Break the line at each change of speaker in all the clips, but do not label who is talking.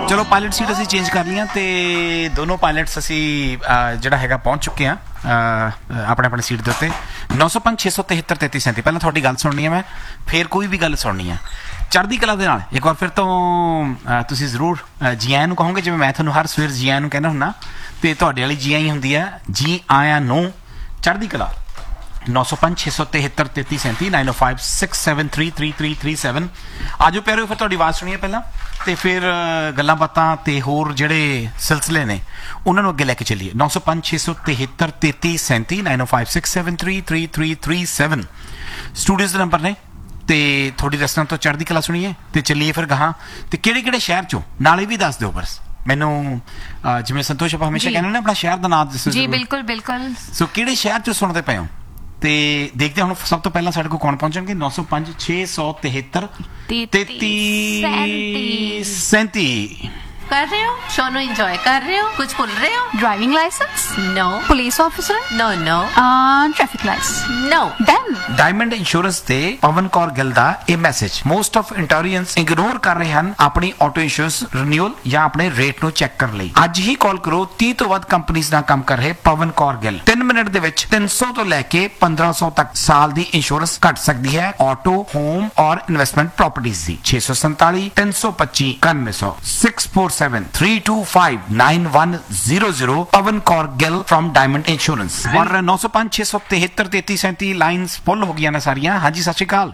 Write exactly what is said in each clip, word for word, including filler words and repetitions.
ਚਲੋ pilot seat ਅਸੀਂ change ਕਰ ਲਈਆਂ ਤੇ ਦੋਨੋਂ ਪਾਇਲਟਸ ਅਸੀਂ ਜਿਹੜਾ ਹੈਗਾ ਪਹੁੰਚ ਚੁੱਕੇ ਹਾਂ ਆਪਣੇ ਆਪਣੇ ਸੀਟ ਦੇ ਉੱਤੇ। ਨੌ ਸੌ ਪੰਜ ਛੇ ਸੌ ਤਿਹੱਤਰ ਤੇਤੀ ਸੈਂਤੀ। ਪਹਿਲਾਂ ਤੁਹਾਡੀ ਗੱਲ ਸੁਣਨੀ ਹੈ ਮੈਂ, ਫਿਰ ਕੋਈ ਵੀ ਗੱਲ ਸੁਣਨੀ ਹੈ ਚੜ੍ਹਦੀ ਕਲਾ ਦੇ ਨਾਲ। ਇੱਕ ਵਾਰ ਫਿਰ ਤੋਂ ਤੁਸੀਂ ਜ਼ਰੂਰ ਜੀ ਆਇਆਂ ਨੂੰ ਕਹੋਗੇ, ਜਿਵੇਂ ਮੈਂ ਤੁਹਾਨੂੰ ਹਰ ਸਵੇਰ ਜੀ ਆਇਆਂ ਨੂੰ ਕਹਿੰਦਾ ਹੁੰਦਾ, ਤੇ ਤੁਹਾਡੇ ਵਾਲੀ ਜੀ ਆਈ ਹੁੰਦੀ ਹੈ ਜੀ ਆਇਆਂ ਨੂੰ ਚੜ੍ਹਦੀ ਕਲਾ। ਨੌ ਸੌ ਪੰਜ ਛੇ ਸੌ ਤਿਹੱਤਰ ਤੇਤੀ ਸੈਂਤੀ ਨਾइन ओ five six seven three three three three seven. ਆਜੋ ਪਿਆਰਿਓ, ਫਿਰ ਤੁਹਾਡੀ ਆਵਾਜ਼ ਸੁਣੀਏ ਪਹਿਲਾਂ, ਤੇ ਫਿਰ ਗੱਲਾਂ ਬਾਤਾਂ ਤੇ ਹੋਰ ਜਿਹੜੇ ਸਿਲਸਿਲੇ ਨੇ ਉਹਨਾਂ ਨੂੰ ਅੱਗੇ ਲੈ ਕੇ ਚੱਲੀਏ। ਨੌ ਸੌ ਪੰਜ ਛੇ ਸੌ ਤਿਹੱਤਰ ਤੇਤੀ ਸੈਂਤੀ नाइन ओ five six seven three three three three seven studios ਦੇ ਨੰਬਰ ਨੇ। ਤੇ ਤੁਹਾਡੀ ਰਸਨਾ ਤੋਂ ਚੜ੍ਹਦੀ ਕਲਾ ਸੁਣੀਏ ਤੇ ਚੱਲੀਏ ਫਿਰ ਗਾਹਾਂ। ਤੇ ਕਿਹੜੇ ਕਿਹੜੇ ਸ਼ਹਿਰ ਚੋਂ ਨਾਲੇ ਵੀ ਦੱਸ ਦਿਓ ਬਸ ਮੈਨੂੰ, ਜਿਵੇਂ ਸੰਤੋਸ਼ ਆਪਾਂ ਹਮੇਸ਼ਾ ਕਹਿੰਦੇ ਨੇ ਆਪਣਾ ਸ਼ਹਿਰ ਦਾ ਨਾਮ ਦੱਸੋ ਜੀ। ਬਿਲਕੁਲ ਬਿਲਕੁਲ। ਸੋ ਕਿਹੜੇ ਸ਼ਹਿਰ ਚੋਂ ਸੁਣਦੇ ਪਏ ਹੋ ਤੇ ਦੇਖਦੇ ਹੁਣ ਸਭ ਤੋਂ ਪਹਿਲਾਂ ਸਾਡੇ ਕੋਲ ਕੌਣ ਪਹੁੰਚਣਗੇ। ਨੌ ਸੌ ਪੰਜ ਛੇ ਸੌ ਤਿਹੱਤਰ ਤੇਤੀ सैंती।
कर रहे हो सोनू, एंजॉय कर रहे हो, कुछ भूल रहे हो? Driving licence? No. Police officer? No no. Traffic lights? No. Then
diamond insurance ਤੇ ਪਵਨ ਕੌਰ ਗਿੱਲ ਦਾ ਇਹ ਮੈਸੇਜ। ਮੋਸਟ ਆਫ ਇੰਟੋਰੀਅੰਸ ਇਗਨੋਰ ਕਰ ਰਹੇ ਹਨ ਆਪਣੀ ਆਟੋ ਇੰਸ਼ੋਰੈਂਸ ਰੀਨਿਊਅਲ ਜਾਂ ਆਪਣੇ ਰੇਟ ਨੂੰ ਚੈੱਕ ਕਰਨ ਲਈ। ਅੱਜ ਹੀ ਕਾਲ ਕਰੋ तीस ਤੋਂ ਵੱਧ ਕੰਪਨੀਆਂ ਨਾਲ ਕੰਮ ਕਰ ਰਹੇ ਪਵਨ ਕੌਰ ਗਿੱਲ। ਤਿੰਨ ਮਿੰਟ ਦੇ ਵਿੱਚ ਤਿੰਨ ਸੌ ਤੋਂ ਲੈ ਕੇ ਪੰਦਰਾਂ ਸੌ ਤੱਕ ਸਾਲ ਦੀ ਇੰਸ਼ੋਰੈਂਸ ਘਟ ਸਕਦੀ ਹੈ ਆਟੋ, ਹੋਮ ਔਰ ਇਨਵੈਸਟਮੈਂਟ ਪ੍ਰॉपर्टीज ਦੀ। छह सौ सैंतालीस तीन सौ पच्चीस इक्यानवे सौ six four seven three to five nine one zero zero. Pawan Kaur Gill from diamond insurance. और नौ सौ पांच छे सौ तिहत्तर तेती सैंती लाइन्स फुल हो गई ने सारियां। हाँ जी, सत श्री अकाल।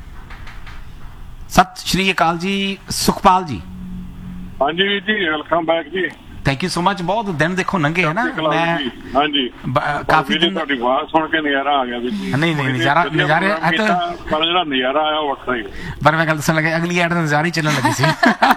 सत श्री अकाल जी, सुखपाल जी।
हाँ जी जी, welcome back ji.
Thank you so much. बहुत दिन देखो नंगे है ना, मैं
हाँ जी
काफी दिन
ਤੁਹਾਡੀ ਆਵਾਜ਼ ਸੁਣ ਕੇ ਨਜ਼ਾਰਾ ਆ ਗਿਆ ਵੀ।
ਨਹੀਂ ਨਹੀਂ ਨਜ਼ਾਰਾ ਨਜ਼ਾਰੇ ਆ ਤਾਂ
ਪਰ ਜਿਹੜਾ ਨਜ਼ਾਰਾ ਆਇਆ ਉਹ ਵੱਖਰਾ ਹੀ।
ਪਰ ਮੈਂ ਗੱਲ ਦੱਸਣ ਲੱਗਾ, ਅਗਲੀ ਐਡ ਤਾਂ ਨਜ਼ਾਰੇ ਚੱਲਣ ਲੱਗੀ ਸੀ।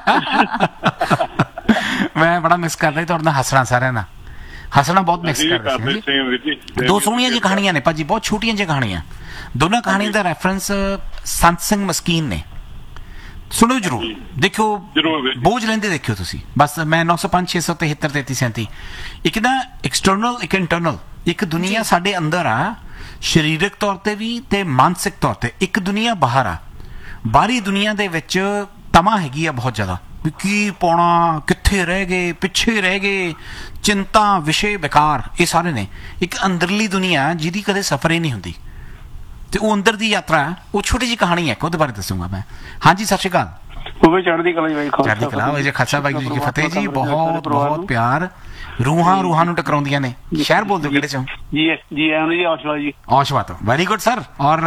ਮੈਂ ਬੜਾ ਮਿਸ ਕਰਦਾ ਤੁਹਾਡੇ ਨਾਲ ਹੱਸਣਾ, ਸਾਰਿਆਂ ਨਾਲ ਹੱਸਣਾ ਬਹੁਤ ਮਿਸ ਕਰਦਾ ਸੀ। ਦੋ ਸੋਹਣੀਆਂ ਜਿਹੀ ਕਹਾਣੀਆਂ ਨੇ ਭਾਜੀ, ਬਹੁਤ ਛੋਟੀਆਂ ਜਿਹੀਆਂ ਕਹਾਣੀਆਂ। ਦੋਨਾਂ ਕਹਾਣੀਆਂ ਦਾ ਰੈਫਰੈਂਸ ਸੰਤ ਸਿੰਘ ਮਸਕੀਨ ਨੇ। ਸੁਣੋ ਜਰੂਰ, ਦੇਖਿਓ, ਬੋਝ ਲੈਂਦੇ ਦੇਖਿਓ ਤੁਸੀਂ ਬਸ। ਮੈਂ ਨੌ ਸੌ ਪੰਜ ਛੇ ਸੌ ਤਿਹੱਤਰ ਤੇਤੀ ਸੈਂਤੀ। ਇੱਕ ਨਾ ਐਕਸਟਰਨਲ, ਇੱਕ ਇੰਟਰਨਲ। ਇੱਕ ਦੁਨੀਆ ਸਾਡੇ ਅੰਦਰ ਆ ਸਰੀਰਕ ਤੌਰ ਤੇ ਵੀ ਤੇ ਮਾਨਸਿਕ ਤੌਰ ਤੇ। ਇੱਕ ਦੁਨੀਆ ਬਾਹਰ ਆ। ਬਾਹਰੀ ਦੁਨੀਆ ਦੇ ਵਿੱਚ ਤਮਾ ਹੈਗੀ ਆ ਬਹੁਤ ਜ਼ਿਆਦਾ ਵੀ ਕੀ ਪਾਉਣਾ, ਕਿੱਥੇ ਰਹਿ ਗਏ, ਪਿੱਛੇ ਰਹਿ ਗਏ, ਚਿੰਤਾ, ਵਿਸ਼ੇ ਬੇਕਾਰ, ਇਹ ਸਾਰੇ ਨੇ। ਇੱਕ ਅੰਦਰਲੀ ਦੁਨੀਆ ਜਿਹਦੀ ਕਦੇ ਸਫਰ ਹੀ ਨਹੀਂ ਹੁੰਦੀ ਤੇ ਉਹ ਅੰਦਰ ਦੀ ਯਾਤਰਾ। ਉਹ ਛੋਟੀ ਜਿਹੀ ਕਹਾਣੀ ਹੈ, ਉਹਦੇ ਬਾਰੇ ਦੱਸੂਗਾ ਮੈਂ। ਹਾਂਜੀ, ਸਤਿ ਸ਼੍ਰੀ ਅਕਾਲ।
ਚੜ੍ਹਦੀ ਕਲਾ ਜੀ,
ਚੜ੍ਹਦੀ ਕਲਾ ਹੋਵੇ ਜੀ। ਖਾਲਸਾ ਵਾਹਿਗੁਰੂ ਜੀ ਕੀ ਫਤਿਹ ਜੀ। ਬਹੁਤ ਬਹੁਤ ਪਿਆਰ। ਰੂਹਾਂ ਰੂਹਾਂ ਨੂੰ ਟਕਰਾਉਂਦੀਆਂ ਨੇ। ਸ਼ਹਿਰ ਬੋਲ ਦਿਓ ਕਿਹੜੇ ਚੋਂ?
ਜੀ ਜੀ ਜੀ ਔਸ਼ਵਾ ਜੀ।
ਔਸ਼ਵਾ ਤੋਂ, ਵੈਰੀ ਗੁੱਡ ਸਰ। ਔਰ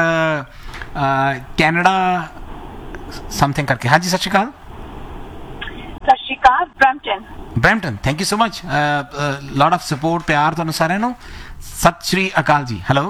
ਕੈਨੇਡਾ ਸਮਥਿੰਗ ਕਰਕੇ। ਹਾਂਜੀ, ਸਤਿ ਸ਼੍ਰੀ ਅਕਾਲ।
ਸਤਿ ਸ਼੍ਰੀ ਅਕਾਲ। Brampton.
Brampton, thank you so much. Lot of support, ਪਿਆਰ ਤੁਹਾਨੂੰ ਸਾਰਿਆਂ ਨੂੰ। ਸਤਿ ਸ਼੍ਰੀ ਅਕਾਲ ਜੀ। ਹੈਲੋ।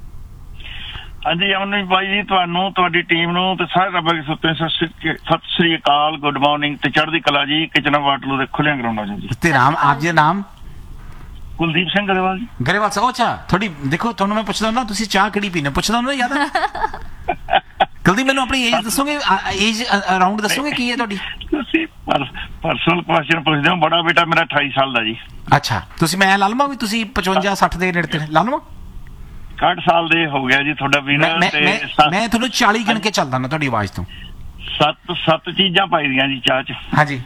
ਹਾਂਜੀ ਅਮਨਦੀਪ ਭਾਈ ਜੀ, ਤੁਹਾਨੂੰ, ਤੁਹਾਡੀ ਟੀਮ ਨੂੰ ਤੇ ਸਾਰੇ ਰੱਬ ਦੇ ਸੁੱਤੇ ਸਤਿ ਸ੍ਰੀ ਅਕਾਲ, ਗੁੱਡ ਮਾਰਨਿੰਗ ਤੇ ਚੜ੍ਹਦੀ ਕਲਾ ਜੀ। ਕਿਚਨਾ ਵਾਟਲੂ ਦੇ ਖੁੱਲਿਆਂ ਗਰਾਊਂਡਾਂ ਚ ਜੀ।
ਤੇ ਨਾਮ ਆਪ ਜੀ ਦਾ ਨਾਮ?
ਕੁਲਦੀਪ ਸਿੰਘ ਗਰੇਵਾਲ ਜੀ।
ਗਰੇਵਾਲ ਸਾਹਿਬ। ਅੱਛਾ, ਥੋੜੀ ਦੇਖੋ, ਤੁਹਾਨੂੰ ਮੈਂ ਪੁੱਛਦਾ ਨਾ ਤੁਸੀਂ ਚਾਹ ਕਿਹੜੀ ਪੀਨੇ, ਪੁੱਛਦਾ ਨਾ ਯਾਦ। ਕੁਲਦੀਪ, ਮੈਨੂੰ ਆਪਣੀ ਏਜ ਦੱਸੋਗੇ, ਏਜ ਅਰਾਊਂਡ ਦੱਸੋਗੇ ਕੀ ਹੈ ਤੁਹਾਡੀ?
ਤੁਸੀਂ ਪਰਸਨਲ ਕੁਐਸਚਨ ਪੁੱਛਦੇ ਹੋ। ਬੜਾ ਬੇਟਾ ਮੇਰਾ ਅਠਾਈ ਸਾਲ ਦਾ ਜੀ।
ਅੱਛਾ, ਤੁਸੀਂ ਮੈਂ ਲਾ ਲਵਾਂ ਵੀ ਤੁਸੀਂ ਪਚਵੰਜਾ ਸੱਠ ਦੇ ਨੇੜੇ ਤੇ ਲਾ ਲਵਾਂ?
ਸੱਠ ਸਾਲ ਦੇ ਹੋ ਗਿਆ ਜੀ ਤੁਹਾਡਾ ਵੀਰ।
ਮੈਂ ਤੁਹਾਨੂੰ ਚਾਲੀ ਗਿਣ ਕੇ ਚੱਲਦਾ ਨਾ ਤੁਹਾਡੀ ਆਵਾਜ਼ ਤੋਂ।
ਸੱਤ ਸੱਤ ਚੀਜ਼ਾਂ ਪਾਈ ਦੀਆਂ ਜੀ ਚਾਹ ਚ।
ਹਾਂਜੀ,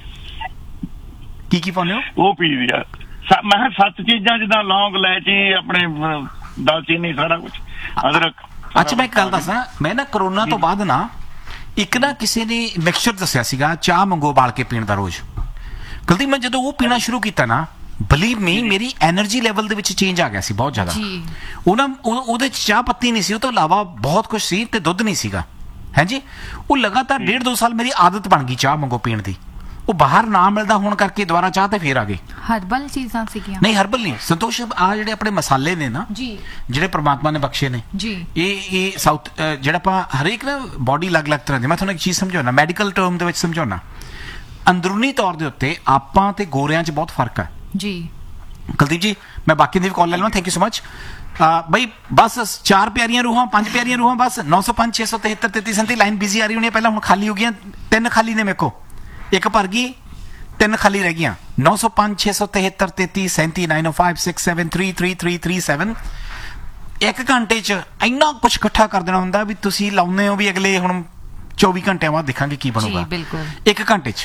ਕੀ ਕੀ ਪਾਉਂਦੇ ਹੋ?
ਉਹ ਪੀ ਦੀ ਆ। ਮੈਂ ਕਿਹਾ ਸੱਤ ਚੀਜ਼ਾਂ, ਜਿੱਦਾਂ ਲੌਂਗ, ਇਲਾਇਚੀ, ਆਪਣੇ ਦਾਲਚੀਨੀ, ਸਾਰਾ ਕੁਛ, ਅਦਰਕ। ਅੱਛਾ, ਮੈਂ ਇੱਕ ਗੱਲ ਦੱਸਾਂ, ਮੈਂ ਨਾ ਕਰੋਨਾ ਤੋਂ ਬਾਅਦ ਨਾ ਇੱਕ ਨਾ ਕਿਸੇ ਨੇ ਮਿਕਸਚਰ ਦੱਸਿਆ ਸੀਗਾ, ਚਾਹ ਮੰਗੋ ਉਬਾਲ ਕੇ ਪੀਣ ਦਾ ਰੋਜ਼। ਕੁਲਦੀਪ, ਮੈਂ ਜਦੋਂ ਉਹ ਪੀਣਾ ਸ਼ੁਰੂ ਕੀਤਾ ਨਾ, ਬਲੀਵ ਮੀ, ਮੇਰੀ ਐਨਰਜੀ ਲੈਵਲ ਦੇ ਵਿੱਚ ਚੇਂਜ ਆ ਗਿਆ ਸੀ ਬਹੁਤ ਜ਼ਿਆਦਾ। ਉਹ ਨਾ ਉਹਦੇ ਚ ਚਾਹ ਪੱਤੀ ਨਹੀਂ ਸੀ, ਉਹ ਤੋਂ ਇਲਾਵਾ ਬਹੁਤ ਕੁਝ ਸੀ ਤੇ ਦੁੱਧ ਨਹੀਂ ਸੀਗਾ। ਹਾਂਜੀ, ਉਹ ਲਗਾਤਾਰ ਡੇਢ ਦੋ ਸਾਲ ਮੇਰੀ ਆਦਤ ਬਣ ਗਈ ਚਾਹ ਮੰਗੋ ਪੀਣ ਦੀ। ਉਹ ਬਾਹਰ ਨਾ ਮਿਲਦਾ ਹੋਣ ਕਰਕੇ ਦੁਬਾਰਾ ਚਾਹ ਤੇ ਫੇਰ ਆ ਗਏ।
ਹਰਬਲ ਚੀਜ਼ਾਂ ਸੀਗੀਆਂ? ਨਹੀਂ,
ਹਰਬਲ ਨਹੀਂ। ਸੰਤੋਸ਼, ਆ ਜਿਹੜੇ ਆਪਣੇ ਮਸਾਲੇ ਨੇ ਨਾ ਜੀ, ਜਿਹੜੇ ਪ੍ਰਮਾਤਮਾ ਨੇ ਬਖਸ਼ੇ ਨੇ ਜੀ, ਇਹ ਇਹ ਸਾਊਥ ਜਿਹੜਾ ਆਪਾਂ ਹਰੇਕ ਨਾ ਬੋਡੀ ਅਲੱਗ ਅਲੱਗ ਤਰ੍ਹਾਂ ਦੀ। ਮੈਂ ਤੁਹਾਨੂੰ ਇੱਕ ਚੀਜ਼ ਸਮਝਾਉਣਾ, ਮੈਡੀਕਲ ਟਰਮ ਦੇ ਵਿੱਚ ਸਮਝਾਉਣਾ। ਅੰਦਰੂਨੀ ਤੌਰ ਦੇ ਉੱਤੇ ਆਪਾਂ ਤੇ ਗੋਰਿਆਂ 'ਚ ਬਹੁਤ ਫਰਕ ਹੈ ਜੀ। ਕੁਲਦੀਪ ਜੀ, ਮੈਂ ਬਾਕੀ ਦੀ ਵੀ ਕਾਲ ਲੈ ਲਵਾਂ? ਥੈਂਕ ਯੂ ਸੋ ਮਚ ਬਈ। ਬਸ ਚਾਰ ਪਿਆਰੀਆਂ ਰੂਹਾਂ, ਪੰਜ ਪਿਆਰੀਆਂ ਰੂਹਾਂ ਬਸ। ਨੌ ਸੌ ਪੰਜ ਛੇ ਸੌ ਤਿਹੱਤਰ ਤੇਤੀ ਸੈਂਤੀ ਲਾਈਨ ਬਿਜ਼ੀ ਆ ਰਹੀ ਹੋਣੀ ਹੈ ਪਹਿਲਾਂ, ਹੁਣ ਖਾਲੀ ਹੋ ਗਈਆਂ। ਤਿੰਨ ਖਾਲੀ ਨੇ ਮੇਰੇ ਕੋਲ, ਇੱਕ ਭਰ ਗਈ, ਤਿੰਨ ਖਾਲੀ ਰਹਿ ਗਈਆਂ। ਨੌ ਸੌ ਪੰਜ ਛੇ ਸੌ ਤਿਹੱਤਰ ਤੇਤੀ ਸੈਂਤੀ नाइन ओ five six seven three three three three seven. ਇੱਕ ਘੰਟੇ 'ਚ ਇੰਨਾ ਕੁਛ ਇਕੱਠਾ ਕਰ ਦੇਣਾ ਹੁੰਦਾ ਵੀ ਤੁਸੀਂ ਲਾਉਂਦੇ ਹੋ ਵੀ ਅਗਲੇ ਹੁਣ ਚੌਵੀ ਘੰਟਿਆਂ ਬਾਅਦ ਦੇਖਾਂਗੇ ਕੀ ਬਣੂਗਾ। ਇੱਕ ਘੰਟੇ 'ਚ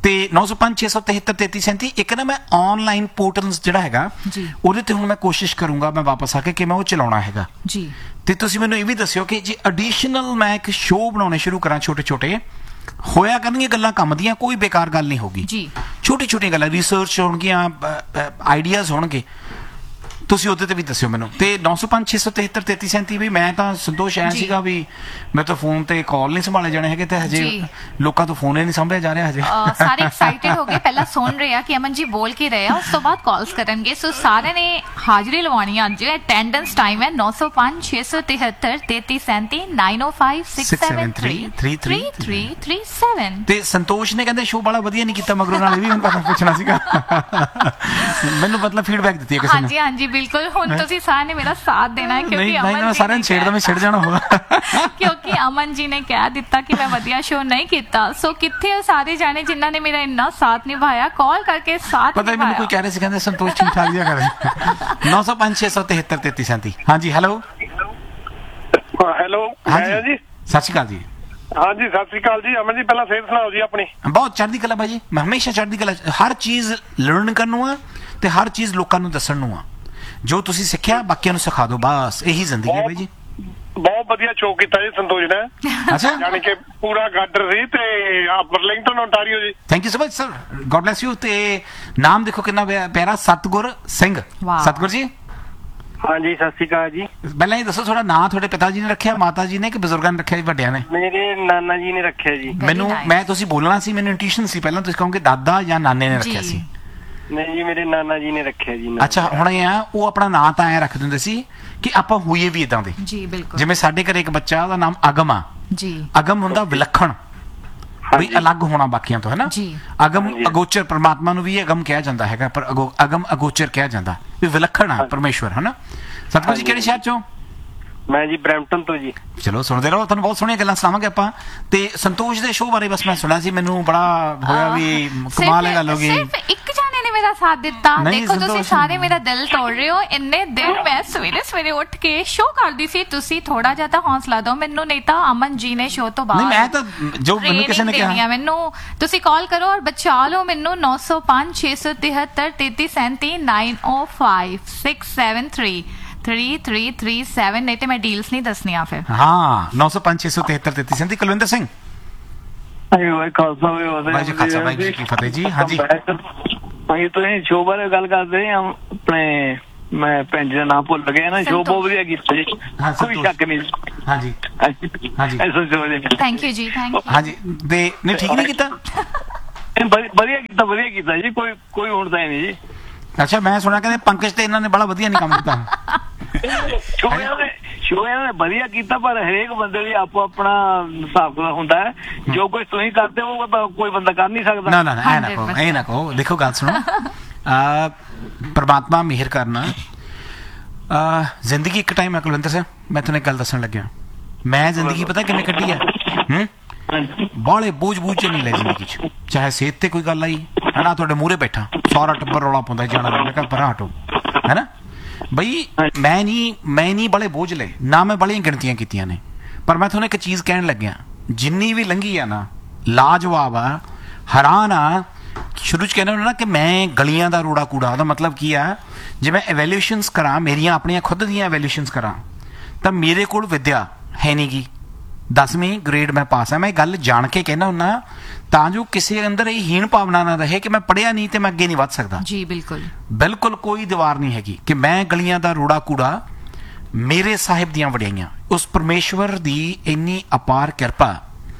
ਤੇ ਨੌ ਸੌ ਪੰਜ ਛੇ ਸੌ ਤਹੇਤਰ ਤੇਤੀ ਸੈਂਤੀ ਇੱਕ ਨਾ ਮੈਂ ਆਨਲਾਈਨ ਪੋਰਟਲਸ ਜਿਹੜਾ ਹੈਗਾ
ਜੀ।
ਉਹਦੇ ਤੇ ਹੁਣ ਮੈਂ ਕੋਸ਼ਿਸ਼ ਕਰੂੰਗਾ ਮੈਂ ਵਾਪਸ ਆ ਕੇ ਕਿ ਮੈਂ ਉਹ ਚਲਾਉਣਾ ਹੈਗਾ
ਜੀ।
ਤੇ ਤੁਸੀਂ ਮੈਨੂੰ ਇਹ ਵੀ ਦੱਸਿਓ ਕਿ ਜੇ ਐਡੀਸ਼ਨਲ ਮੈਂ ਇੱਕ ਸ਼ੋਅ ਬਣਾਉਣੇ ਸ਼ੁਰੂ ਕਰਾਂ ਛੋਟੇ ਛੋਟੇ ਹੋਇਆ ਕਰਨਗੀਆਂ ਗੱਲਾਂ ਕੰਮ ਦੀਆਂ ਕੋਈ ਬੇਕਾਰ ਗੱਲ ਨਹੀਂ ਹੋਗੀ
ਜੀ।
ਛੋਟੀ ਛੋਟੀਆਂ ਗੱਲਾਂ ਰਿਸਰਚ ਹੋਣਗੀਆਂ ਆਈਡੀਆਜ਼ ਹੋਣਗੇ ਤੁਸੀਂ ਉਹਦੇ ਤੇ ਵੀ ਦੱਸਿਓ ਮੈਨੂੰ ਤੇ ਨੌ ਸੌ ਪੰਜ ਛੇ ਸੌ ਤਹੇਤਰ ਤੇਤੀ ਸੈਂਤੀ ਵੀ ਮੈਂ ਤਾਂ ਸੰਤੋਸ਼ ਐ ਸੀਗਾ ਵੀ ਮੈਂ ਤਾਂ ਫੋਨ ਤੇ ਕਾਲ ਨਹੀਂ ਸੰਭਾਲੇ ਜਾਣੇ ਹੈਗੇ ਤੇ ਹਜੇ ਲੋਕਾਂ ਤੋਂ ਫੋਨ ਹੀ ਨਹੀਂ ਸੰਭਿਆ ਜਾ ਰਿਹਾ ਹਜੇ
ਸਾਰੇ ਐਕਸਾਈਟਡ ਹੋ ਗਏ ਪਹਿਲਾਂ ਸੁਣ ਰਹੇ ਆ ਕਿ ਅਮਨ ਜੀ ਬੋਲ ਕੇ ਰਹੇ ਆ ਉਸ ਤੋਂ ਬਾਅਦ ਕਾਲਸ ਕਰਨਗੇ ਸੋ ਸਾਰਿਆਂ ਨੇ ਹਾਜ਼ਰੀ ਲਵਾਉਣੀ ਆ ਅੱਜ ਅਟੈਂਡੈਂਸ ਟਾਈਮ ਹੈ ਨੌ ਸੌ ਪੰਜ ਛੇ ਸੌ ਤਹੇਤਰ ਤੇਤੀ ਸੈਂਤੀ ਨੌ ਜ਼ੀਰੋ ਪੰਜ ਛੇ ਸੱਤ ਤਿੰਨ ਤਿੰਨ ਤਿੰਨ ਤਿੰਨ ਸੱਤ
ਤੇ ਸੰਤੋਸ਼ ਨੇ ਕਹਿੰਦੇ ਸ਼ੋਅ ਬੜਾ ਵਧੀਆ ਨਹੀਂ ਕੀਤਾ ਮਗਰੋਂ ਨਾਲ ਇਹ ਵੀ ਹੁਣ ਪਤਾ ਪੁੱਛਣਾ ਸੀਗਾ ਮੈਨੂੰ ਮਤਲਬ ਫੀਡਬੈਕ ਦਿੱਤੀ ਹੈ ਕਿਸੇ ਨੇ
ਹਾਂਜੀ ਹਾਂਜੀ ਬਿਲਕੁਲ ਹੁਣ ਤੁਸੀਂ ਸਾਰਿਆਂ ਨੇ ਮੇਰਾ ਸਾਥ ਦੇਣਾ ਹੈ ਕਿਉਂਕਿ
ਅਮਨ ਜੀ ਸਾਰਿਆਂ ਨੂੰ ਛੇੜਦਾ ਮੈਂ ਛੇੜ ਜਾਣਾ ਹੋਗਾ
ਕਿਉਂਕਿ ਅਮਨ ਜੀ ਨੇ ਕਹਿ ਦਿੱਤਾ ਕਿ ਮੈਂ ਵਧੀਆ ਸ਼ੋਅ ਨਹੀਂ ਕੀਤਾ ਸੋ ਕਿੱਥੇ ਸਾਰੇ ਜਾਣੇ ਜਿਨ੍ਹਾਂ ਨੇ ਮੇਰਾ ਇੰਨਾ ਸਾਥ ਨਿਭਾਇਆ ਕਾਲ ਕਰਕੇ ਸਾਥ
ਪਤਾ ਮੈਨੂੰ ਕੋਈ ਕਹਿ ਰਿਹਾ ਸੀ ਕਹਿੰਦੇ ਸੰਤੋਸ਼ ਠੀਕ ਠਾਕ ਜਿਹਾ ਕਰੇ ਨੌ ਸੌ ਪੰਜ ਛੇ ਸੌ ਤਹੇਤਰ ਤੇਤੀ ਸੈਂਤੀ ਹਾਂਜੀ ਹੈਲੋ
ਹੈਲੋ
ਹਾਂਜੀ ਸਤਿ ਸ਼੍ਰੀ ਅਕਾਲ ਜੀ
ਹਾਂਜੀ ਸਤਿ ਸ੍ਰੀ ਅਕਾਲ ਜੀ ਅਮਨ ਜੀ ਪਹਿਲਾਂ ਸਿਹਤ ਸੁਣਾਓ ਜੀ ਆਪਣੀ
ਬਹੁਤ ਚੜ੍ਹਦੀ ਕਲਾ ਭਾਜੀ ਮੈਂ ਹਮੇਸ਼ਾ ਚੜ੍ਹਦੀ ਕਲਾ ਹਰ ਚੀਜ਼ ਲਰਨ ਕਰਨ ਨੂੰ ਆ ਤੇ ਹਰ ਚੀਜ਼ ਲੋਕਾਂ ਨੂੰ ਦੱਸਣ ਨੂੰ ਆ ਜੋ ਤੁਸੀਂ ਸਿੱਖਿਆ ਬਾਕੀਆਂ ਨੂੰ ਸਿਖਾ ਦਿਓ ਬਸ ਇਹੀ ਜ਼ਿੰਦਗੀ ਹੈ ਬਾਈ ਜੀ
ਬਹੁਤ ਵਧੀਆ ਸ਼ੋਅ ਕੀਤਾ ਜੀ ਸੰਤੋਸ਼ ਨੇ
ਅੱਛਾ
ਯਾਨੀ ਕਿ ਪੂਰਾ ਗਾਡਰ ਸੀ ਤੇ ਬਰਲਿੰਗਟਨ ਓਨਟਾਰੀਓ ਜੀ
thank you so much sir God bless you ਤੇ ਨਾਮ ਦੇਖੋ ਕਿੰਨਾ ਪਿਆਰਾ ਸਤਗੁਰ ਸਿੰਘ ਸਤਗੁਰ ਜੀ
ਹਾਂਜੀ ਸਤਿ ਸ਼੍ਰੀ ਅਕਾਲ ਜੀ
ਪਹਿਲਾਂ ਇਹ ਦੱਸੋ ਤੁਹਾਡਾ ਨਾਂ ਤੁਹਾਡੇ ਪਿਤਾ ਜੀ ਨੇ ਰੱਖਿਆ ਮਾਤਾ ਜੀ ਨੇ ਕਿ ਬਜ਼ੁਰਗਾਂ ਨੇ ਰੱਖਿਆ ਜੀ ਵੱਡਿਆਂ ਨੇ
ਮੇਰੇ ਨਾਨਾ ਜੀ ਨੇ ਰੱਖਿਆ ਜੀ
ਮੈਨੂੰ ਮੈਂ ਤੁਸੀਂ ਬੋਲਣਾ ਸੀ ਮੈਨੂੰ ਇੰਟੂਇਸ਼ਨ ਸੀ ਪਹਿਲਾਂ ਤੁਸੀਂ ਕਹੋਗੇ ਦਾਦਾ ਜਾਂ ਨਾਨੇ ਨੇ ਰੱਖਿਆ ਸੀ
ਨਹੀਂ ਜੀ ਮੇਰੇ ਨਾਨਾ ਜੀ ਨੇ ਰੱਖਿਆ ਜੀ
ਅੱਛਾ ਹੁਣ ਇਹ ਆ ਉਹ ਆਪਣਾ ਨਾਂ ਤਾਂ ਐ ਰੱਖ ਦਿੰਦੇ ਸੀ ਕਿ ਆਪਾਂ ਹੋਈਏ ਵੀ ਇਦਾਂ ਦੇ
ਜੀ ਬਿਲਕੁਲ
ਜਿਵੇਂ ਸਾਡੇ ਘਰੇ ਇੱਕ ਬੱਚਾ ਉਹਦਾ ਨਾਮ ਅਗਮ ਆ
ਜੀ
ਅਗਮ ਹੁੰਦਾ ਵਿਲੱਖਣ ਵੀ ਅਲੱਗ ਹੋਣਾ ਬਾਕੀਆਂ ਤੋਂ ਹੈ ਨਾ
ਜੀ
ਅਗਮ ਅਗੋਚਰ ਪਰਮਾਤਮਾ ਨੂੰ ਵੀ ਅਗਮ ਕਿਹਾ ਜਾਂਦਾ ਹੈਗਾ ਪਰ ਅਗਮ ਅਗੋਚਰ ਕਿਹਾ ਜਾਂਦਾ ਵੀ ਵਿਲੱਖਣ ਆ ਪਰਮੇਸ਼ਵਰ ਹੈ ਨਾ ਸਤਿਗੁਰੂ ਜੀ ਕਿਹੜੇ ਸ਼ਹਿਰ ਚੋਂ
ਮੈਂ ਜੀ ਬਰੈਂਪਟਨ ਤੋਂ ਜੀ
ਚਲੋ ਸੁਣਦੇ ਰਹੋ ਤੁਹਾਨੂੰ ਬਹੁਤ ਸੋਹਣੀਆਂ ਗੱਲਾਂ ਸੁਣਾਵਾਂਗੇ ਆਪਾਂ ਤੇ ਸੰਤੋਸ਼ ਦੇ ਸ਼ੋਅ ਬਾਰੇ ਬਸ ਮੈਂ ਸੁਣਿਆ ਸੀ ਮੈਨੂੰ ਬੜਾ ਹੋਇਆ ਵੀ ਕਮਾਲ ਹੈ ਗੱਲ ਹੋ ਗਈ
ਸਿਰਫ ਇੱਕ ਜਾਣੇ ਨੇ ਮੇਰਾ ਸਾਥ ਦਿੱਤਾ ਦੇਖੋ ਤੁਸੀਂ ਸਾਰੇ ਮੇਰਾ ਦਿਲ ਤੋੜ ਰਹੇ ਹੋ ਇੰਨੇ ਦਿਨ ਮੈਂ ਸਵੇਰੇ ਸਵੇਰੇ ਉੱਠ ਕੇ ਸ਼ੋਅ ਕਰਦੀ ਸੀ ਤੁਸੀਂ ਥੋੜਾ ਜਿਹਾ ਤਾਂ ਹੌਸਲਾ ਦਿਓ ਮੈਨੂੰ ਨਹੀਂ ਤਾਂ ਅਮਨ ਜੀ ਨੇ ਸ਼ੋਅ ਤੋਂ ਬਾਅਦ
ਨਹੀਂ ਮੈਂ ਤਾਂ ਜੋ ਮੈਨੂੰ ਕਿਸੇ ਨੇ ਕਿਹਾ
ਮੈਨੂੰ ਤੁਸੀਂ ਕਾਲ ਕਰੋ ਔਰ ਬਚਾ ਲਓ ਮੈਨੂੰ ਨੌ ਸੌ ਪੰਜ ਛੇ ਸੌ ਤਹੇਤਰ ਤੇਤੀ ਸੈਂਤੀ ਨੌ ਜ਼ੀਰੋ ਪੰਜ ਛੇ ਸੱਤ ਤਿੰਨ ਥ੍ਰੀ ਥ੍ਰੀ ਥ੍ਰੀ ਸੈਵਨ ਨਹੀਂ ਤੇ ਮੈਂ ਡੀਲਸ ਨਹੀਂ ਦੱਸਣੀਆਂ ਫਿਰ
ਹਾਂ ਨੌ ਸੌ ਪੰਜ ਛੇ ਸੌ ਤਹੇਤਰ ਤੇਤੀ ਸੈਂਤੀ ਕੁਲਵਿੰਦਰ ਸਿੰਘ
ਆਇਓ ਖਾਲਸਾ
ਵਾਹਿਗੁਰੂ ਜੀ ਖਾਲਸਾ ਵਾਹਿਗੁਰੂ ਜੀ ਕੀ ਫਤਿਹ ਜੀ ਹਾਂਜੀ
ਅਸੀਂ ਤੁਸੀਂ ਸ਼ੋਅ ਬਾਰੇ ਗੱਲ ਕਰਦੇ ਆ ਆਪਣੇ ਮੈਂ ਭੈਣ ਜੀ ਦਾ ਨਾਮ ਭੁੱਲ ਗਿਆ ਨਾ ਸ਼ੋਅ ਬਹੁਤ ਵਧੀਆ ਕੀਤਾ ਜੀ ਕੋਈ ਸ਼ੱਕ ਨਹੀਂ
ਹਾਂਜੀ ਹਾਂਜੀ
ਥੈਂਕ ਯੂ ਜੀ ਥੈਂਕ ਯੂ
ਹਾਂਜੀ ਤੇ ਨਹੀਂ ਠੀਕ ਨਹੀਂ ਕੀਤਾ
ਵਧੀਆ ਕੀਤਾ ਵਧੀਆ ਕੀਤਾ ਜੀ ਕੋਈ ਕੋਈ ਹੋਣਦਾ ਨਹੀਂ ਜੀ
ਅੱਛਾ ਮੈਂ ਸੁਣਿਆ ਕਹਿੰਦੇ ਪੰਕਜ ਤੇ ਇਹਨਾਂ ਨੇ ਬੜਾ ਵਧੀਆ ਨਹੀਂ ਕੰਮ ਕੀਤਾ
ਸ਼ੋਅ ਇਹਨਾਂ ਨੇ ਵਧੀਆ ਕੀਤਾ ਪਰ ਹਰੇਕ ਬੰਦੇ ਦੀ ਆਪੋ ਆਪਣਾ ਹਿਸਾਬ ਹੁੰਦਾ ਹੈ ਜੋ ਕੁਝ ਤੁਸੀਂ ਕਰਦੇ ਹੋ ਕੋਈ ਬੰਦਾ ਕਰ ਨਹੀਂ ਸਕਦਾ
ਨਾ ਨਾ ਨਾ ਐ ਨਾ ਕਹੋ ਐ ਨਾ ਕਹੋ ਦੇਖੋ ਗੱਲ ਸੁਣੋ ਆ ਪਰਮਾਤਮਾ ਮਿਹਰ ਕਰਨਾ ਆ ਜ਼ਿੰਦਗੀ ਇੱਕ ਟਾਈਮ ਹੈ ਕੁਲਵਿੰਦਰ ਸਿੰਘ ਮੈਂ ਤੁਹਾਨੂੰ ਇੱਕ ਗੱਲ ਦੱਸਣ ਲੱਗਿਆ ਮੈਂ ਜ਼ਿੰਦਗੀ ਪਤਾ ਕਿਵੇਂ ਕੱਢੀ ਆ ਹੂੰ ਬਾਲੇ ਬੋਝ ਬੂਝ ਚ ਨਹੀਂ ਲੈ ਜ਼ਿੰਦਗੀ ਚ ਚਾਹੇ ਸਿਹਤ ਤੇ ਕੋਈ ਗੱਲ ਆਈ ਹਨਾ ਤੁਹਾਡੇ ਮੂਹਰੇ ਬੈਠਾ ਸਾਰਾ ਟੱਬਰ ਰੌਲਾ ਪਾਉਂਦਾ ਜਾਣਾ ਮੈਂ ਕਿਹਾ ਪਰਾਂ ਹਟੋ ਹੈਨਾ ਬਈ ਮੈਂ ਨਹੀਂ ਮੈਂ ਨਹੀਂ ਬੜੇ ਬੋਝ ਲਏ ਨਾ ਮੈਂ ਬੜੀਆਂ ਗਿਣਤੀਆਂ ਕੀਤੀਆਂ ਨੇ ਪਰ ਮੈਂ ਤੁਹਾਨੂੰ ਇੱਕ ਚੀਜ਼ ਕਹਿਣ ਲੱਗਿਆ ਜਿੰਨੀ ਵੀ ਲੰਘੀ ਆ ਨਾ ਲਾਜਵਾਬ ਆ ਹੈਰਾਨ ਆ ਸ਼ੁਰੂ ਚ ਕਹਿੰਦੇ ਹੁੰਦੇ ਨਾ ਕਿ ਮੈਂ ਗਲੀਆਂ ਦਾ ਰੋੜਾ ਕੂੜਾ ਉਹਦਾ ਮਤਲਬ ਕੀ ਆ ਜੇ ਮੈਂ ਐਵੈਲੂਏਸ਼ਨਸ ਕਰਾਂ ਮੇਰੀਆਂ ਆਪਣੀਆਂ ਖੁਦ ਦੀਆਂ ਐਵੈਲੂਏਸ਼ਨਸ ਕਰਾਂ ਤਾਂ ਮੇਰੇ ਕੋਲ ਵਿਦਿਆ ਹੈ ਨਹੀਂ ਗੀ ਦਸਵੀਂ ਗ੍ਰੇਡ ਮੈਂ ਪਾਸ ਆ ਮੈਂ ਗੱਲ ਜਾਣ ਕੇ ਕਹਿਣਾ ਹੁੰਦਾ ਤਾਂ ਜੋ ਕਿਸੇ ਅੰਦਰ ਇਹ ਹੀਣ ਭਾਵਨਾ ਨਾ ਰਹੇ ਕਿ ਮੈਂ ਪੜ੍ਹਿਆ ਨਹੀਂ ਤੇ ਮੈਂ ਅੱਗੇ ਨਹੀਂ ਵੱਧ ਸਕਦਾ
ਜੀ ਬਿਲਕੁਲ
ਬਿਲਕੁਲ ਕੋਈ ਦੀਵਾਰ ਨਹੀਂ ਹੈਗੀ ਕਿ ਮੈਂ ਗਲੀਆਂ ਦਾ ਰੋੜਾ ਕੂੜਾ ਮੇਰੇ ਸਾਹਿਬ ਦੀਆਂ ਵਡਿਆਈਆਂ ਉਸ ਪਰਮੇਸ਼ਵਰ ਦੀ ਇੰਨੀ ਅਪਾਰ ਕਿਰਪਾ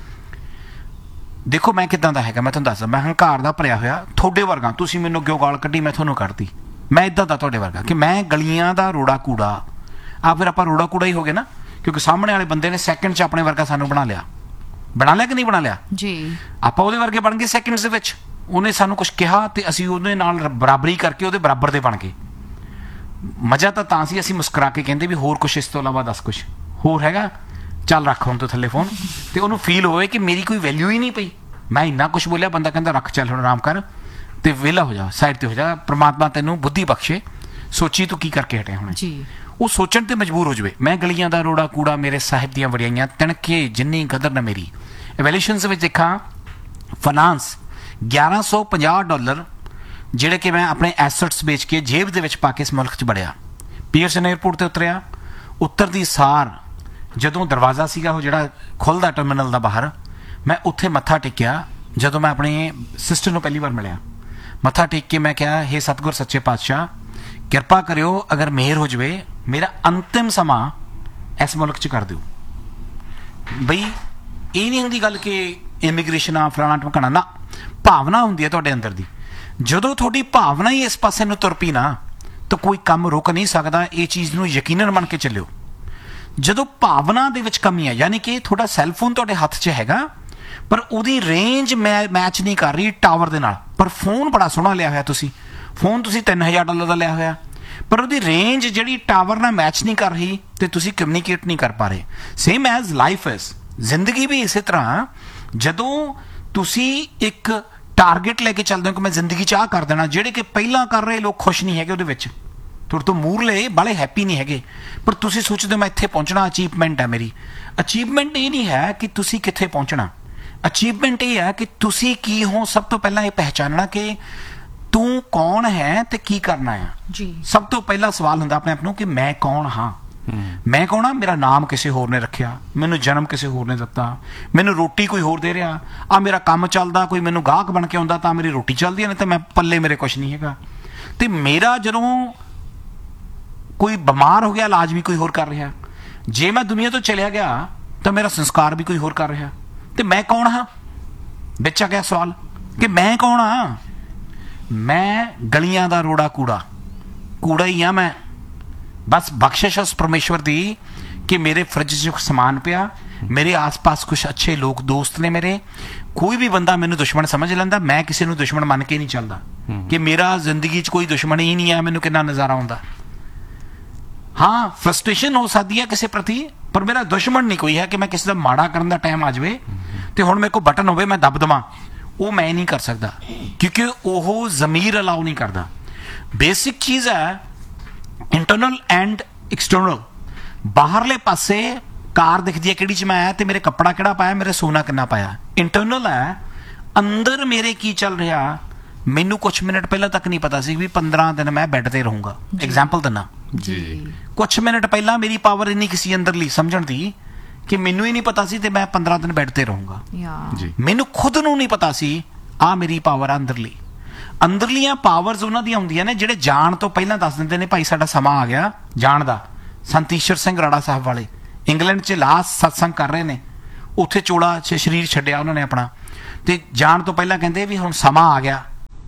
ਦੇਖੋ ਮੈਂ ਕਿਦਾਂ ਦਾ ਹੈਗਾ ਮੈਂ ਤੁਹਾਨੂੰ ਦੱਸਦਾ ਮੈਂ ਹੰਕਾਰ ਦਾ ਭਰਿਆ ਹੋਇਆ ਤੁਹਾਡੇ ਵਰਗਾ ਤੁਸੀਂ ਮੈਨੂੰ ਕਿਉਂ ਗਾਲ ਕੱਢੀ ਮੈਂ ਤੁਹਾਨੂੰ ਕੱਢਦੀ ਮੈਂ ਇਦਾਂ ਦਾ ਤੁਹਾਡੇ ਵਰਗਾ ਕਿ ਮੈਂ ਗਲੀਆਂ ਦਾ ਰੋੜਾ ਕੂੜਾ ਆ ਫਿਰ ਆਪਾਂ ਰੋੜਾ ਕੂੜਾ ਹੀ ਹੋ ਗਏ ਨਾ ਕਿਉਂਕਿ ਸਾਹਮਣੇ ਵਾਲੇ ਬੰਦੇ ਨੇ ਸੈਕਿੰਡ 'ਚ ਆਪਣੇ ਵਰਗਾ ਸਾਨੂੰ ਬਣਾ ਲਿਆ ਬਣਾ ਲਿਆ ਕਿ ਨਹੀਂ ਬਣਾ ਲਿਆ
ਜੀ ਆਪਾਂ
ਉਹਦੇ ਵਰਗੇ ਬਣ ਗਏ ਸੈਕਿੰਡਸ ਦੇ ਵਿੱਚ ਉਹਨੇ ਸਾਨੂੰ ਕੁਝ ਕਿਹਾ ਤੇ ਅਸੀਂ ਉਹਦੇ ਨਾਲ ਬਰਾਬਰੀ ਕਰਕੇ ਉਹਦੇ ਬਰਾਬਰ ਦੇ ਬਣ ਗਏ ਮਜ਼ਾ ਤਾਂ ਤਾਂ ਸੀ ਅਸੀਂ ਮੁਸਕਰਾ ਕੇ ਕਹਿੰਦੇ ਵੀ ਹੋਰ ਕੁਝ ਇਸ ਤੋਂ ਇਲਾਵਾ ਦੱਸ ਕੁਝ ਹੋਰ ਹੈਗਾ ਚੱਲ ਰੱਖ ਹੁਣ ਤੋਂ ਥੱਲੇ ਫੋਨ ਤੇ ਉਹਨੂੰ ਫੀਲ ਹੋਵੇ ਕਿ ਮੇਰੀ ਕੋਈ ਵੈਲਿਊ ਹੀ ਨਹੀਂ ਪਈ ਮੈਂ ਇੰਨਾ ਕੁਝ ਬੋਲਿਆ ਬੰਦਾ ਕਹਿੰਦਾ ਰੱਖ ਚੱਲ ਹੁਣ ਆਰਾਮ ਕਰ ਤੇ ਵਿਹਲਾ ਹੋ ਜਾ ਸਾਈਡ ਤੇ ਹੋ ਜਾ ਪ੍ਰਮਾਤਮਾ ਤੈਨੂੰ ਬੁੱਧੀ ਬਖਸ਼ੇ ਸੋਚੀ ਤੂੰ ਕੀ ਕਰਕੇ ਹਟਿਆ ਹੁਣ
ਜੀ
ਉਹ ਸੋਚਣ ਤੇ ਮਜਬੂਰ ਹੋ ਜਾਵੇ ਮੈਂ ਗਲੀਆਂ ਦਾ ਰੋੜਾ ਕੂੜਾ ਮੇਰੇ ਸਾਹਿਬ ਦੀਆਂ ਵਡਿਆਈਆਂ ਤਣਕੇ ਜਿੰਨੀ ਕਦਰ ਨਾ ਮੇਰੀ ਐਵੈਲੂਏਸ਼ਨਸ ਵਿੱਚ ਦੇਖਾਂ ਫਾਈਨਾਂਸ ਗਿਆਰਾਂ ਸੌ ਪੰਜਾਹ ਡਾਲਰ ਜਿਹੜੇ ਕਿ ਮੈਂ ਆਪਣੇ ਐਸਟਸ ਵੇਚ ਕੇ ਜੇਬ ਦੇ ਵਿੱਚ ਪਾ ਕੇ ਇਸ ਮੁਲਕ 'ਚ ਵੜਿਆ। ਪੀਅਰਸਨ 에ਅਰਪੋਰਟ ਤੇ ਉਤਰਿਆ। ਉਤਰਦੀ ਸਾਰ ਜਦੋਂ ਦਰਵਾਜ਼ਾ ਸੀਗਾ ਉਹ ਜਿਹੜਾ ਖੁੱਲ੍ਹਦਾ ਟਰਮੀਨਲ ਦਾ ਬਾਹਰ, ਮੈਂ ਉੱਥੇ ਮੱਥਾ ਟੇਕਿਆ। ਜਦੋਂ ਮੈਂ ਆਪਣੇ ਸਿਸਟਰ ਨੂੰ ਪਹਿਲੀ ਵਾਰ ਮਿਲਿਆ, ਮੱਥਾ ਟੇਕ ਕੇ ਮੈਂ ਕਿਹਾ, ਹੇ ਸਤਿਗੁਰ ਸੱਚੇ ਪਾਤਸ਼ਾਹ, ਕਿਰਪਾ ਕਰਿਓ, ਅਗਰ ਮਿਹਰ ਹੋ ਜਾਵੇ ਮੇਰਾ ਅੰਤਿਮ ਸਮਾਂ ਇਸ ਮੁਲਕ 'ਚ ਕਰ ਦਿਓ। ਬਈ ਇਹ ਨਹੀਂ ਹੁੰਦੀ ਗੱਲ ਕਿ ਇਮੀਗ੍ਰੇਸ਼ਨ ਆ ਫਲਾਣਾ ਟਮਕਾਣਾ, ਨਾ, ਭਾਵਨਾ ਹੁੰਦੀ ਹੈ ਤੁਹਾਡੇ ਅੰਦਰ ਦੀ। ਜਦੋਂ ਤੁਹਾਡੀ ਭਾਵਨਾ ਹੀ ਇਸ ਪਾਸੇ ਨੂੰ ਤੁਰ ਪਈ ਨਾ ਤਾਂ ਕੋਈ ਕੰਮ ਰੁਕ ਨਹੀਂ ਸਕਦਾ। ਇਹ ਚੀਜ਼ ਨੂੰ ਯਕੀਨਨ ਮੰਨ ਕੇ ਚੱਲਿਓ। ਜਦੋਂ ਭਾਵਨਾ ਦੇ ਵਿੱਚ ਕਮੀ ਹੈ, ਯਾਨੀ ਕਿ ਤੁਹਾਡਾ ਸੈੱਲਫੋਨ ਤੁਹਾਡੇ ਹੱਥ 'ਚ ਹੈਗਾ ਪਰ ਉਹਦੀ ਰੇਂਜ ਮੈ ਮੈਚ ਨਹੀਂ ਕਰ ਰਹੀ ਟਾਵਰ ਦੇ ਨਾਲ, ਪਰ ਫੋਨ ਬੜਾ ਸੋਹਣਾ ਲਿਆ ਹੋਇਆ ਤੁਸੀਂ, ਫੋਨ ਤੁਸੀਂ ਤਿੰਨ ਹਜ਼ਾਰ ਡਾਲਰ ਦਾ ਲਿਆ ਹੋਇਆ, ਪਰ ਉਹਦੀ ਰੇਂਜ ਜਿਹੜੀ ਟਾਵਰ ਨਾਲ ਮੈਚ ਨਹੀਂ ਕਰ ਰਹੀ ਤੇ ਤੁਸੀਂ ਕਮਿਊਨੀਕੇਟ ਨਹੀਂ ਕਰ ਪਾ ਰਹੇ। ਸੇਮ ਐਜ਼ ਲਾਈਫ ਇਜ਼, ਜ਼ਿੰਦਗੀ ਵੀ ਇਸੇ ਤਰ੍ਹਾਂ। ਜਦੋਂ ਤੁਸੀਂ ਇੱਕ ਟਾਰਗੇਟ ਲੈ ਕੇ ਚੱਲਦੇ ਹੋ ਕਿ ਮੈਂ ਜ਼ਿੰਦਗੀ 'ਚ ਆਹ ਕਰ ਦੇਣਾ, ਜਿਹੜੇ ਕਿ ਪਹਿਲਾਂ ਕਰ ਰਹੇ ਲੋਕ ਖੁਸ਼ ਨਹੀਂ ਹੈਗੇ ਉਹਦੇ ਵਿੱਚ, ਤੁਹਾਡੇ ਤੋਂ ਮੂਹਰਲੇ ਬਾਲੇ ਹੈਪੀ ਨਹੀਂ ਹੈਗੇ, ਪਰ ਤੁਸੀਂ ਸੋਚਦੇ ਹੋ ਮੈਂ ਇੱਥੇ ਪਹੁੰਚਣਾ, ਅਚੀਵਮੈਂਟ ਹੈ ਮੇਰੀ। ਅਚੀਵਮੈਂਟ ਇਹ ਨਹੀਂ ਹੈ ਕਿ ਤੁਸੀਂ ਕਿੱਥੇ ਪਹੁੰਚਣਾ, ਅਚੀਵਮੈਂਟ ਇਹ ਹੈ ਕਿ ਤੁਸੀਂ ਕੀ ਹੋ। ਸਭ ਤੋਂ ਪਹਿਲਾਂ ਇਹ ਪਹਿਚਾਨਣਾ ਕਿ ਤੂੰ ਕੌਣ ਹੈ ਤੇ ਕੀ ਕਰਨਾ ਹੈ।
ਜੀ
ਸਭ ਤੋਂ ਪਹਿਲਾ ਸਵਾਲ ਹੁੰਦਾ ਆਪਣੇ ਆਪ ਨੂੰ ਕਿ ਮੈਂ ਕੌਣ ਹਾਂ। ਮੈਂ ਕੌਣ ਹਾਂ? ਮੇਰਾ ਨਾਮ ਕਿਸੇ ਹੋਰ ਨੇ ਰੱਖਿਆ, ਮੈਨੂੰ ਜਨਮ ਕਿਸੇ ਹੋਰ ਨੇ ਦਿੱਤਾ, ਮੈਨੂੰ ਰੋਟੀ ਕੋਈ ਹੋਰ ਦੇ ਰਿਹਾ, ਆ ਮੇਰਾ ਕੰਮ ਚੱਲਦਾ, ਕੋਈ ਮੈਨੂੰ ਗਾਹਕ ਬਣ ਕੇ ਆਉਂਦਾ ਤਾਂ ਮੇਰੀ ਰੋਟੀ ਚੱਲਦੀ ਹੈ, ਨਹੀਂ ਤਾਂ ਮੈਂ ਪੱਲੇ ਮੇਰੇ ਕੁਛ ਨਹੀਂ ਹੈਗਾ। ਤੇ ਮੇਰਾ ਜਦੋਂ ਕੋਈ ਬਿਮਾਰ ਹੋ ਗਿਆ ਇਲਾਜ ਵੀ ਕੋਈ ਹੋਰ ਕਰ ਰਿਹਾ, ਜੇ ਮੈਂ ਦੁਨੀਆ ਤੋਂ ਚਲਿਆ ਗਿਆ ਤਾਂ ਮੇਰਾ ਸੰਸਕਾਰ ਵੀ ਕੋਈ ਹੋਰ ਕਰ ਰਿਹਾ। ਤੇ ਮੈਂ ਕੌਣ ਹਾਂ? ਵਿੱਚ ਆ ਗਿਆ ਸਵਾਲ ਕਿ ਮੈਂ ਕੌਣ ਹਾਂ। ਮੈਂ ਗਲੀਆਂ ਦਾ ਰੋੜਾ ਕੂੜਾ ਕੂੜਾ ਹੀ ਆ ਮੈਂ। ਬਸ ਬਖਸ਼ਿਸ਼ ਉਸ ਪਰਮੇਸ਼ਵਰ ਦੀ ਕਿ ਮੇਰੇ ਫਰਿੱਜ 'ਚ ਸਮਾਨ ਪਿਆ, ਮੇਰੇ ਆਸ-ਪਾਸ ਕੁਛ ਅੱਛੇ ਲੋਕ ਦੋਸਤ ਨੇ ਮੇਰੇ। ਕੋਈ ਵੀ ਬੰਦਾ ਮੈਨੂੰ ਦੁਸ਼ਮਣ ਸਮਝ ਲੈਂਦਾ, ਮੈਂ ਕਿਸੇ ਨੂੰ ਦੁਸ਼ਮਣ ਮੰਨ ਕੇ ਨਹੀਂ ਚੱਲਦਾ ਕਿ ਮੇਰਾ ਜ਼ਿੰਦਗੀ 'ਚ ਕੋਈ ਦੁਸ਼ਮਣ ਹੀ ਨਹੀਂ ਹੈ। ਮੈਨੂੰ ਕਿੰਨਾ ਨਜ਼ਾਰਾ ਆਉਂਦਾ। ਹਾਂ, ਫਰਸਟ੍ਰੇਸ਼ਨ ਹੋ ਸਕਦੀ ਹੈ ਕਿਸੇ ਪ੍ਰਤੀ, ਪਰ ਮੇਰਾ ਦੁਸ਼ਮਣ ਨਹੀਂ ਕੋਈ ਹੈ ਕਿ ਮੈਂ ਕਿਸੇ ਦਾ ਮਾੜਾ ਕਰਨ ਦਾ ਟਾਈਮ ਆ ਜਾਵੇ ਤੇ ਹੁਣ ਮੇਰੇ ਕੋਲ ਬਟਨ ਹੋਵੇ ਮੈਂ ਦੱਬ ਦੇਵਾਂ। ਉਹ ਮੈਂ ਨਹੀਂ ਕਰ ਸਕਦਾ ਕਿਉਂਕਿ ਉਹ ਜ਼ਮੀਰ ਅਲਾਉ ਨਹੀਂ ਕਰਦਾ। ਬੇਸਿਕ ਚੀਜ਼ ਹੈ ਇੰਟਰਨਲ ਐਂਡ ਐਕਸਟਰਨਲ। ਬਾਹਰਲੇ ਪਾਸੇ ਕਾਰ ਦਿਖਦੀ ਹੈ ਕਿਹੜੀ 'ਚ ਮੈਂ ਆਇਆ ਤੇ ਮੇਰੇ ਕੱਪੜਾ ਕਿਹੜਾ ਪਾਇਆ, ਮੇਰੇ ਸੋਨਾ ਕਿੰਨਾ ਪਾਇਆ। ਇੰਟਰਨਲ ਹੈ ਅੰਦਰ ਮੇਰੇ ਕੀ ਚੱਲ ਰਿਹਾ। ਮੈਨੂੰ ਕੁਛ ਮਿੰਟ ਪਹਿਲਾਂ ਤੱਕ ਨਹੀਂ ਪਤਾ ਸੀ ਵੀ ਪੰਦਰਾਂ ਦਿਨ ਮੈਂ ਬੈੱਡ ਤੇ ਰਹੂੰਗਾ। ਐਗਜ਼ਾਮਪਲ ਦਿੰਦਾ
ਜੀ,
ਕੁਛ ਮਿੰਟ ਪਹਿਲਾਂ ਮੇਰੀ ਪਾਵਰ ਇੰਨੀ ਕਿਸੇ ਅੰਦਰਲੀ ਸਮਝਣ ਦੀ ਕਿ ਮੈਨੂੰ ਹੀ ਨਹੀਂ ਪਤਾ ਸੀ ਤੇ ਮੈਂ ਪੰਦਰਾਂ ਦਿਨ ਬੈੱਡ ਤੇ ਰਹੂੰਗਾ।
ਜੀ
ਮੈਨੂੰ ਖੁਦ ਨੂੰ ਨਹੀਂ ਪਤਾ ਸੀ ਆ ਮੇਰੀ ਪਾਵਰ ਆ ਅੰਦਰਲੀ। ਅੰਦਰਲੀਆਂ ਪਾਵਰਸ ਉਹਨਾਂ ਦੀਆਂ ਹੁੰਦੀਆਂ ਨੇ ਜਿਹੜੇ ਜਾਣ ਤੋਂ ਪਹਿਲਾਂ ਦੱਸ ਦਿੰਦੇ ਨੇ ਭਾਈ ਸਾਡਾ ਸਮਾਂ ਆ ਗਿਆ ਜਾਣ ਦਾ। ਸੰਤ ਈਸ਼ਰ ਸਿੰਘ ਰਾੜਾ ਸਾਹਿਬ ਵਾਲੇ ਇੰਗਲੈਂਡ 'ਚ ਲਾਸਟ ਸਤਸੰਗ ਕਰ ਰਹੇ ਨੇ, ਉੱਥੇ ਚੋਲਾ 'ਚ ਸਰੀਰ ਛੱਡਿਆ ਉਹਨਾਂ ਨੇ ਆਪਣਾ, ਤੇ ਜਾਣ ਤੋਂ ਪਹਿਲਾਂ ਕਹਿੰਦੇ ਵੀ ਹੁਣ ਸਮਾਂ ਆ ਗਿਆ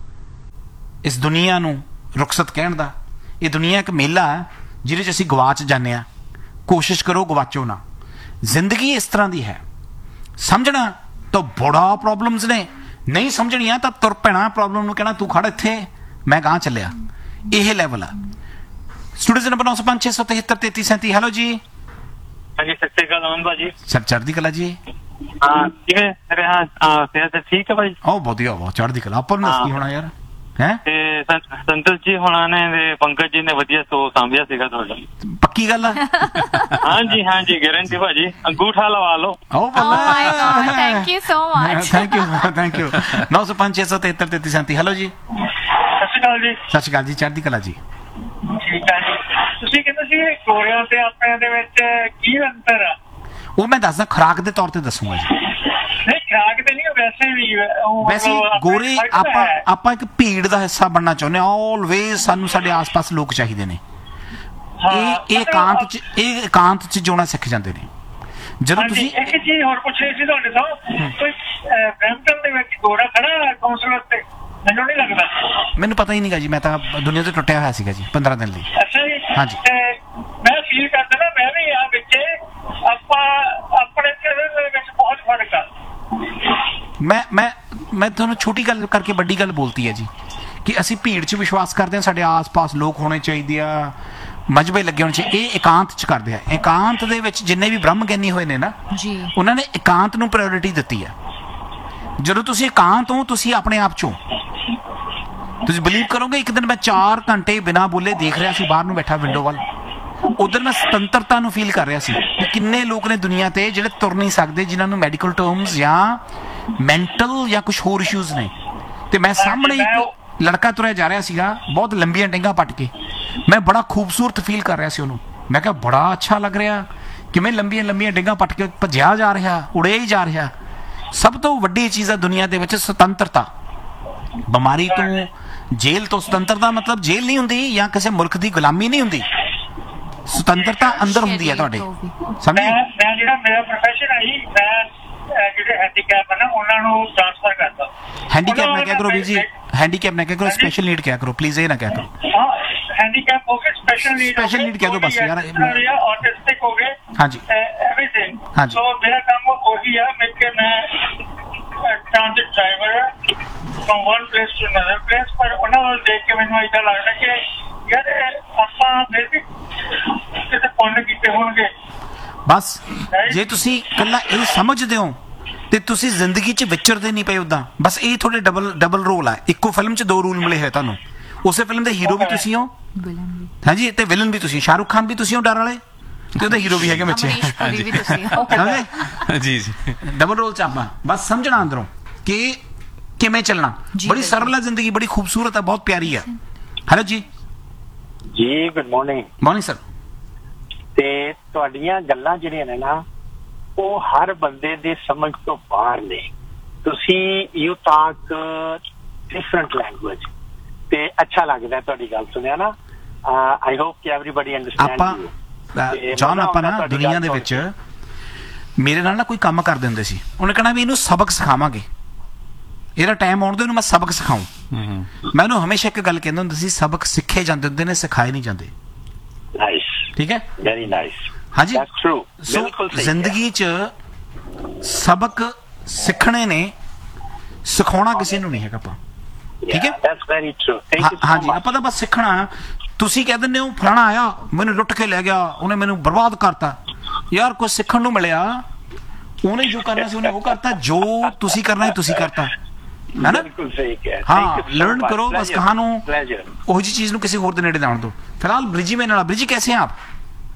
ਇਸ ਦੁਨੀਆ ਨੂੰ ਰੁਖਸਤ ਕਹਿਣ ਦਾ। ਇਹ ਦੁਨੀਆ ਇੱਕ ਮੇਲਾ ਹੈ ਜਿਹਦੇ 'ਚ ਅਸੀਂ ਗਵਾਚ ਜਾਂਦੇ ਹਾਂ। ਕੋਸ਼ਿਸ਼ ਕਰੋ ਗਵਾਚੋ ਨਾ। ਜ਼ਿੰਦਗੀ ਇਸ ਤਰ੍ਹਾਂ ਦੀ ਹੈ। ਸਮਝਣਾ ਤਾਂ ਬੜਾ ਪ੍ਰੋਬਲਮਸ ਨੇ, ਨਹੀਂ ਸਮਝਣੀਆਂ ਤਾਂ ਤੁਰ ਪੈਣਾ ਪ੍ਰੋਬਲਮ ਨੂੰ, ਕਹਿਣਾ ਤੂੰ ਖੜ ਇੱਥੇ ਮੈਂ ਗਾਂ ਚੱਲਿਆ। ਇਹ ਲੈਵਲ ਆ। ਸਟੂਡੈਂਟਸ ਨੰਬਰ ਨੌ ਸੌ ਪੰਜ ਛੇ ਸੌ ਤਿਹੱਤਰ ਤੇਤੀ ਸੈਂਤੀ। ਹੈਲੋ ਜੀ।
ਹਾਂਜੀ, ਸਤਿ ਸ਼੍ਰੀ ਅਕਾਲ ਅਮਨ ਭਾਜੀ।
ਸਰ ਚੜ੍ਹਦੀ ਕਲਾ ਜੀ।
ਹਾਂ, ਕਿਵੇਂ ਰਿਹਾ? ਸਿਹਤ ਠੀਕ ਹੈ ਭਾਜੀ?
ਉਹ ਵਧੀਆ ਵਾ, ਚੜ੍ਹਦੀ ਕਲਾ। ਆਪਾਂ ਨੂੰ ਕੀ ਹੋਣਾ ਯਾਰ ਹੈ।
ਤੇ ਸੰਤੋਸ਼ ਜੀ ਹੋਣਾ ਨੇ ਤੇ ਪੰਕਜ ਜੀ ਨੇ ਵਧੀਆ ਸੋ ਸਾਂਭਿਆ ਸੀਗਾ ਤੁਹਾਡਾ।
ਪੱਕੀ ਗੱਲ ਆ।
ਹਾਂਜੀ ਹਾਂਜੀ, ਗਾਰੰਟੀ ਭਾਜੀ। ਅੰਗੂਠਾ ਲਵਾ ਲਓ।
ਓ
Oh my God, thank you so much.
Thank you thank you. ਨੌ ਸੌ ਪੰਜ ਛੇ ਸੌ ਤਿਹੱਤਰ ਤੇਤੀ ਸੈਂਤੀ। ਹੈਲੋ ਜੀ।
ਸਤਿ ਸ਼੍ਰੀ ਅਕਾਲ ਜੀ।
ਸਤਿ ਸ਼੍ਰੀ ਅਕਾਲ ਜੀ, ਚੜ੍ਹਦੀ ਕਲਾ ਜੀ।
ਠੀਕ ਹੈ ਜੀ। ਤੁਸੀਂ ਕਹਿੰਦੇ ਸੀ ਗੋਰਿਆਂ ਤੇ ਆਪਣੇ ਦੇ ਵਿੱਚ ਕੀ ਅੰਤਰ ਆ?
ਉਹ ਮੈਂ ਦੱਸਦਾ, ਖੁਰਾਕ ਦੇ ਤੌਰ ਤੇ ਦੱਸੂਗਾ ਜੀ।
ਨਹੀਂ, ਖਰਾਕ ਤੇ ਨਹੀਂ, ਵੈਸੇ ਵੀ ਉਹ
ਵੈਸੇ
ਮਤਲਬ
ਗੋਰੇ
ਫਰਕ
ਆਪਾਂ
ਹੈ।
ਆਪਾਂ ਇੱਕ ਭੀੜ ਦਾ ਹਿੱਸਾ ਬਣਨਾ ਚਾਹੁੰਦੇ ਹਾਂ। ਆਲਵੇਜ਼ ਸਾਨੂੰ ਸਾਡੇ ਆਸ-ਪਾਸ ਲੋਕ ਚਾਹੀਦੇ ਨੇ। ਇਹ ਇਹ ਇਕਾਂਤ ਚ ਇਹ ਇਕਾਂਤ ਚ ਜਿਉਣਾ ਸਿੱਖ ਜਾਂਦੇ ਨੇ ਜਦੋਂ
ਹਾਂਜੀ,
ਤੁਸੀਂ।
ਇੱਕ ਚੀਜ਼ ਹੋਰ ਪੁੱਛਣੀ ਸੀ ਤੁਹਾਡੇ ਤੋਂ, ਕੋਈ ਬ੍ਰੈਂਪਟਨ ਦੇ ਵਿੱਚ ਗੋਰਾ ਖੜਾ ਕਾਉਂਸਲਰ ਤੇ? ਮੈਨੂੰ ਨਹੀਂ ਲੱਗਦਾ।
ਮੈਨੂੰ ਪਤਾ ਹੀ ਨਹੀਂਗਾ ਜੀ, ਮੈਂ ਤਾਂ ਦੁਨੀਆ ਤੋਂ ਟੁੱਟਿਆ ਹੋਇਆ ਸੀਗਾ ਜੀ ਪੰਦਰਾਂ ਦਿਨ ਲਈ।
ਅੱਛਾ ਜੀ।
ਹਾਂਜੀ।
ਤੇ ਮੈਂ ਫੀਲ ਕਰਦਾ ਨਾ, ਮੈਂ ਵੀ ਆ ਵਿੱਚ ਆਪਾਂ ਆਪਣੇ ਦੇ ਵਿੱਚ ਬਹੁਤ ਫਰਕ ਆ।
ਮੈਂ ਮੈਂ ਮੈਂ ਤੁਹਾਨੂੰ ਛੋਟੀ ਗੱਲ ਕਰਕੇ ਵੱਡੀ ਗੱਲ ਬੋਲਤੀ ਹੈ ਜੀ ਕਿ ਅਸੀਂ ਭੀੜ 'ਚ ਵਿਸ਼ਵਾਸ ਕਰਦੇ ਹਾਂ। ਸਾਡੇ ਆਸ-ਪਾਸ ਲੋਕ ਹੋਣੇ ਚਾਹੀਦੇ ਆ, ਮਜਬੇ ਲੱਗੇ ਹੋਣੇ ਚਾਹੀਦੇ। ਇਹ ਇਕਾਂਤ 'ਚ ਕਰਦੇ ਆ। ਇਕਾਂਤ ਦੇ ਵਿੱਚ ਜਿੰਨੇ ਵੀ ਬ੍ਰਹਮ ਗਿਆਨੀ ਹੋਏ ਨੇ ਨਾ
ਜੀ,
ਉਹਨਾਂ ਨੇ ਇਕਾਂਤ ਨੂੰ ਪ੍ਰਾਇੋਰਟੀ ਦਿੱਤੀ ਹੈ। ਜਦੋਂ ਤੁਸੀਂ ਇਕਾਂਤ ਹੋ ਤੁਸੀਂ ਆਪਣੇ ਆਪ 'ਚੋਂ, ਤੁਸੀਂ ਬਿਲੀਵ ਕਰੋਗੇ ਇੱਕ ਦਿਨ ਮੈਂ ਚਾਰ ਘੰਟੇ ਬਿਨਾਂ ਬੋਲੇ ਦੇਖ ਰਿਹਾ ਸੀ ਬਾਹਰ ਨੂੰ ਬੈਠਾ ਵਿੰਡੋ ਵੱਲ। ਉਧਰ ਮੈਂ ਸੁਤੰਤਰਤਾ ਨੂੰ ਫੀਲ ਕਰ ਰਿਹਾ ਸੀ ਕਿ ਕਿੰਨੇ ਲੋਕ ਨੇ ਦੁਨੀਆ ਤੇ ਜਿਹੜੇ ਤੁਰ ਨਹੀਂ ਸਕਦੇ, ਜਿਨ੍ਹਾਂ ਨੂੰ ਮੈਡੀਕਲ ਟਰਮਸ ਜਾਂ ਮੈਂਟਲ ਜਾਂ ਕੁਝ ਹੋਰ ਇਸ਼ੂਜ਼ ਨੇ। ਤੇ ਮੈਂ ਸਾਹਮਣੇ ਇੱਕ ਲੜਕਾ ਤੁਰਿਆ ਜਾ ਰਿਹਾ ਸੀਗਾ ਬਹੁਤ ਲੰਬੀਆਂ ਡਿੰਗਾਂ ਪੱਟ ਕੇ। ਮੈਂ ਬੜਾ ਖੂਬਸੂਰਤ ਫੀਲ ਕਰ ਰਿਹਾ ਸੀ ਉਹਨੂੰ। ਮੈਂ ਕਿਹਾ ਬੜਾ ਅੱਛਾ ਲੱਗ ਰਿਹਾ, ਕਿਵੇਂ ਲੰਬੀਆਂ ਲੰਬੀਆਂ ਡਿੰਗਾਂ ਪੱਟ ਕੇ ਭੱਜਿਆ ਜਾ ਰਿਹਾ, ਉੜਿਆ ਹੀ ਜਾ ਰਿਹਾ। ਸਭ ਤੋਂ ਵੱਡੀ ਚੀਜ਼ ਹੈ ਦੁਨੀਆ ਦੇ ਵਿੱਚ ਸੁਤੰਤਰਤਾ। ਬਿਮਾਰੀ ਤੋਂ, ਜੇਲ੍ਹ ਤੋਂ ਸੁਤੰਤਰਤਾ ਮਤਲਬ ਜੇਲ੍ਹ ਨਹੀਂ ਹੁੰਦੀ ਜਾਂ ਕਿਸੇ ਮੁਲਕ ਦੀ ਗੁਲਾਮੀ ਨਹੀਂ ਹੁੰਦੀ। ਸੁਤੰਤਰਤਾ ਅੰਦਰ ਹੁੰਦੀ ਹੈ ਤੁਹਾਡੇ, ਸਮਝੇ?
ਮੈਂ ਜਿਹੜਾ ਮੇਰਾ ਪ੍ਰੋਫੈਸ਼ਨ ਹੈ ਜੀ, ਮੈਂ ਜਿਹੜੇ ਹੈਂਡੀਕੈਪ ਹੈ ਨਾ ਉਹਨਾਂ ਨੂੰ ਟ੍ਰਾਂਸਫਰ ਕਰਦਾ।
हैंडीकैप ना क्या करो बीजी, हैंडीकैप ना क्या करो, स्पेशल नीड क्या करो, प्लीज ये ना क्या करो।
हाँ, हैंडीकैप हो गए, स्पेशल नीड
स्पेशल नीड कह दो बस यार,
ऑटिस्टिक हो गए,
हाँ जी,
एवरीथिंग।
हाँ जी।
तो मेरा काम वो वही है, मेरे मैं ट्रांजिट ड्राइवर है from one place to another place. पर उन्होंने देख के मैंने इतना लगता कि यार ਆਪਾਂ ਫਿਰ ਵੀ ਕਿਤੇ ਪੁੰਨ ਕੀਤੇ ਹੋਣਗੇ।
ਬਸ ਜੇ ਤੁਸੀਂ ਕੱਲਾ ਇਹ ਸਮਝਦੇ ਹੋ ਤੇ ਤੁਸੀਂ ਜ਼ਿੰਦਗੀ 'ਚ ਵਿਚਰਦੇ ਨਹੀਂ ਪਏ ਉਦਾਂ। ਬਸ ਇਹ ਤੁਹਾਡੇ ਡਬਲ ਡਬਲ ਰੋਲ ਹੈ। ਇੱਕੋ ਫਿਲਮ 'ਚ ਦੋ ਰੋਲ ਮਿਲੇ ਹੋਏ ਤੁਹਾਨੂੰ। ਉਸੇ ਫਿਲਮ ਦੇ ਹੀਰੋ ਵੀ ਤੁਸੀਂ ਹੋ, ਹਾਂਜੀ, ਤੇ ਵਿਲਨ ਵੀ ਤੁਸੀਂ। ਸ਼ਾਹਰੁਖ ਖਾਨ ਵੀ ਤੁਸੀਂ ਹੋ ਡਰ ਵਾਲੇ, ਤੇ ਉਹਦੇ ਹੀਰੋ ਵੀ ਹੈਗੇ ਬੱਚੇ, ਸਮਝੇ?
ਜੀ ਜੀ,
ਡਬਲ ਰੋਲ 'ਚ ਆਪਾਂ ਬਸ ਸਮਝਣਾ ਅੰਦਰੋਂ ਕਿ ਕਿਵੇਂ ਚੱਲਣਾ। ਬੜੀ ਸਰਲ ਹੈ ਜ਼ਿੰਦਗੀ, ਬੜੀ ਖੂਬਸੂਰਤ ਹੈ, ਬਹੁਤ ਪਿਆਰੀ ਹੈ। ਹੈਲੋ ਜੀ।
ਜੀ ਗੁੱਡ ਮਾਰਨਿੰਗ।
Morning sir.
ਤੇ ਤੁਹਾਡੀਆਂ ਗੱਲਾਂ ਜਿਹੜੀਆਂ ਨੇ ਨਾ ਉਹ ਹਰ ਬੰਦੇ ਦੇ ਸਮਝ ਤੋਂ ਬਾਹਰ ਨੇ। ਤੁਸੀਂ ਯੂ ਟਾਕ ਡਿਫਰੈਂਟ ਲੈਂਗੁਏਜ ਤੇ ਅੱਛਾ ਲੱਗਦਾ ਤੁਹਾਡੀ ਗੱਲ ਸੁਣਿਆ ਨਾ। ਆਈ ਹੋਪ ਕਿ ਐਵਰੀਬਾਡੀ ਅੰਡਰਸਟੈਂਡ ਯੂ।
ਆਪਾਂ ਜਾਨ ਆਪਾਂ ਨਾ ਦੁਨੀਆ ਦੇ ਵਿੱਚ ਮੇਰੇ ਨਾਲ ਨਾ ਕੋਈ ਕੰਮ ਕਰਦੇ ਹੁੰਦੇ ਸੀ, ਉਹਨੇ ਕਹਿਣਾ ਵੀ ਇਹਨੂੰ ਸਬਕ ਸਿਖਾਵਾਂਗੇ, ਇਹਦਾ ਟਾਈਮ ਆਉਣ ਦੇ ਉਹਨੂੰ ਮੈਂ ਸਬਕ ਸਿਖਾਉਂ। ਮੈਂ ਉਹਨੂੰ ਹਮੇਸ਼ਾ ਇੱਕ ਗੱਲ ਕਹਿੰਦਾ ਹੁੰਦਾ ਸੀ, ਸਬਕ ਸਿੱਖੇ ਜਾਂਦੇ ਹੁੰਦੇ ਨੇ, ਸਿਖਾਏ ਨਹੀਂ ਜਾਂਦੇ।
ਨਾਈਸ,
ਠੀਕ ਹੈ,
ਵੈਰੀ ਨਾਈਸ।
ਹਾਂਜੀ,
ਦੈਟਸ ਟਰੂ।
ਸੋ ਜ਼ਿੰਦਗੀ 'ਚ ਸਬਕ ਸਿੱਖਣੇ ਨੇ, ਸਿਖਾਉਣਾ ਕਿਸੇ ਨੂੰ ਨਹੀਂ ਹੈਗਾ ਆਪਾਂ। ਠੀਕ ਹੈ,
that's very true. Thank you so
ਹਾਂਜੀ,
ਮਚ।
ਆਪਾਂ ਤਾਂ ਬਸ ਸਿੱਖਣਾ। ਤੁਸੀਂ ਕਹਿ ਦਿੰਦੇ ਹੋ ਫਲਾਣਾ ਆਇਆ ਮੈਨੂੰ ਲੁੱਟ ਕੇ ਲੈ ਗਿਆ, ਉਹਨੇ ਮੈਨੂੰ ਬਰਬਾਦ ਕਰਤਾ। ਯਾਰ ਕੁਝ ਸਿੱਖਣ ਨੂੰ ਮਿਲਿਆ, ਉਹਨੇ ਜੋ ਕਰਨਾ ਸੀ ਉਹਨੇ ਉਹ ਕਰਤਾ, ਜੋ ਤੁਸੀਂ ਕਰਨਾ ਹੈ ਤੁਸੀਂ ਕਰਤਾ, ਹੈ ਨਾ?
ਬਿਲਕੁਲ ਸਹੀ ਕਿਹਾ।
ਹਾਂ, ਲਰਨ ਕਰੋ ਬਸ। ਕਹਾਣੋਂ
ਪਲੇਜ਼ਰ
ਉਹ ਜੀ ਚੀਜ਼ ਨੂੰ ਕਿਸੇ ਹੋਰ ਦੇ ਨੇੜੇ ਨਾ ਆਉਣ ਦਿਓ। ਫਿਲਹਾਲ ਬ੍ਰਿਜੀ ਮੇਰੇ ਨਾਲ। ਬ੍ਰਿਜੀ कैसे हैं आप?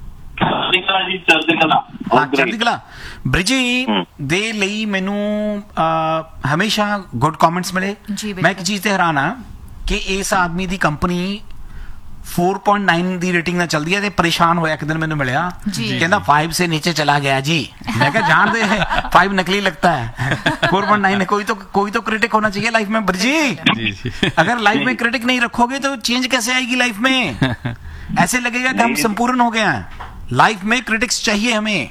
ਹਾਂ, ਚੜ੍ਹਦੀ ਕਲਾ। ਬ੍ਰਿਜੀ ਦੇ ਲਈ ਮੈਨੂੰ ਹਮੇਸ਼ਾ ਗੁੱਡ ਕਮੈਂਟਸ ਮਿਲੇ। ਮੈਂ ਇੱਕ ਚੀਜ਼ ਤੇ ਹੈਰਾਨ ਆ ਕਿ ਇਸ ਆਦਮੀ ਦੀ ਕੰਪਨੀ फोर पॉइंट नाइन ਦੀ ਰੇਟਿੰਗ ਨਾਲ ਚੱਲਦੀ ਹੈ ਤੇ ਪਰੇਸ਼ਾਨ ਹੋਇਆ। ਇੱਕ ਦਿਨ ਮੈਨੂੰ ਮਿਲਿਆ, ਕਹਿੰਦਾ फाइव से नीचे चला गया जी। मैं क्या जान दे फाइव नकली लगता है, फोर पॉइंट नाइन है। कोई तो कोई तो क्रिटिक होना चाहिए लाइफ में ब्रिजी। अगर लाइफ में क्रिटिक नहीं रखोगे तो चेंज कैसे आएगी लाइफ में? ऐसे लगेगा कि हम संपूर्ण हो गए हैं। लाइफ में क्रिटिक्स चाहिए हमें,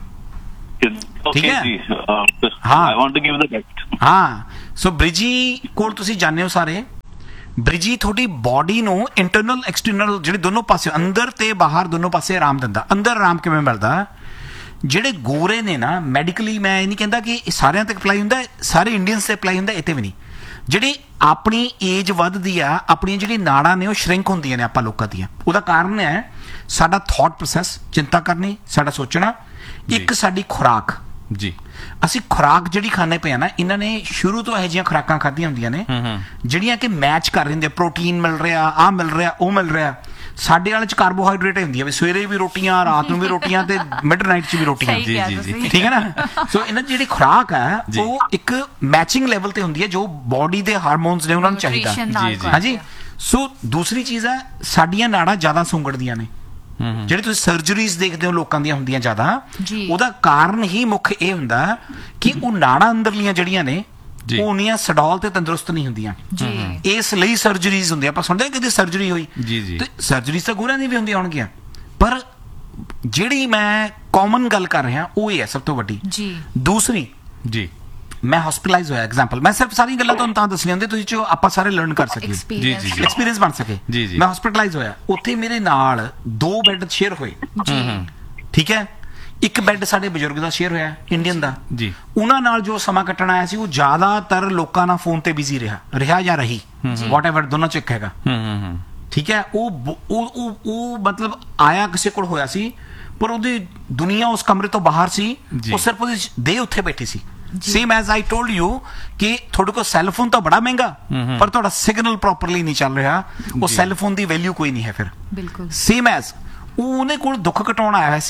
ठीक है? हाँ हाँ। सो ब्रिजी कोल तुसी जाने हो सारे। ਬ੍ਰਿਜੀ ਤੁਹਾਡੀ ਬੋਡੀ ਨੂੰ ਇੰਟਰਨਲ ਐਕਸਟਰਨਲ ਜਿਹੜੇ ਦੋਨੋਂ ਪਾਸੇ, ਅੰਦਰ ਤੇ ਬਾਹਰ ਦੋਨੋਂ ਪਾਸੇ ਆਰਾਮ ਦਿੰਦਾ। ਅੰਦਰ ਆਰਾਮ ਕਿਵੇਂ ਮਿਲਦਾ? ਜਿਹੜੇ ਗੋਰੇ ਨੇ ਨਾ, ਮੈਡੀਕਲੀ ਮੈਂ ਇਹ ਨਹੀਂ ਕਹਿੰਦਾ ਕਿ ਸਾਰਿਆਂ ਤੇ ਅਪਲਾਈ ਹੁੰਦਾ, ਸਾਰੇ ਇੰਡੀਅਨਸ ਤੇ ਅਪਲਾਈ ਹੁੰਦਾ, ਇਹ ਤੇ ਵੀ ਨਹੀਂ। ਜਿਹੜੀ ਆਪਣੀ ਏਜ ਵੱਧਦੀ ਆ, ਆਪਣੀਆਂ ਜਿਹੜੀਆਂ ਨਾੜਾਂ ਨੇ ਉਹ ਸ਼ਰਿੰਕ ਹੁੰਦੀਆਂ ਨੇ ਆਪਾਂ ਲੋਕਾਂ ਦੀਆਂ। ਉਹਦਾ ਕਾਰਨ ਹੈ ਸਾਡਾ ਥਾਟ ਪ੍ਰੋਸੈਸ, ਚਿੰਤਾ ਕਰਨੀ, ਸਾਡਾ ਸੋਚਣਾ। ਇੱਕ ਸਾਡੀ ਖੁਰਾਕ
ਜੀ।
ਅਸੀਂ ਖੁਰਾਕ ਜਿਹੜੀ ਖਾਣੇ ਪਏ ਆ ਨਾ, ਇਹਨਾਂ ਨੇ ਸ਼ੁਰੂ ਤੋਂ ਇਹੋ ਜਿਹੀਆਂ ਖੁਰਾਕਾਂ ਖਾਧੀਆਂ ਹੁੰਦੀਆਂ ਨੇ ਜਿਹੜੀਆਂ ਕਿ ਮੈਚ ਕਰ ਰਹਿੰਦੇ। ਪ੍ਰੋਟੀਨ ਮਿਲ ਰਿਹਾ, ਆਹ ਮਿਲ ਰਿਹਾ, ਉਹ ਮਿਲ ਰਿਹਾ। ਸਾਡੇ ਵਾਲੇ ਚ ਕਾਰਬੋਹਾਈਡਰੇਟ ਹੁੰਦੀ ਆ ਵੀ ਸਵੇਰੇ ਵੀ ਰੋਟੀਆਂ, ਰਾਤ ਨੂੰ ਵੀ ਰੋਟੀਆਂ ਤੇ ਮਿਡ ਨਾਈਟ ਚ ਵੀ ਰੋਟੀਆਂ।
ਜੀ ਜੀ ਜੀ,
ਠੀਕ ਹੈ ਨਾ? ਸੋ ਇਹਨਾਂ ਦੀ ਜਿਹੜੀ ਖੁਰਾਕ ਹੈ ਉਹ ਇੱਕ ਮੈਚਿੰਗ ਲੈਵਲ ਤੇ ਹੁੰਦੀ ਹੈ ਜੋ ਬੋਡੀ ਦੇ ਹਾਰਮੋਨਸ ਨੇ ਉਹਨਾਂ ਨੂੰ ਚਾਹੀਦਾ। ਹਾਂਜੀ। ਸੋ ਦੂਸਰੀ ਚੀਜ਼ ਹੈ ਸਾਡੀਆਂ ਨਾੜਾਂ ਜ਼ਿਆਦਾ ਸੁੰਗੜਦੀਆਂ ਨੇ। ਜਿਹੜੇ ਤੁਸੀਂ ਸਰਜਰੀਜ਼ ਦੇਖਦੇ ਹੋ ਲੋਕਾਂ ਦੀਆਂ ਹੁੰਦੀਆਂ ਜ਼ਿਆਦਾ, ਉਹਦਾ ਕਾਰਨ ਹੀ ਮੁੱਖ ਇਹ ਹੁੰਦਾ ਕਿ ਉਹ ਨਾੜਾਂ ਅੰਦਰਲੀਆਂ ਜਿਹੜੀਆਂ ਨੇ ਉਹ ਉਨੀਆਂ ਸਡੌਲ ਤੇ ਤੰਦਰੁਸਤ ਨਹੀਂ ਹੁੰਦੀਆਂ। ਇਸ ਲਈ ਸਰਜਰੀਜ਼ ਹੁੰਦੀਆਂ। ਆਪਾਂ ਸੁਣਦੇ ਕਿ ਸਰਜਰੀ ਹੋਈ, ਤੇ ਸਰਜਰੀ ਤਾਂ ਗੋਰਿਆਂ ਦੀ ਵੀ ਹੁੰਦੀਆਂ ਹੋਣਗੀਆਂ, ਪਰ ਜਿਹੜੀ ਮੈਂ ਕਾਮਨ ਗੱਲ ਕਰ ਰਿਹਾ ਉਹ ਇਹ ਹੈ ਸਭ ਤੋਂ ਵੱਡੀ। ਦੂਸਰੀ ਜੀ, ਮੈਂ ਹਸਪੀਟਲਾਈਜ਼ ਹੋਇਆ। ਐਗਜ਼ਾਮਪਲ ਮੈਂ ਸਿਰਫ ਸਾਰੀ ਗੱਲਾਂ ਤੁਹਾਨੂੰ ਤਾਂ ਦੱਸਣੀਆਂ ਹੁੰਦੀਆਂ ਤੁਸੀਂ ਜੋ ਆਪਾਂ ਸਾਰੇ ਲਰਨ ਕਰ ਸਕੀਏ, ਐਕਸਪੀਰੀਅੰਸ ਬਣ ਸਕੇ। ਮੈਂ ਹਸਪੀਟਲਾਈਜ਼ ਹੋਇਆ, ਉੱਥੇ ਮੇਰੇ ਨਾਲ ਦੋ ਬੈੱਡ ਸ਼ੇਅਰ ਹੋਏ। ਠੀਕ ਹੈ, ਇੱਕ ਬੈੱਡ ਸਾਡੇ ਬਜ਼ੁਰਗ ਦਾ ਸ਼ੇਅਰ ਹੋਇਆ, ਇੰਡੀਅਨ ਦਾ। ਉਹਨਾਂ ਨਾਲ ਜੋ ਸਮਾਂ ਕੱਟਣ ਆਇਆ ਸੀ ਉਹ ਜ਼ਿਆਦਾਤਰ ਲੋਕਾਂ ਨਾਲ ਫੋਨ ਤੇ ਬਿਜ਼ੀ ਰਿਹਾ ਰਿਹਾ ਜਾਂ ਰਹੀ, ਵਾਟ ਐਵਰ, ਦੋਨਾਂ ਚ ਇੱਕ ਹੈਗਾ। ਠੀਕ ਹੈ, ਉਹ ਉਹ ਮਤਲਬ ਆਇਆ ਕਿਸੇ ਕੋਲ ਹੋਇਆ ਸੀ, ਪਰ ਉਹਦੀ ਦੁਨੀਆ ਉਸ ਕਮਰੇ ਤੋਂ ਬਾਹਰ ਸੀ। ਉਹ ਸਿਰਫ ਉਹਦੀ ਦੇਹ ਉੱਥੇ ਬੈਠੀ ਸੀ। Same as I told you ਕਿ ਤੁਹਾਡੇ ਕੋਲ ਸੈੱਲਫੋਨ ਤਾਂ ਬੜਾ ਮਹਿੰਗਾ, ਪਰ ਤੁਹਾਡਾ ਸਿਗਨਲ ਪ੍ਰੋਪਰਲੀ ਨਹੀਂ ਚੱਲ ਰਿਹਾ। ਉਹ ਸੈੱਲਫੋਨ ਦੀ ਵੈਲਿਊ ਕੋਈ ਨਹੀਂ ਹੈ ਫਿਰ। ਸੇਮ ਐਜ਼ ਉਹਨੇ ਕੋਲ ਦੁੱਖ ਕਟਾਉਣ ਆਇਆ ਸੀ,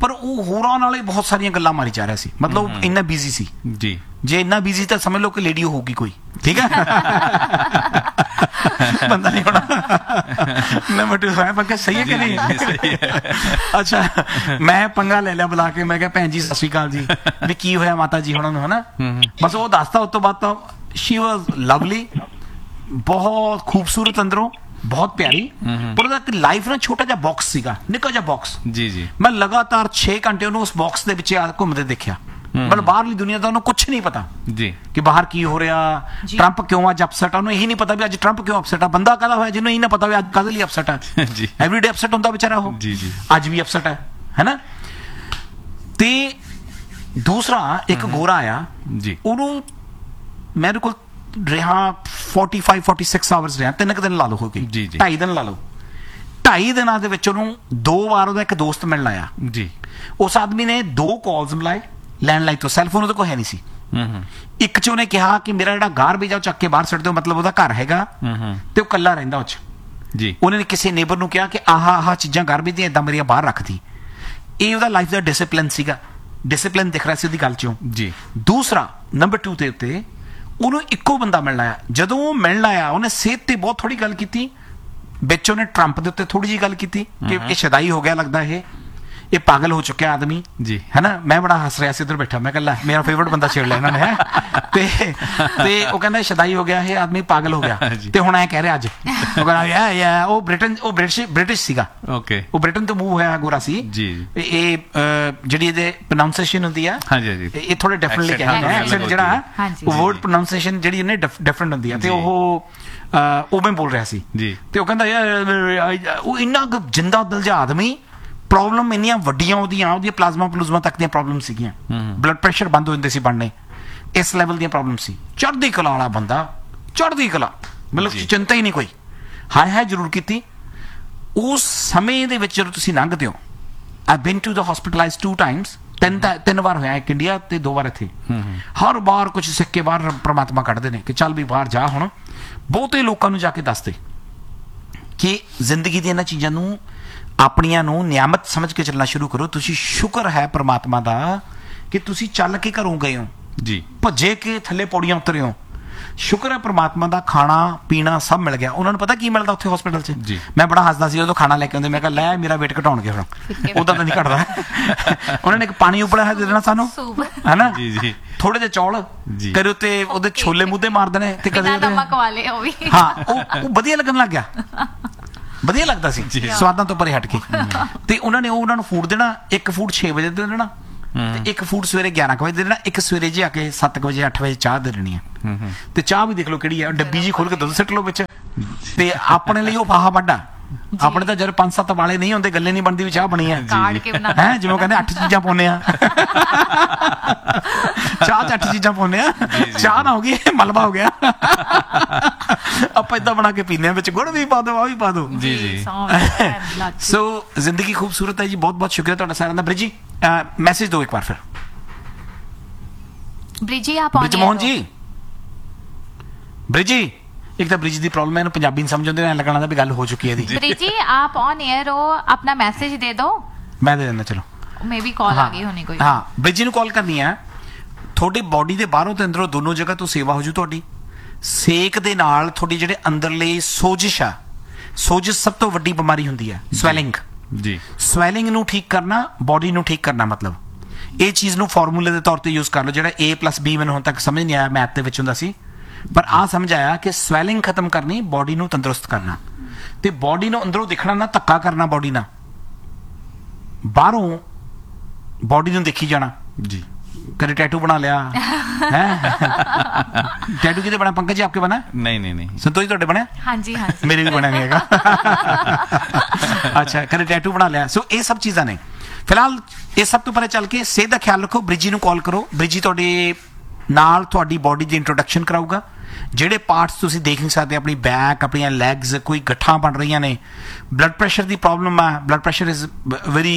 ਪਰ ਉਹ ਹੋਰਾਂ ਨਾਲ ਹੀ ਬਹੁਤ ਸਾਰੀਆਂ ਗੱਲਾਂ ਮਾਰੀ ਜਾ ਰਿਹਾ ਸੀ, ਮਤਲਬ ਇੰਨਾ ਬਿਜ਼ੀ ਸੀ
ਜੀ।
ਜੇ ਇੰਨਾ ਬਿਜ਼ੀ ਤਾਂ ਸਮਝ ਲਓ ਕਿ ਲੇਡੀ ਹੋਊਗੀ ਕੋਈ, ਠੀਕ ਹੈ। ਬੰਦਾ ਨਹੀਂ ਹੋਣਾ। ਨੰਬਰ ਟੂ ਹੈ ਪੰਕਜ, ਸਹੀ ਹੈ ਕਿ ਨਹੀਂ?
ਸਹੀ ਹੈ।
ਅੱਛਾ, ਮੈਂ ਪੰਗਾ ਲੈ ਲਿਆ ਬੁਲਾ ਕੇ, ਮੈਂ ਕਿਹਾ ਭੈਣ ਜੀ ਸਤਿ ਸ਼੍ਰੀ ਅਕਾਲ ਜੀ, ਵੀ ਕੀ ਹੋਇਆ ਮਾਤਾ ਜੀ ਹੁਣਾਂ ਨੂੰ, ਹਨਾ। ਬਸ ਉਹ ਦੱਸਤਾ, ਉਸ ਤੋਂ ਬਾਅਦ ਤਾਂ ਸ਼ੀ ਵਾਜ਼ ਲਵਲੀ, ਬਹੁਤ ਖੂਬਸੂਰਤ ਅੰਦਰੋਂ, ਬਹੁਤ ਪਿਆਰੀ। ਪਰ ਉਹਦਾ ਲਾਈਫ ਨਾ ਛੋਟਾ ਜਿਹਾ ਬਾਕਸ ਸੀਗਾ, ਨਿੱਕਾ ਜਿਹਾ ਬਾਕਸ।
ਜੀ ਜੀ।
ਮੈਂ ਲਗਾਤਾਰ ਛੇ ਘੰਟੇ ਉਹਨੂੰ ਉਸ ਬਾਕਸ ਦੇ ਵਿੱਚ ਘੁੰਮਦੇ ਦੇਖਿਆ। ਮਤਲਬ ਬਾਹਰਲੀ ਦੁਨੀਆ ਦਾ ਉਹਨੂੰ ਕੁਛ ਨਹੀਂ ਪਤਾ
ਜੀ
ਕਿ ਬਾਹਰ ਕੀ ਹੋ ਰਿਹਾ, ਟਰੰਪ ਕਿਉਂ ਅੱਜ ਅਪਸੈਟ ਆ, ਉਹਨੂੰ ਇਹੀ ਨਹੀਂ ਪਤਾ ਵੀ ਅੱਜ ਟਰੰਪ ਕਿਉਂ ਅਪਸੈਟ ਆ। ਬੰਦਾ ਕਾਹਦਾ ਹੋਇਆ ਜਿਹਨੂੰ ਇਹ ਨਾ ਪਤਾ ਵੀ ਅੱਜ ਕਾਹਦੇ ਲਈ ਅਪਸੈਟ ਆ।
ਜੀ।
ਐਵਰੀਡੇ ਅਪਸੈਟ ਹੁੰਦਾ ਵਿਚਾਰਾ ਉਹ,
ਜੀ ਜੀ।
ਅੱਜ ਵੀ ਅਪਸੈਟ ਹੈ, ਹੈਨਾ। ਤੇ ਦੂਸਰਾ ਇੱਕ ਗੋਰਾ ਆਇਆ
ਜੀ,
ਉਹਨੂੰ ਮੇਰੇ ਕੋਲ ਰਿਹਾ ਪੈਂਤਾਲੀ ਛਿਆਲੀ ਆਵਰਸ ਰਿਹਾ, ਤਿੰਨ ਕੁ ਦਿਨ ਲਾ ਲਓ ਹੋ ਗਏ,
ਜੀ ਜੀ,
ਢਾਈ ਦਿਨ ਲਾ ਲਓ। ਢਾਈ ਦਿਨਾਂ ਦੇ ਵਿੱਚ ਉਹਨੂੰ ਦੋ ਵਾਰ ਉਹਦਾ ਇੱਕ ਦੋਸਤ ਮਿਲਣ ਆਇਆ
ਜੀ।
ਉਸ ਆਦਮੀ ਨੇ ਦੋ ਕਾਲਸ ਮਿਲਾਏ ਲੈਂਡਲਾਈਨ ਤੋਂ, ਸੈਲਫੋਨ ਉਹਦੇ ਕੋਲ ਹੈ ਨਹੀਂ ਸੀ। ਇੱਕ ਚ ਉਹਨੇ ਕਿਹਾ ਕਿ ਮੇਰਾ ਜਿਹੜਾ ਗਾਰਬੇਜ ਆ ਉਹ ਚੱਕ ਕੇ ਬਾਹਰ ਸੁੱਟ ਦਿਓ, ਮਤਲਬ ਉਹਦਾ ਘਰ ਹੈਗਾ ਤੇ ਉਹ ਇਕੱਲਾ ਰਹਿੰਦਾ ਉਹ ਚ
ਜੀ।
ਉਹਨੇ ਨੇ ਕਿਸੇ ਨੇਬਰ ਨੂੰ ਕਿਹਾ ਕਿ ਆਹ ਆਹ ਚੀਜ਼ਾਂ ਗਾਰਬੇਜ ਦੀਆਂ ਏਦਾਂ ਮੇਰੀਆਂ ਬਾਹਰ ਰੱਖਦੀ। ਇਹ ਉਹਦਾ ਲਾਈਫ ਦਾ ਡਿਸਿਪਲਿਨ ਸੀਗਾ, ਡਿਸਿਪਲਿਨ ਦਿਖ ਰਿਹਾ ਸੀ ਉਹਦੀ ਗੱਲ ਚੋਂ
ਜੀ।
ਦੂਸਰਾ ਨੰਬਰ ਟੂ ਤੇ ਉੱਤੇ ਉਹਨੂੰ ਇੱਕੋ ਬੰਦਾ ਮਿਲਣ ਆਇਆ। ਜਦੋਂ ਉਹ ਮਿਲਣ ਆਇਆ ਉਹਨੇ ਸਿਹਤ ਤੇ ਬਹੁਤ ਥੋੜੀ ਗੱਲ ਕੀਤੀ, ਵਿੱਚ ਉਹਨੇ ਟਰੰਪ ਦੇ ਉੱਤੇ ਥੋੜੀ ਜਿਹੀ ਗੱਲ ਕੀਤੀ ਕਿ ਇਹ ਸ਼ਦਾਈ ਹੋ ਗਿਆ ਲੱਗਦਾ, ਇਹ ਇਹ ਪਾਗਲ ਹੋ ਚੁੱਕਿਆ ਆਦਮੀ
ਜੀ,
ਹੈ ਨਾ। ਮੈਂ ਬੜਾ ਹੱਸ ਰਿਹਾ ਸੀ ਉੱਧਰ ਬੈਠਾ, ਮੈਂ ਕਹਿੰਦਾ ਮੇਰਾ ਫੇਵਰਟ ਬੰਦਾ ਛੇੜ ਲਿਆ ਇਹਨਾਂ ਨੇ, ਹੈ। ਤੇ ਤੇ ਉਹ ਕਹਿੰਦਾ ਸ਼ਦਾਈ ਹੋ ਗਿਆ, ਇਹ ਆਦਮੀ ਪਾਗਲ ਹੋ ਗਿਆ। ਤੇ ਹੁਣ ਐ ਕਹਿ ਰਿਹਾ ਅੱਜ, ਉਹ ਕਹਿੰਦਾ ਯਾ ਯਾ ਉਹ ਬ੍ਰਿਟਨ, ਉਹ ਬ੍ਰਿਟਿਸ਼ ਬ੍ਰਿਟਿਸ਼ ਸੀਗਾ,
ਓਕੇ, ਉਹ
ਬ੍ਰਿਟਨ ਤੋਂ ਮੂਵ ਹੋਇਆ, ਗੋਰਾ ਸੀ
ਜੀ।
ਇਹ ਜਿਹੜੀ ਇਹਦੇ ਪ੍ਰੋਨਾਂਸੀਏਸ਼ਨ ਹੁੰਦੀ ਆ,
ਹਾਂਜੀ ਹਾਂਜੀ,
ਇਹ ਥੋੜੇ ਡਿਫਰੈਂਟਲੀ ਕਹਿੰਦੇ ਨੇ ਐਕਸੈਂਟ ਜਿਹੜਾ, ਉਹ ਵਰਡ ਪ੍ਰੋਨਾਂਸੀਏਸ਼ਨ ਜਿਹੜੀ ਇਹਨੇ ਡਿਫਰੈਂਟ ਹੁੰਦੀ ਆ। ਤੇ ਉਹ ਉਹ ਮੈਂ ਬੋਲ ਰਿਹਾ ਸੀ
ਜੀ।
ਤੇ ਉਹ ਕਹਿੰਦਾ ਯਾਰ ਉਹ ਇੰਨਾ ਜਿੰਦਾ ਦਿਲ ਜਿਹਾ ਆਦਮੀ, ਪ੍ਰੋਬਲਮ ਇੰਨੀਆਂ ਵੱਡੀਆਂ ਉਹਦੀਆਂ ਉਹਦੀਆਂ ਪਲਾਜ਼ਮਾ ਪਲੂਜ਼ਮਾ ਤੱਕ ਦੀਆਂ ਪ੍ਰੋਬਲਮ ਸੀਗੀਆਂ, ਬਲੱਡ ਪ੍ਰੈਸ਼ਰ ਬੰਦ ਹੋ ਜਾਂਦੇ ਸੀ ਬਣਨੇ, ਇਸ ਲੈਵਲ ਦੀਆਂ ਪ੍ਰੋਬਲਮ ਸੀ। ਚੜ੍ਹਦੀ ਕਲਾ ਵਾਲਾ ਬੰਦਾ, ਚੜ੍ਹਦੀ ਕਲਾ, ਮਤਲਬ ਚਿੰਤਾ ਹੀ ਨਹੀਂ ਕੋਈ। ਹਾਏ ਹਾਏ ਜ਼ਰੂਰ ਕੀਤੀ। ਉਸ ਸਮੇਂ ਦੇ ਵਿੱਚ ਜਦੋਂ ਤੁਸੀਂ ਲੰਘਦੇ ਹੋ, ਆਈ ਬੀਨ to the hospitalise to Times, ਤਿੰਨ ਤਿੰਨ ਵਾਰ ਹੋਇਆ, ਇੱਕ ਇੰਡੀਆ ਤੇ ਦੋ ਵਾਰ ਇੱਥੇ। ਹਰ ਵਾਰ ਕੁਝ ਸਿੱਖ ਕੇ ਬਾਹਰ ਪ੍ਰਮਾਤਮਾ ਕੱਢਦੇ ਨੇ ਕਿ ਚੱਲ ਵੀ ਬਾਹਰ ਜਾ। ਹੁਣ ਬਹੁਤੇ ਲੋਕਾਂ ਨੂੰ ਜਾ ਕੇ ਦੱਸਦੇ ਕਿ ਜ਼ਿੰਦਗੀ ਦੀਆਂ ਇਹਨਾਂ ਚੀਜ਼ਾਂ ਨੂੰ, ਆਪਣੀਆਂ ਨੂੰ ਨਿਆਮਤ ਸਮਝ ਕੇ ਚੱਲਣਾ ਸ਼ੁਰੂ ਕਰੋ। ਤੁਸੀਂ ਸ਼ੁਕਰ ਹੈ ਪ੍ਰਮਾਤਮਾ ਦਾ ਕਿ ਤੁਸੀਂ ਚੱਲ ਕੇ ਘਰੋਂ ਗਏ ਹੋ
ਜੀ,
ਭੱਜੇ ਕੇ ਥੱਲੇ ਪੌੜੀਆਂ ਉਤਰੇ ਹੋ। ਸ਼ੁਕਰ ਹੈ ਪ੍ਰਮਾਤਮਾ ਦਾ, ਖਾਣਾ ਪੀਣਾ ਸਭ ਮਿਲ ਗਿਆ। ਉਹਨਾਂ ਨੂੰ ਪਤਾ ਕੀ ਮਿਲਦਾ ਉੱਥੇ ਹਸਪੀਟਲ 'ਚ? ਮੈਂ ਬੜਾ ਹੱਸਦਾ ਸੀ ਜਦੋਂ ਖਾਣਾ ਲੈ ਕੇ ਆਉਂਦੇ, ਮੈਂ ਕਿਹਾ ਲੈ ਮੇਰਾ ਵੇਟ ਘਟਾਉਣਗੇ ਹੁਣ, ਉਦਾਂ ਤਾਂ ਨਹੀਂ ਘਟਦਾ। ਉਹਨਾਂ ਨੇ ਇੱਕ ਪਾਣੀ ਉਬਲਿਆ ਹੋਇਆ ਦੇ ਦੇਣਾ ਸਾਨੂੰ, ਹੈਨਾ, ਥੋੜੇ ਜਿਹੇ ਚੌਲ, ਕਦੇ ਉੱਤੇ ਉਹਦੇ ਛੋਲੇ ਮੂਧੇ ਮਾਰ ਦੇਣੇ, ਤੇ ਕਦੇ
ਨਮਕ ਵਾਲੇ ਉਹ ਵੀ,
ਹਾਂ, ਉਹ ਵਧੀਆ ਲੱਗਣ ਲੱਗ ਗਿਆ, ਵਧੀਆ ਲੱਗਦਾ ਸੀ ਸਵਾਦਾਂ ਤੋਂ ਪਰੇ ਹਟ ਕੇ। ਤੇ ਉਹਨਾਂ ਨੇ ਉਹ ਉਹਨਾਂ ਨੂੰ ਫੂਡ ਦੇਣਾ, ਇੱਕ ਫੂਡ ਛੇ ਵਜੇ ਦੇ ਦੇਣਾ ਤੇ ਇੱਕ ਫੂਡ ਸਵੇਰੇ ਗਿਆਰਾਂ ਕੁ ਵਜੇ ਦੇ ਦੇਣਾ, ਇੱਕ ਸਵੇਰੇ ਜੇ ਆ ਕੇ ਸੱਤ ਕੁ ਵਜੇ ਅੱਠ ਵਜੇ ਚਾਹ ਦੇ ਦੇਣੀ ਹੈ। ਤੇ ਚਾਹ ਵੀ ਦੇਖ ਲਓ ਕਿਹੜੀ ਹੈ, ਡੱਬੀ ਜੀ ਖੋਲ ਕੇ ਦੁੱਧ ਸਿੱਟ ਲਓ ਵਿੱਚ। ਤੇ ਆਪਣੇ ਲਈ ਉਹ ਫਾਹਾ ਵੱਡਾ, ਆਪਣੇ ਤਾਂ ਜਦ ਪੰਜ ਸੱਤ ਵਾਲੇ ਨਹੀਂ ਹੁੰਦੇ, ਗੱਲੇ ਨਹੀਂ ਬਣਦੀ ਵੀ ਚਾਹ ਬਣੀ ਹੈ, ਹੈ ਜਿਵੇਂ ਕਹਿੰਦੇ ਅੱਠ ਚੀਜ਼ਾਂ ਪਾਉਂਦੇ ਆ ਚਾਹ ਚ, ਅੱਠ ਚੀਜ਼ਾਂ ਪਾਉਂਦੇ ਆ, ਚਾਹ ਨਾ ਹੋ ਗਈ ਮਲਬਾ ਹੋ ਗਿਆ। ਆਪਾਂ ਏਦਾਂ ਬਣਾ ਕੇ ਪੀਂਦੇ ਆ, ਵਿੱਚ ਗੁੜ ਵੀ ਪਾ ਦੋ, ਆ ਵੀ ਪਾ ਦੋ ਜੀ ਜੀ। ਸੋ ਜ਼ਿੰਦਗੀ ਖੂਬਸੂਰਤ ਹੈ ਜੀ। ਬਹੁਤ ਬਹੁਤ ਸ਼ੁਕਰੀਆ ਤੁਹਾਡਾ ਸਾਰਿਆਂ ਦਾ। ਬ੍ਰਿਜੀ ਮੈਸੇਜ ਦਿਓ ਇੱਕ ਵਾਰ ਫਿਰ।
ਬ੍ਰਿਜੀ ਆਪ
ਬ੍ਰਿਜ ਮੋਹਨ ਜੀ, ਬ੍ਰਿਜੀ, एक तो ब्रिज की प्रॉब्लम है, पंजाबी समझ आते हैं, लगना भी गल हो चुकी है।
ब्रिजी आप ऑन एयर हो, अपना मैसेज दे दो,
मैं दे देना। चलो
मे भी कॉल आ गई होनी कोई।
हाँ, ब्रिजी ਨੂੰ ਕਾਲ ਕਰਨੀ ਹੈ। ਤੁਹਾਡੀ ਬਾਡੀ ਦੇ ਬਾਹਰੋਂ ਤੇ ਅੰਦਰੋਂ ਦੋਨੋਂ ਜਗ੍ਹਾ ਤੋਂ ਸੇਵਾ ਹੋ ਜੂ ਤੁਹਾਡੀ। ਸੇਕ ਦੇ ਨਾਲ ਤੁਹਾਡੀ ਜਿਹੜੇ ਅੰਦਰਲੇ ਸੋਜਿਸ਼ ਆ, ਸੋਜਿਸ਼ ਸਭ ਤੋਂ ਵੱਡੀ ਬਿਮਾਰੀ ਹੁੰਦੀ ਹੈ, ਸਵੈਲਿੰਗ ਜੀ। ਸਵੈਲਿੰਗ ਨੂੰ ਠੀਕ ਕਰਨਾ, ਬਾਡੀ ਨੂੰ ਠੀਕ ਕਰਨਾ, ਮਤਲਬ ਇਹ ਚੀਜ਼ ਨੂੰ ਫਾਰਮੂਲੇ ਦੇ ਤੌਰ ਤੇ ਯੂਜ਼ ਕਰ ਲਓ, ਜਿਹੜਾ A plus B ਮੈਨੂੰ ਹੁਣ ਤੱਕ ਸਮਝ ਨਹੀਂ ਆਇਆ, ਮੈਥ ਦੇ ਵਿੱਚ ਹੁੰਦਾ ਸੀ, ਪਰ ਆ ਸਮਝ ਆਇਆ ਕਿ ਸਵੈਲਿੰਗ ਖਤਮ ਕਰਨੀ, ਬਾਡੀ ਨੂੰ ਤੰਦਰੁਸਤ ਕਰਨਾ, ਤੇ ਬਾਡੀ ਨੂੰ ਅੰਦਰੋਂ ਦਿਖਣਾ ਨਾ, ਧੱਕਾ ਕਰਨਾ ਬਾਡੀ ਨਾਲ, ਬਾਹਰੋਂ ਬਾਡੀ ਨੂੰ ਦੇਖੀ ਜਾਣਾ ਜੀ। कभी टैटू बना लिया है? टैटू किधर बना? पंकज जी आपके बना?
नहीं नहीं नहीं।
संतोष जी बने?
हाँ जी हाँ जी।
मेरे भी बना नहीं है। अच्छा, कभी टैटू बना लिया। सो ये सब चीज़ां ने। फिलहाल ये सब तो परे चल के सेहत का ख्याल रखो। ब्रिजी ਨੂੰ कॉल करो। ब्रिजी ਤੁਹਾਡੇ ਨਾਲ ਤੁਹਾਡੀ ਬੋਡੀ ਦੀ ਇੰਟਰੋਡਕਸ਼ਨ ਕਰਾਊਗਾ। ਜਿਹੜੇ ਪਾਰਟਸ ਤੁਸੀਂ ਦੇਖ ਨਹੀਂ ਸਕਦੇ, ਆਪਣੀ ਬੈਕ, ਆਪਣੀਆਂ ਲੈਗਸ, ਕੋਈ ਗੱਠਾਂ ਬਣ ਰਹੀਆਂ ਨੇ, ਬਲੱਡ ਪ੍ਰੈਸ਼ਰ ਦੀ ਪ੍ਰੋਬਲਮ ਆ, ਬਲੱਡ ਪ੍ਰੈਸ਼ਰ ਇਜ਼ ਵੈਰੀ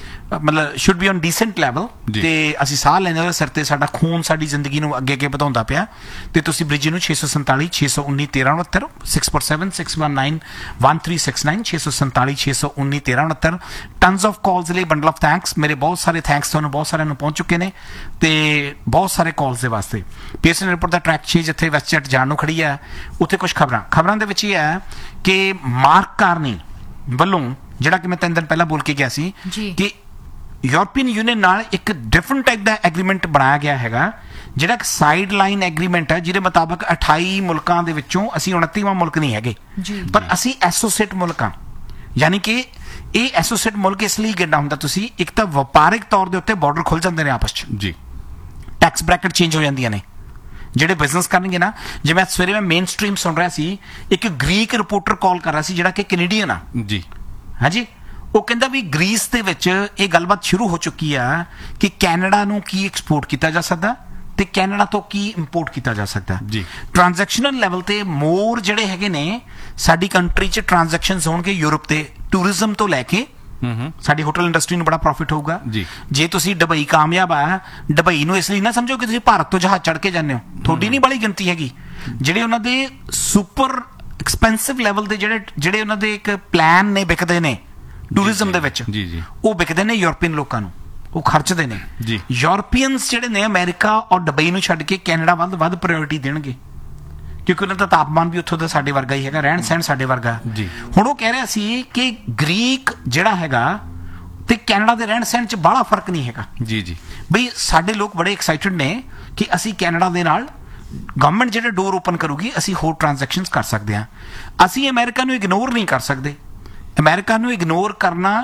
ਮਤਲਬ should be on decent level
ਜੀ।
ਤੇ ਅਸੀਂ ਸਾਹ ਲੈਣ ਦੇ ਸਿਰ ਤੇ ਸਾਡਾ ਖੂਨ ਸਾਡੀ ਜ਼ਿੰਦਗੀ ਨੂੰ ਅੱਗੇ ਅੱਗੇ ਵਧਾਉਂਦਾ ਪਿਆ ਤੇ ਤੁਸੀਂ ਬ੍ਰਿਜੀ ਨੂੰ ਛੇ ਸੌ ਸੰਤਾਲੀ ਛੇ ਸੌ ਉੱਨੀ ਤੇਰਾਂ ਉਣੱਤਰ six four seven six one nine one three six nine ਛੇ ਸੌ ਸੰਤਾਲੀ ਛੇ ਸੌ ਉੱਨੀ ਤੇਰਾਂ ਉਣੱਤਰ ਟਨਸ ਆਫ ਕਾਲਸ ਲਈ ਬੰਡਲ ਆਫ ਥੈਂਕਸ। ਮੇਰੇ ਬਹੁਤ ਸਾਰੇ ਥੈਂਕਸ ਤੁਹਾਨੂੰ ਬਹੁਤ ਸਾਰਿਆਂ ਨੂੰ ਪਹੁੰਚ ਚੁੱਕੇ ਨੇ ਤੇ ਬਹੁਤ ਸਾਰੇ ਕਾਲਸ ਦੇ ਵਾਸਤੇ। ਪੀਐਸਐਨ ਰਿਪੋਰਟ ਦਾ ਟਰੈਕ ਛੇ ਜਿੱਥੇ ਵੈਸਟਜੈਟ ਜਾਣ ਨੂੰ ਖੜੀ ਹੈ ਉੱਥੇ ਕੁਝ ਖਬਰਾਂ ਖਬਰਾਂ ਦੇ ਵਿੱਚ ਇਹ ਹੈ ਕਿ ਮਾਰਕ ਕਾਰਨੀ ਵੱਲੋਂ ਜਿਹੜਾ ਕਿ ਮੈਂ ਤਿੰਨ ਦਿਨ ਪਹਿਲਾਂ ਬੋਲ ਕੇ ਗਿਆ ਸੀ
ਜੀ।
ਕਿ ਯੂਰਪੀਅਨ ਯੂਨੀਅਨ ਨਾਲ ਇੱਕ ਡਿਫਰੈਂਟ ਟਾਈਪ ਦਾ ਐਗਰੀਮੈਂਟ ਬਣਾਇਆ ਗਿਆ ਹੈਗਾ ਜਿਹੜਾ ਇੱਕ ਸਾਈਡ ਲਾਈਨ ਐਗਰੀਮੈਂਟ ਹੈ ਜਿਹਦੇ ਮੁਤਾਬਕ ਅਠਾਈ ਮੁਲਕਾਂ ਦੇ ਵਿੱਚੋਂ ਅਸੀਂ ਉਨੱਤੀਵਾਂ ਮੁਲਕ ਨਹੀਂ ਹੈਗੇ
ਜੀ।
ਪਰ ਅਸੀਂ ਐਸੋਸੀਏਟ ਮੁਲਕ ਹਾਂ। ਯਾਨੀ ਕਿ ਇਹ ਐਸੋਸੀਏਟ ਮੁਲਕ ਇਸ ਲਈ ਗਿਣਨਾ ਹੁੰਦਾ ਤੁਸੀਂ ਇੱਕ ਤਾਂ ਵਪਾਰਿਕ ਤੌਰ ਦੇ ਉੱਤੇ ਬਾਰਡਰ ਖੁੱਲ ਜਾਂਦੇ ਨੇ ਆਪਸ 'ਚ
ਜੀ।
ਟੈਕਸ ਬ੍ਰੈਕਟ ਚੇਂਜ ਹੋ ਜਾਂਦੀਆਂ ਨੇ ਜਿਹੜੇ ਬਿਜ਼ਨਸ ਕਰਨਗੇ ਨਾ। ਜਿਵੇਂ ਸਵੇਰੇ ਮੈਂ ਮੇਨ ਸਟ੍ਰੀਮ ਸੁਣ ਰਿਹਾ ਸੀ ਇੱਕ ਗ੍ਰੀਕ ਰਿਪੋਰਟਰ ਕਾਲ ਕਰ ਰਿਹਾ ਸੀ ਜਿਹੜਾ ਕਿ ਕੈਨੇਡੀਅਨ ਆ
ਜੀ।
ਹਾਂਜੀ ਉਹ ਕਹਿੰਦਾ ਵੀ ਗ੍ਰੀਸ ਦੇ ਵਿੱਚ ਇਹ ਗੱਲਬਾਤ ਸ਼ੁਰੂ ਹੋ ਚੁੱਕੀ ਆ ਕਿ ਕੈਨੇਡਾ ਨੂੰ ਕੀ ਐਕਸਪੋਰਟ ਕੀਤਾ ਜਾ ਸਕਦਾ ਤੇ ਕੈਨੇਡਾ ਤੋਂ ਕੀ ਇੰਪੋਰਟ ਕੀਤਾ ਜਾ ਸਕਦਾ
ਜੀ।
ਟ੍ਰਾਂਜੈਕਸ਼ਨਲ ਲੈਵਲ ਤੇ ਮੋਰ ਜਿਹੜੇ ਹੈਗੇ ਨੇ ਸਾਡੀ ਕੰਟਰੀ 'ਚ ਟ੍ਰਾਂਜੈਕਸ਼ਨਸ ਹੋਣਗੇ ਯੂਰਪ ਤੇ ਟੂਰਿਜ਼ਮ ਤੋਂ ਲੈ ਕੇ ਸਾਡੀ ਹੋਟਲ ਇੰਡਸਟਰੀ ਨੂੰ ਬੜਾ ਪ੍ਰੋਫਿਟ ਹੋਊਗਾ
ਜੀ।
ਜੇ ਤੁਸੀਂ ਦੁਬਈ ਕਾਮਯਾਬ ਆ ਦੁਬਈ ਨੂੰ ਇਸ ਲਈ ਨਾ ਸਮਝੋ ਕਿ ਤੁਸੀਂ ਭਾਰਤ ਤੋਂ ਜਹਾਜ਼ ਚੜ੍ਹ ਕੇ ਜਾਂਦੇ ਹੋ ਤੁਹਾਡੀ ਨਹੀਂ ਬੜੀ ਗਿਣਤੀ ਹੈਗੀ ਜਿਹੜੇ ਉਹਨਾਂ ਦੇ ਸੁਪਰ ਐਕਸਪੈਂਸਿਵ ਲੈਵਲ ਦੇ ਜਿਹੜੇ ਜਿਹੜੇ ਉਹਨਾਂ ਦੇ ਇੱਕ ਪਲਾਨ ਨੇ ਵਿਕਦੇ ਨੇ ਟੂਰਿਜ਼ਮ ਦੇ ਵਿੱਚ
ਜੀ ਜੀ
ਉਹ ਵਿਕਦੇ ਨੇ ਯੂਰਪੀਅਨ ਲੋਕਾਂ ਨੂੰ ਉਹ ਖਰਚਦੇ ਨੇ
ਜੀ।
ਯੂਰਪੀਅਨਸ ਜਿਹੜੇ ਨੇ ਅਮਰੀਕਾ ਔਰ ਦੁਬਈ ਨੂੰ ਛੱਡ ਕੇ ਕੈਨੇਡਾ ਵੱਲ ਵੱਧ ਪ੍ਰਾਇੋਰਟੀ ਦੇਣਗੇ ਕਿਉਂਕਿ ਉਹਨਾਂ ਦਾ ਤਾਪਮਾਨ ਵੀ ਉੱਥੋਂ ਦਾ ਸਾਡੇ ਵਰਗਾ ਹੀ ਹੈਗਾ ਰਹਿਣ ਸਹਿਣ ਸਾਡੇ ਵਰਗਾ
ਜੀ।
ਹੁਣ ਉਹ ਕਹਿ ਰਿਹਾ ਸੀ ਕਿ ਗ੍ਰੀਕ ਜਿਹੜਾ ਹੈਗਾ ਤੇ ਕੈਨੇਡਾ ਦੇ ਰਹਿਣ ਸਹਿਣ 'ਚ ਬੜਾ ਫਰਕ ਨਹੀਂ ਹੈਗਾ
ਜੀ ਜੀ।
ਬਈ ਸਾਡੇ ਲੋਕ ਬੜੇ ਐਕਸਾਈਟਡ ਨੇ ਕਿ ਅਸੀਂ ਕੈਨੇਡਾ ਦੇ ਨਾਲ ਗਵਰਨਮੈਂਟ ਜਿਹੜੇ ਡੋਰ ਓਪਨ ਕਰੂਗੀ ਅਸੀਂ ਹੋਰ ਟ੍ਰਾਂਜੈਕਸ਼ਨਸ ਕਰ ਸਕਦੇ ਹਾਂ। ਅਸੀਂ ਅਮਰੀਕਾ ਨੂੰ ਇਗਨੋਰ ਨਹੀਂ ਕਰ ਸਕਦੇ ਅਮਰੀਕਾ ਨੂੰ ਇਗਨੋਰ ਕਰਨਾ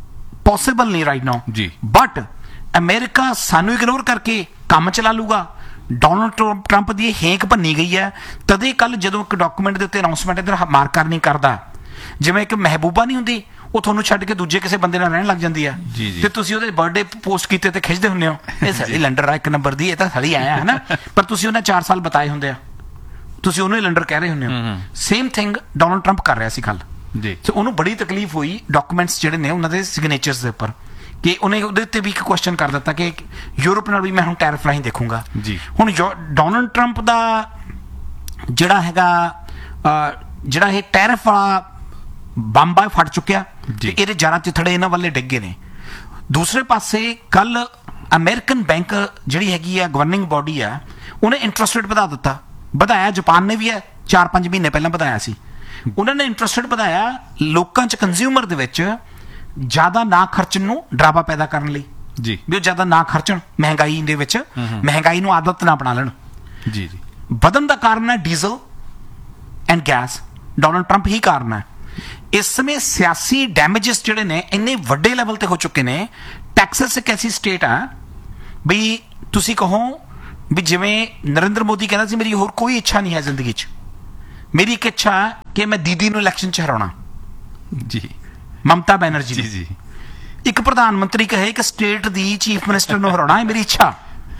ਪੋਸੀਬਲ ਨਹੀਂ ਰਾਈਟ ਨਾਓ
ਜੀ।
ਬਟ ਅਮਰੀਕਾ ਸਾਨੂੰ ਇਗਨੋਰ ਕਰਕੇ ਕੰਮ ਚਲਾ ਲੂਗਾ। ਡੋਨਲਡ ਟਰੰਪ ਦੀ ਹੇਕ ਭੰਨੀ ਗਈ ਹੈ ਤਦੇ ਕੱਲ ਜਦੋਂ ਇੱਕ ਡਾਕੂਮੈਂਟ ਦੇ ਉੱਤੇ ਅਨਾਉਂਸਮੈਂਟ ਇਧਰ ਮਾਰਕ ਕਰਨੀ ਕਰਦਾ ਜਿਵੇਂ ਇੱਕ ਮਹਿਬੂਬਾ ਨਹੀਂ ਹੁੰਦੀ ਉਹ ਤੁਹਾਨੂੰ ਛੱਡ ਕੇ ਦੂਜੇ ਕਿਸੇ ਬੰਦੇ ਨਾਲ ਰਹਿਣ ਲੱਗ ਜਾਂਦੀ ਆ ਤੇ ਤੁਸੀਂ ਉਹਦੇ ਬਰਥਡੇ ਪੋਸਟ ਕੀਤੇ ਤੇ ਖਿੱਚਦੇ ਹੁੰਦੇ ਹੋ ਇਹ ਸਾਡੀ ਲੰਡਰ ਆ ਇੱਕ ਨੰਬਰ ਦੀ ਇਹ ਤਾਂ ਸਾਡੀ ਆਇਆ ਹੈ ਨਾ ਪਰ ਤੁਸੀਂ ਉਹਨਾਂ ਚਾਰ ਸਾਲ ਬਤਾਏ ਹੁੰਦੇ ਆ ਤੁਸੀਂ ਉਹਨੂੰ ਹੀ ਲੰਡਰ ਕਹਿ ਰਹੇ ਹੁੰਦੇ ਹੋ। ਸੇਮ ਥਿੰਗ ਡੋਨਲਡ ਟਰੰਪ ਕਰ ਰਿਹਾ ਸੀ ਕੱਲ
ਜੀ।
ਤੇ ਉਹਨੂੰ ਬੜੀ ਤਕਲੀਫ ਹੋਈ ਡਾਕੂਮੈਂਟਸ ਜਿਹੜੇ ਨੇ ਉਹਨਾਂ ਦੇ ਸਿਗਨੇਚਰਸ ਦੇ ਉੱਪਰ ਕਿ ਉਹਨੇ ਉਹਦੇ ਉੱਤੇ ਵੀ ਇੱਕ ਕੁਐਸਚਨ ਕਰ ਦਿੱਤਾ ਕਿ ਯੂਰਪ ਨਾਲ ਵੀ ਮੈਂ ਹੁਣ ਟੈਰਿਫ ਰਾਹੀਂ ਦੇਖੂੰਗਾ
ਜੀ।
ਹੁਣ ਡੋਨਲਡ ਟਰੰਪ ਦਾ ਜਿਹੜਾ ਹੈਗਾ ਜਿਹੜਾ ਇਹ ਟੈਰਿਫ ਵਾਲਾ ਬੰਬ ਆ ਫਟ ਚੁੱਕਿਆ ਤੇ ਇਹਦੇ ਜਰਾ ਚਿਥੜੇ ਇਹਨਾਂ ਵੱਲੇ ਡਿੱਗੇ ਨੇ। ਦੂਸਰੇ ਪਾਸੇ ਕੱਲ ਅਮਰੀਕਨ ਬੈਂਕ ਜਿਹੜੀ ਹੈਗੀ ਆ ਗਵਰਨਿੰਗ ਬਾਡੀ ਆ ਉਹਨੇ ਇੰਟਰਸਟ ਰੇਟ ਵਧਾ ਦਿੱਤਾ ਵਧਾਇਆ ਜਾਪਾਨ ਨੇ ਵੀ ਹੈ ਚਾਰ ਪੰਜ ਮਹੀਨੇ ਪਹਿਲਾਂ ਵਧਾਇਆ ਸੀ ਉਹਨਾਂ ਨੇ ਇੰਟਰਸਟ ਰੇਟ ਵਧਾਇਆ ਲੋਕਾਂ 'ਚ ਕੰਜ਼ਿਊਮਰ ਦੇ ਵਿੱਚ ਜ਼ਿਆਦਾ ਨਾ ਖਰਚਣ ਨੂੰ ਡਰਾਵਾ ਪੈਦਾ ਕਰਨ ਲਈ
ਜੀ
ਵੀ ਉਹ ਜ਼ਿਆਦਾ ਨਾ ਖਰਚਣ ਮਹਿੰਗਾਈ ਦੇ ਵਿੱਚ ਮਹਿੰਗਾਈ ਨੂੰ ਆਦਤ ਨਾ ਬਣਾ ਲੈਣ
ਜੀ ਜੀ।
ਵਧਣ ਦਾ ਕਾਰਨ ਹੈ diesel and gas Donald Trump ਹੀ ਕਾਰਨ ਹੈ। ਇਸ ਸਮੇਂ ਸਿਆਸੀ ਡੈਮੇਜਸ ਜਿਹੜੇ ਨੇ ਇੰਨੇ ਵੱਡੇ ਲੈਵਲ ਤੇ ਹੋ ਚੁੱਕੇ ਨੇ। ਟੈਕਸਸ ਇੱਕ ਐਸੀ ਸਟੇਟ ਆ ਵੀ ਤੁਸੀਂ ਕਹੋ ਵੀ ਜਿਵੇਂ ਨਰਿੰਦਰ ਮੋਦੀ ਕਹਿੰਦਾ ਸੀ ਮੇਰੀ ਹੋਰ ਕੋਈ ਇੱਛਾ ਨਹੀਂ ਹੈ ਜ਼ਿੰਦਗੀ 'ਚ ਮੇਰੀ ਇੱਕ ਇੱਛਾ ਕਿ ਮੈਂ ਦੀਦੀ ਨੂੰ ਇਲੈਕਸ਼ਨ 'ਚ ਹਰਾਉਣਾ
ਜੀ
ਮਮਤਾ ਬੈਨਰਜੀ
ਜੀ ਜੀ।
ਇੱਕ ਪ੍ਰਧਾਨ ਮੰਤਰੀ ਕਹੇ ਕਿ ਸਟੇਟ ਦੀ ਚੀਫ ਮਿਨਿਸਟਰ ਨੂੰ ਹਰਾਉਣਾ ਹੈ ਮੇਰੀ ਇੱਛਾ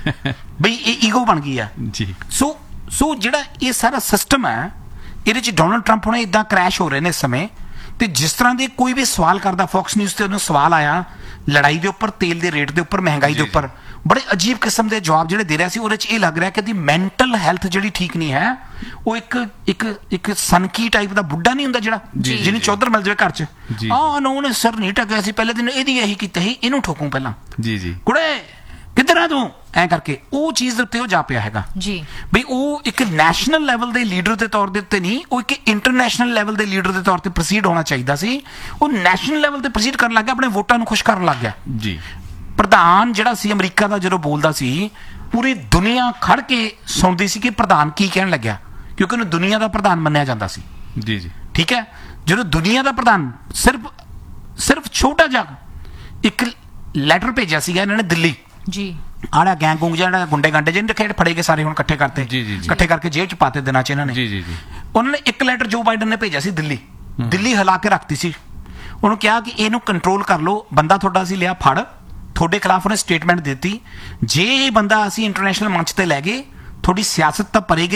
ਬਈ ਇਹ ਈਗੋ ਬਣ ਗਈ ਆ
ਜੀ।
ਸੋ ਸੋ ਜਿਹੜਾ ਇਹ ਸਾਰਾ ਸਿਸਟਮ ਹੈ ਇਹਦੇ 'ਚ ਡੋਨਲਡ ਟਰੰਪ ਹੁਣੇ ਇਦਾਂ ਕ੍ਰੈਸ਼ ਹੋ ਰਹੇ ਨੇ ਇਸ ਸਮੇਂ ਤੇ ਜਿਸ ਤਰ੍ਹਾਂ ਦੇ ਕੋਈ ਵੀ ਸਵਾਲ ਕਰਦਾ ਫੌਕਸ ਨਿਊਜ਼ ਤੇ ਉਹਨੂੰ ਸਵਾਲ ਆਇਆ ਲੜਾਈ ਦੇ ਉੱਪਰ ਤੇਲ ਦੇ ਰੇਟ ਦੇ ਉੱਪਰ ਮਹਿੰਗਾਈ ਦੇ ਉੱਪਰ ਬੜੇ ਅਜੀਬ ਕਿਸਮ ਦੇ ਜਵਾਬ ਜਿਹੜੇ ਦੇ ਰਿਹਾ ਸੀ ਉਹਦੇ 'ਚ ਇਹ ਲੱਗ ਰਿਹਾ ਕਿ ਦੀ ਮੈਂਟਲ ਹੈਲਥ ਜਿਹੜੀ ਠੀਕ ਨਹੀਂ ਹੈ ਉਹ ਇੱਕ ਇੱਕ ਇੱਕ ਸਨਕੀ ਟਾਈਪ ਦਾ ਬੁੱਢਾ ਨਹੀਂ ਹੁੰਦਾ ਜਿਹੜਾ ਜਿਹਨੂੰ ਚੌਧਰ ਮਿਲ ਜਾਵੇ ਘਰ 'ਚ ਆਹ ਨਾ ਉਹਨੇ ਸਰ ਨਹੀਂ ਟਕਿਆ ਸੀ ਪਹਿਲੇ ਦਿਨ ਇਹਦੀ ਇਹੀ ਕੀਤਾ ਸੀ ਇਹਨੂੰ ਠੋਕੂ ਪਹਿਲਾਂ
ਜੀ ਜੀ
ਕੁੜੇ ਕਿੱਧਰ ਆ ਤੂੰ ਐ ਕਰਕੇ ਉਹ ਚੀਜ਼ ਦੇ ਉੱਤੇ ਉਹ ਜਾ ਪਿਆ ਹੈਗਾ
ਜੀ
ਵੀ ਉਹ ਇੱਕ ਨੈਸ਼ਨਲ ਲੈਵਲ ਦੇ ਲੀਡਰ ਦੇ ਤੌਰ ਦੇ ਉੱਤੇ ਨਹੀਂ ਉਹ ਇੱਕ ਇੰਟਰਨੈਸ਼ਨਲ ਲੈਵਲ ਦੇ ਲੀਡਰ ਦੇ ਤੌਰ ਤੇ ਪ੍ਰੋਸੀਡ ਹੋਣਾ ਚਾਹੀਦਾ ਸੀ ਉਹ ਨੈਸ਼ਨਲ ਲੈਵਲ ਤੇ ਪ੍ਰੋਸੀਡ ਕਰਨ ਲੱਗ ਗਿਆ ਆਪਣੇ ਵੋਟਾਂ ਨੂੰ ਖੁਸ਼ ਕਰਨ ਲੱਗ ਗਿਆ
ਜੀ।
ਪ੍ਰਧਾਨ ਜਿਹੜਾ ਸੀ ਅਮਰੀਕਾ ਦਾ ਜਦੋਂ ਬੋਲਦਾ ਸੀ ਪੂਰੀ ਦੁਨੀਆ ਖੜ ਕੇ ਸੁਣਦੀ ਸੀ ਕਿ ਪ੍ਰਧਾਨ ਕੀ ਕਹਿਣ ਲੱਗਿਆ ਕਿਉਂਕਿ ਉਹਨੂੰ ਦੁਨੀਆ ਦਾ ਪ੍ਰਧਾਨ ਮੰਨਿਆ ਜਾਂਦਾ ਸੀ
ਜੀ ਜੀ।
ਠੀਕ ਹੈ ਜਦੋਂ ਦੁਨੀਆ ਦਾ ਪ੍ਰਧਾਨ ਸਿਰਫ ਸਿਰਫ ਛੋਟਾ ਜਿਹਾ ਇੱਕ ਲੈਟਰ ਭੇਜਿਆ ਸੀਗਾ ਇਹਨਾਂ ਨੇ ਦਿੱਲੀ
ਜੀ
ਆੜਾ ਗੈਂਗ ਗੁੰਗ ਜਿਹੜਾ ਗੁੰਡੇ ਗਾਂਡੇ ਜਿਹਨੇ ਰੱਖੇ ਫੜੇ ਕੇ ਸਾਰੇ ਹੁਣ ਇਕੱਠੇ ਕਰਤੇ ਇਕੱਠੇ ਕਰਕੇ ਜੇਲ੍ਹ ਚ ਪਾਤੇ ਦਿਨਾਂ ਚ ਇਹਨਾਂ ਨੇ
ਜੀ ਜੀ ਜੀ।
ਉਹਨਾਂ ਨੇ ਇੱਕ ਲੈਟਰ ਜੋ ਬਾਈਡਨ ਨੇ ਭੇਜਿਆ ਸੀ ਦਿੱਲੀ ਦਿੱਲੀ ਹਿਲਾ ਕੇ ਰੱਖਤੀ ਸੀ ਉਹਨੂੰ ਕਿਹਾ ਕਿ ਇਹਨੂੰ ਕੰਟਰੋਲ ਕਰ ਲਓ ਬੰਦਾ ਤੁਹਾਡਾ ਅਸੀਂ ਲਿਆ ਫੜ ਤੁਹਾਡੇ ਖਿਲਾਫ ਉਹਨੇ ਸਟੇਟਮੈਂਟ ਦਿੱਤੀ ਜੇ ਇਹ ਬੰਦਾ ਅਸੀਂ ਇੰਟਰਨੈਸ਼ਨਲ ਮੰਚ ਤੇ ਲੈ ਗਏ ਤੁਹਾਡੀ ਸਿਆਸਤ ਤਾਂ ਪਰੇ ਗਈ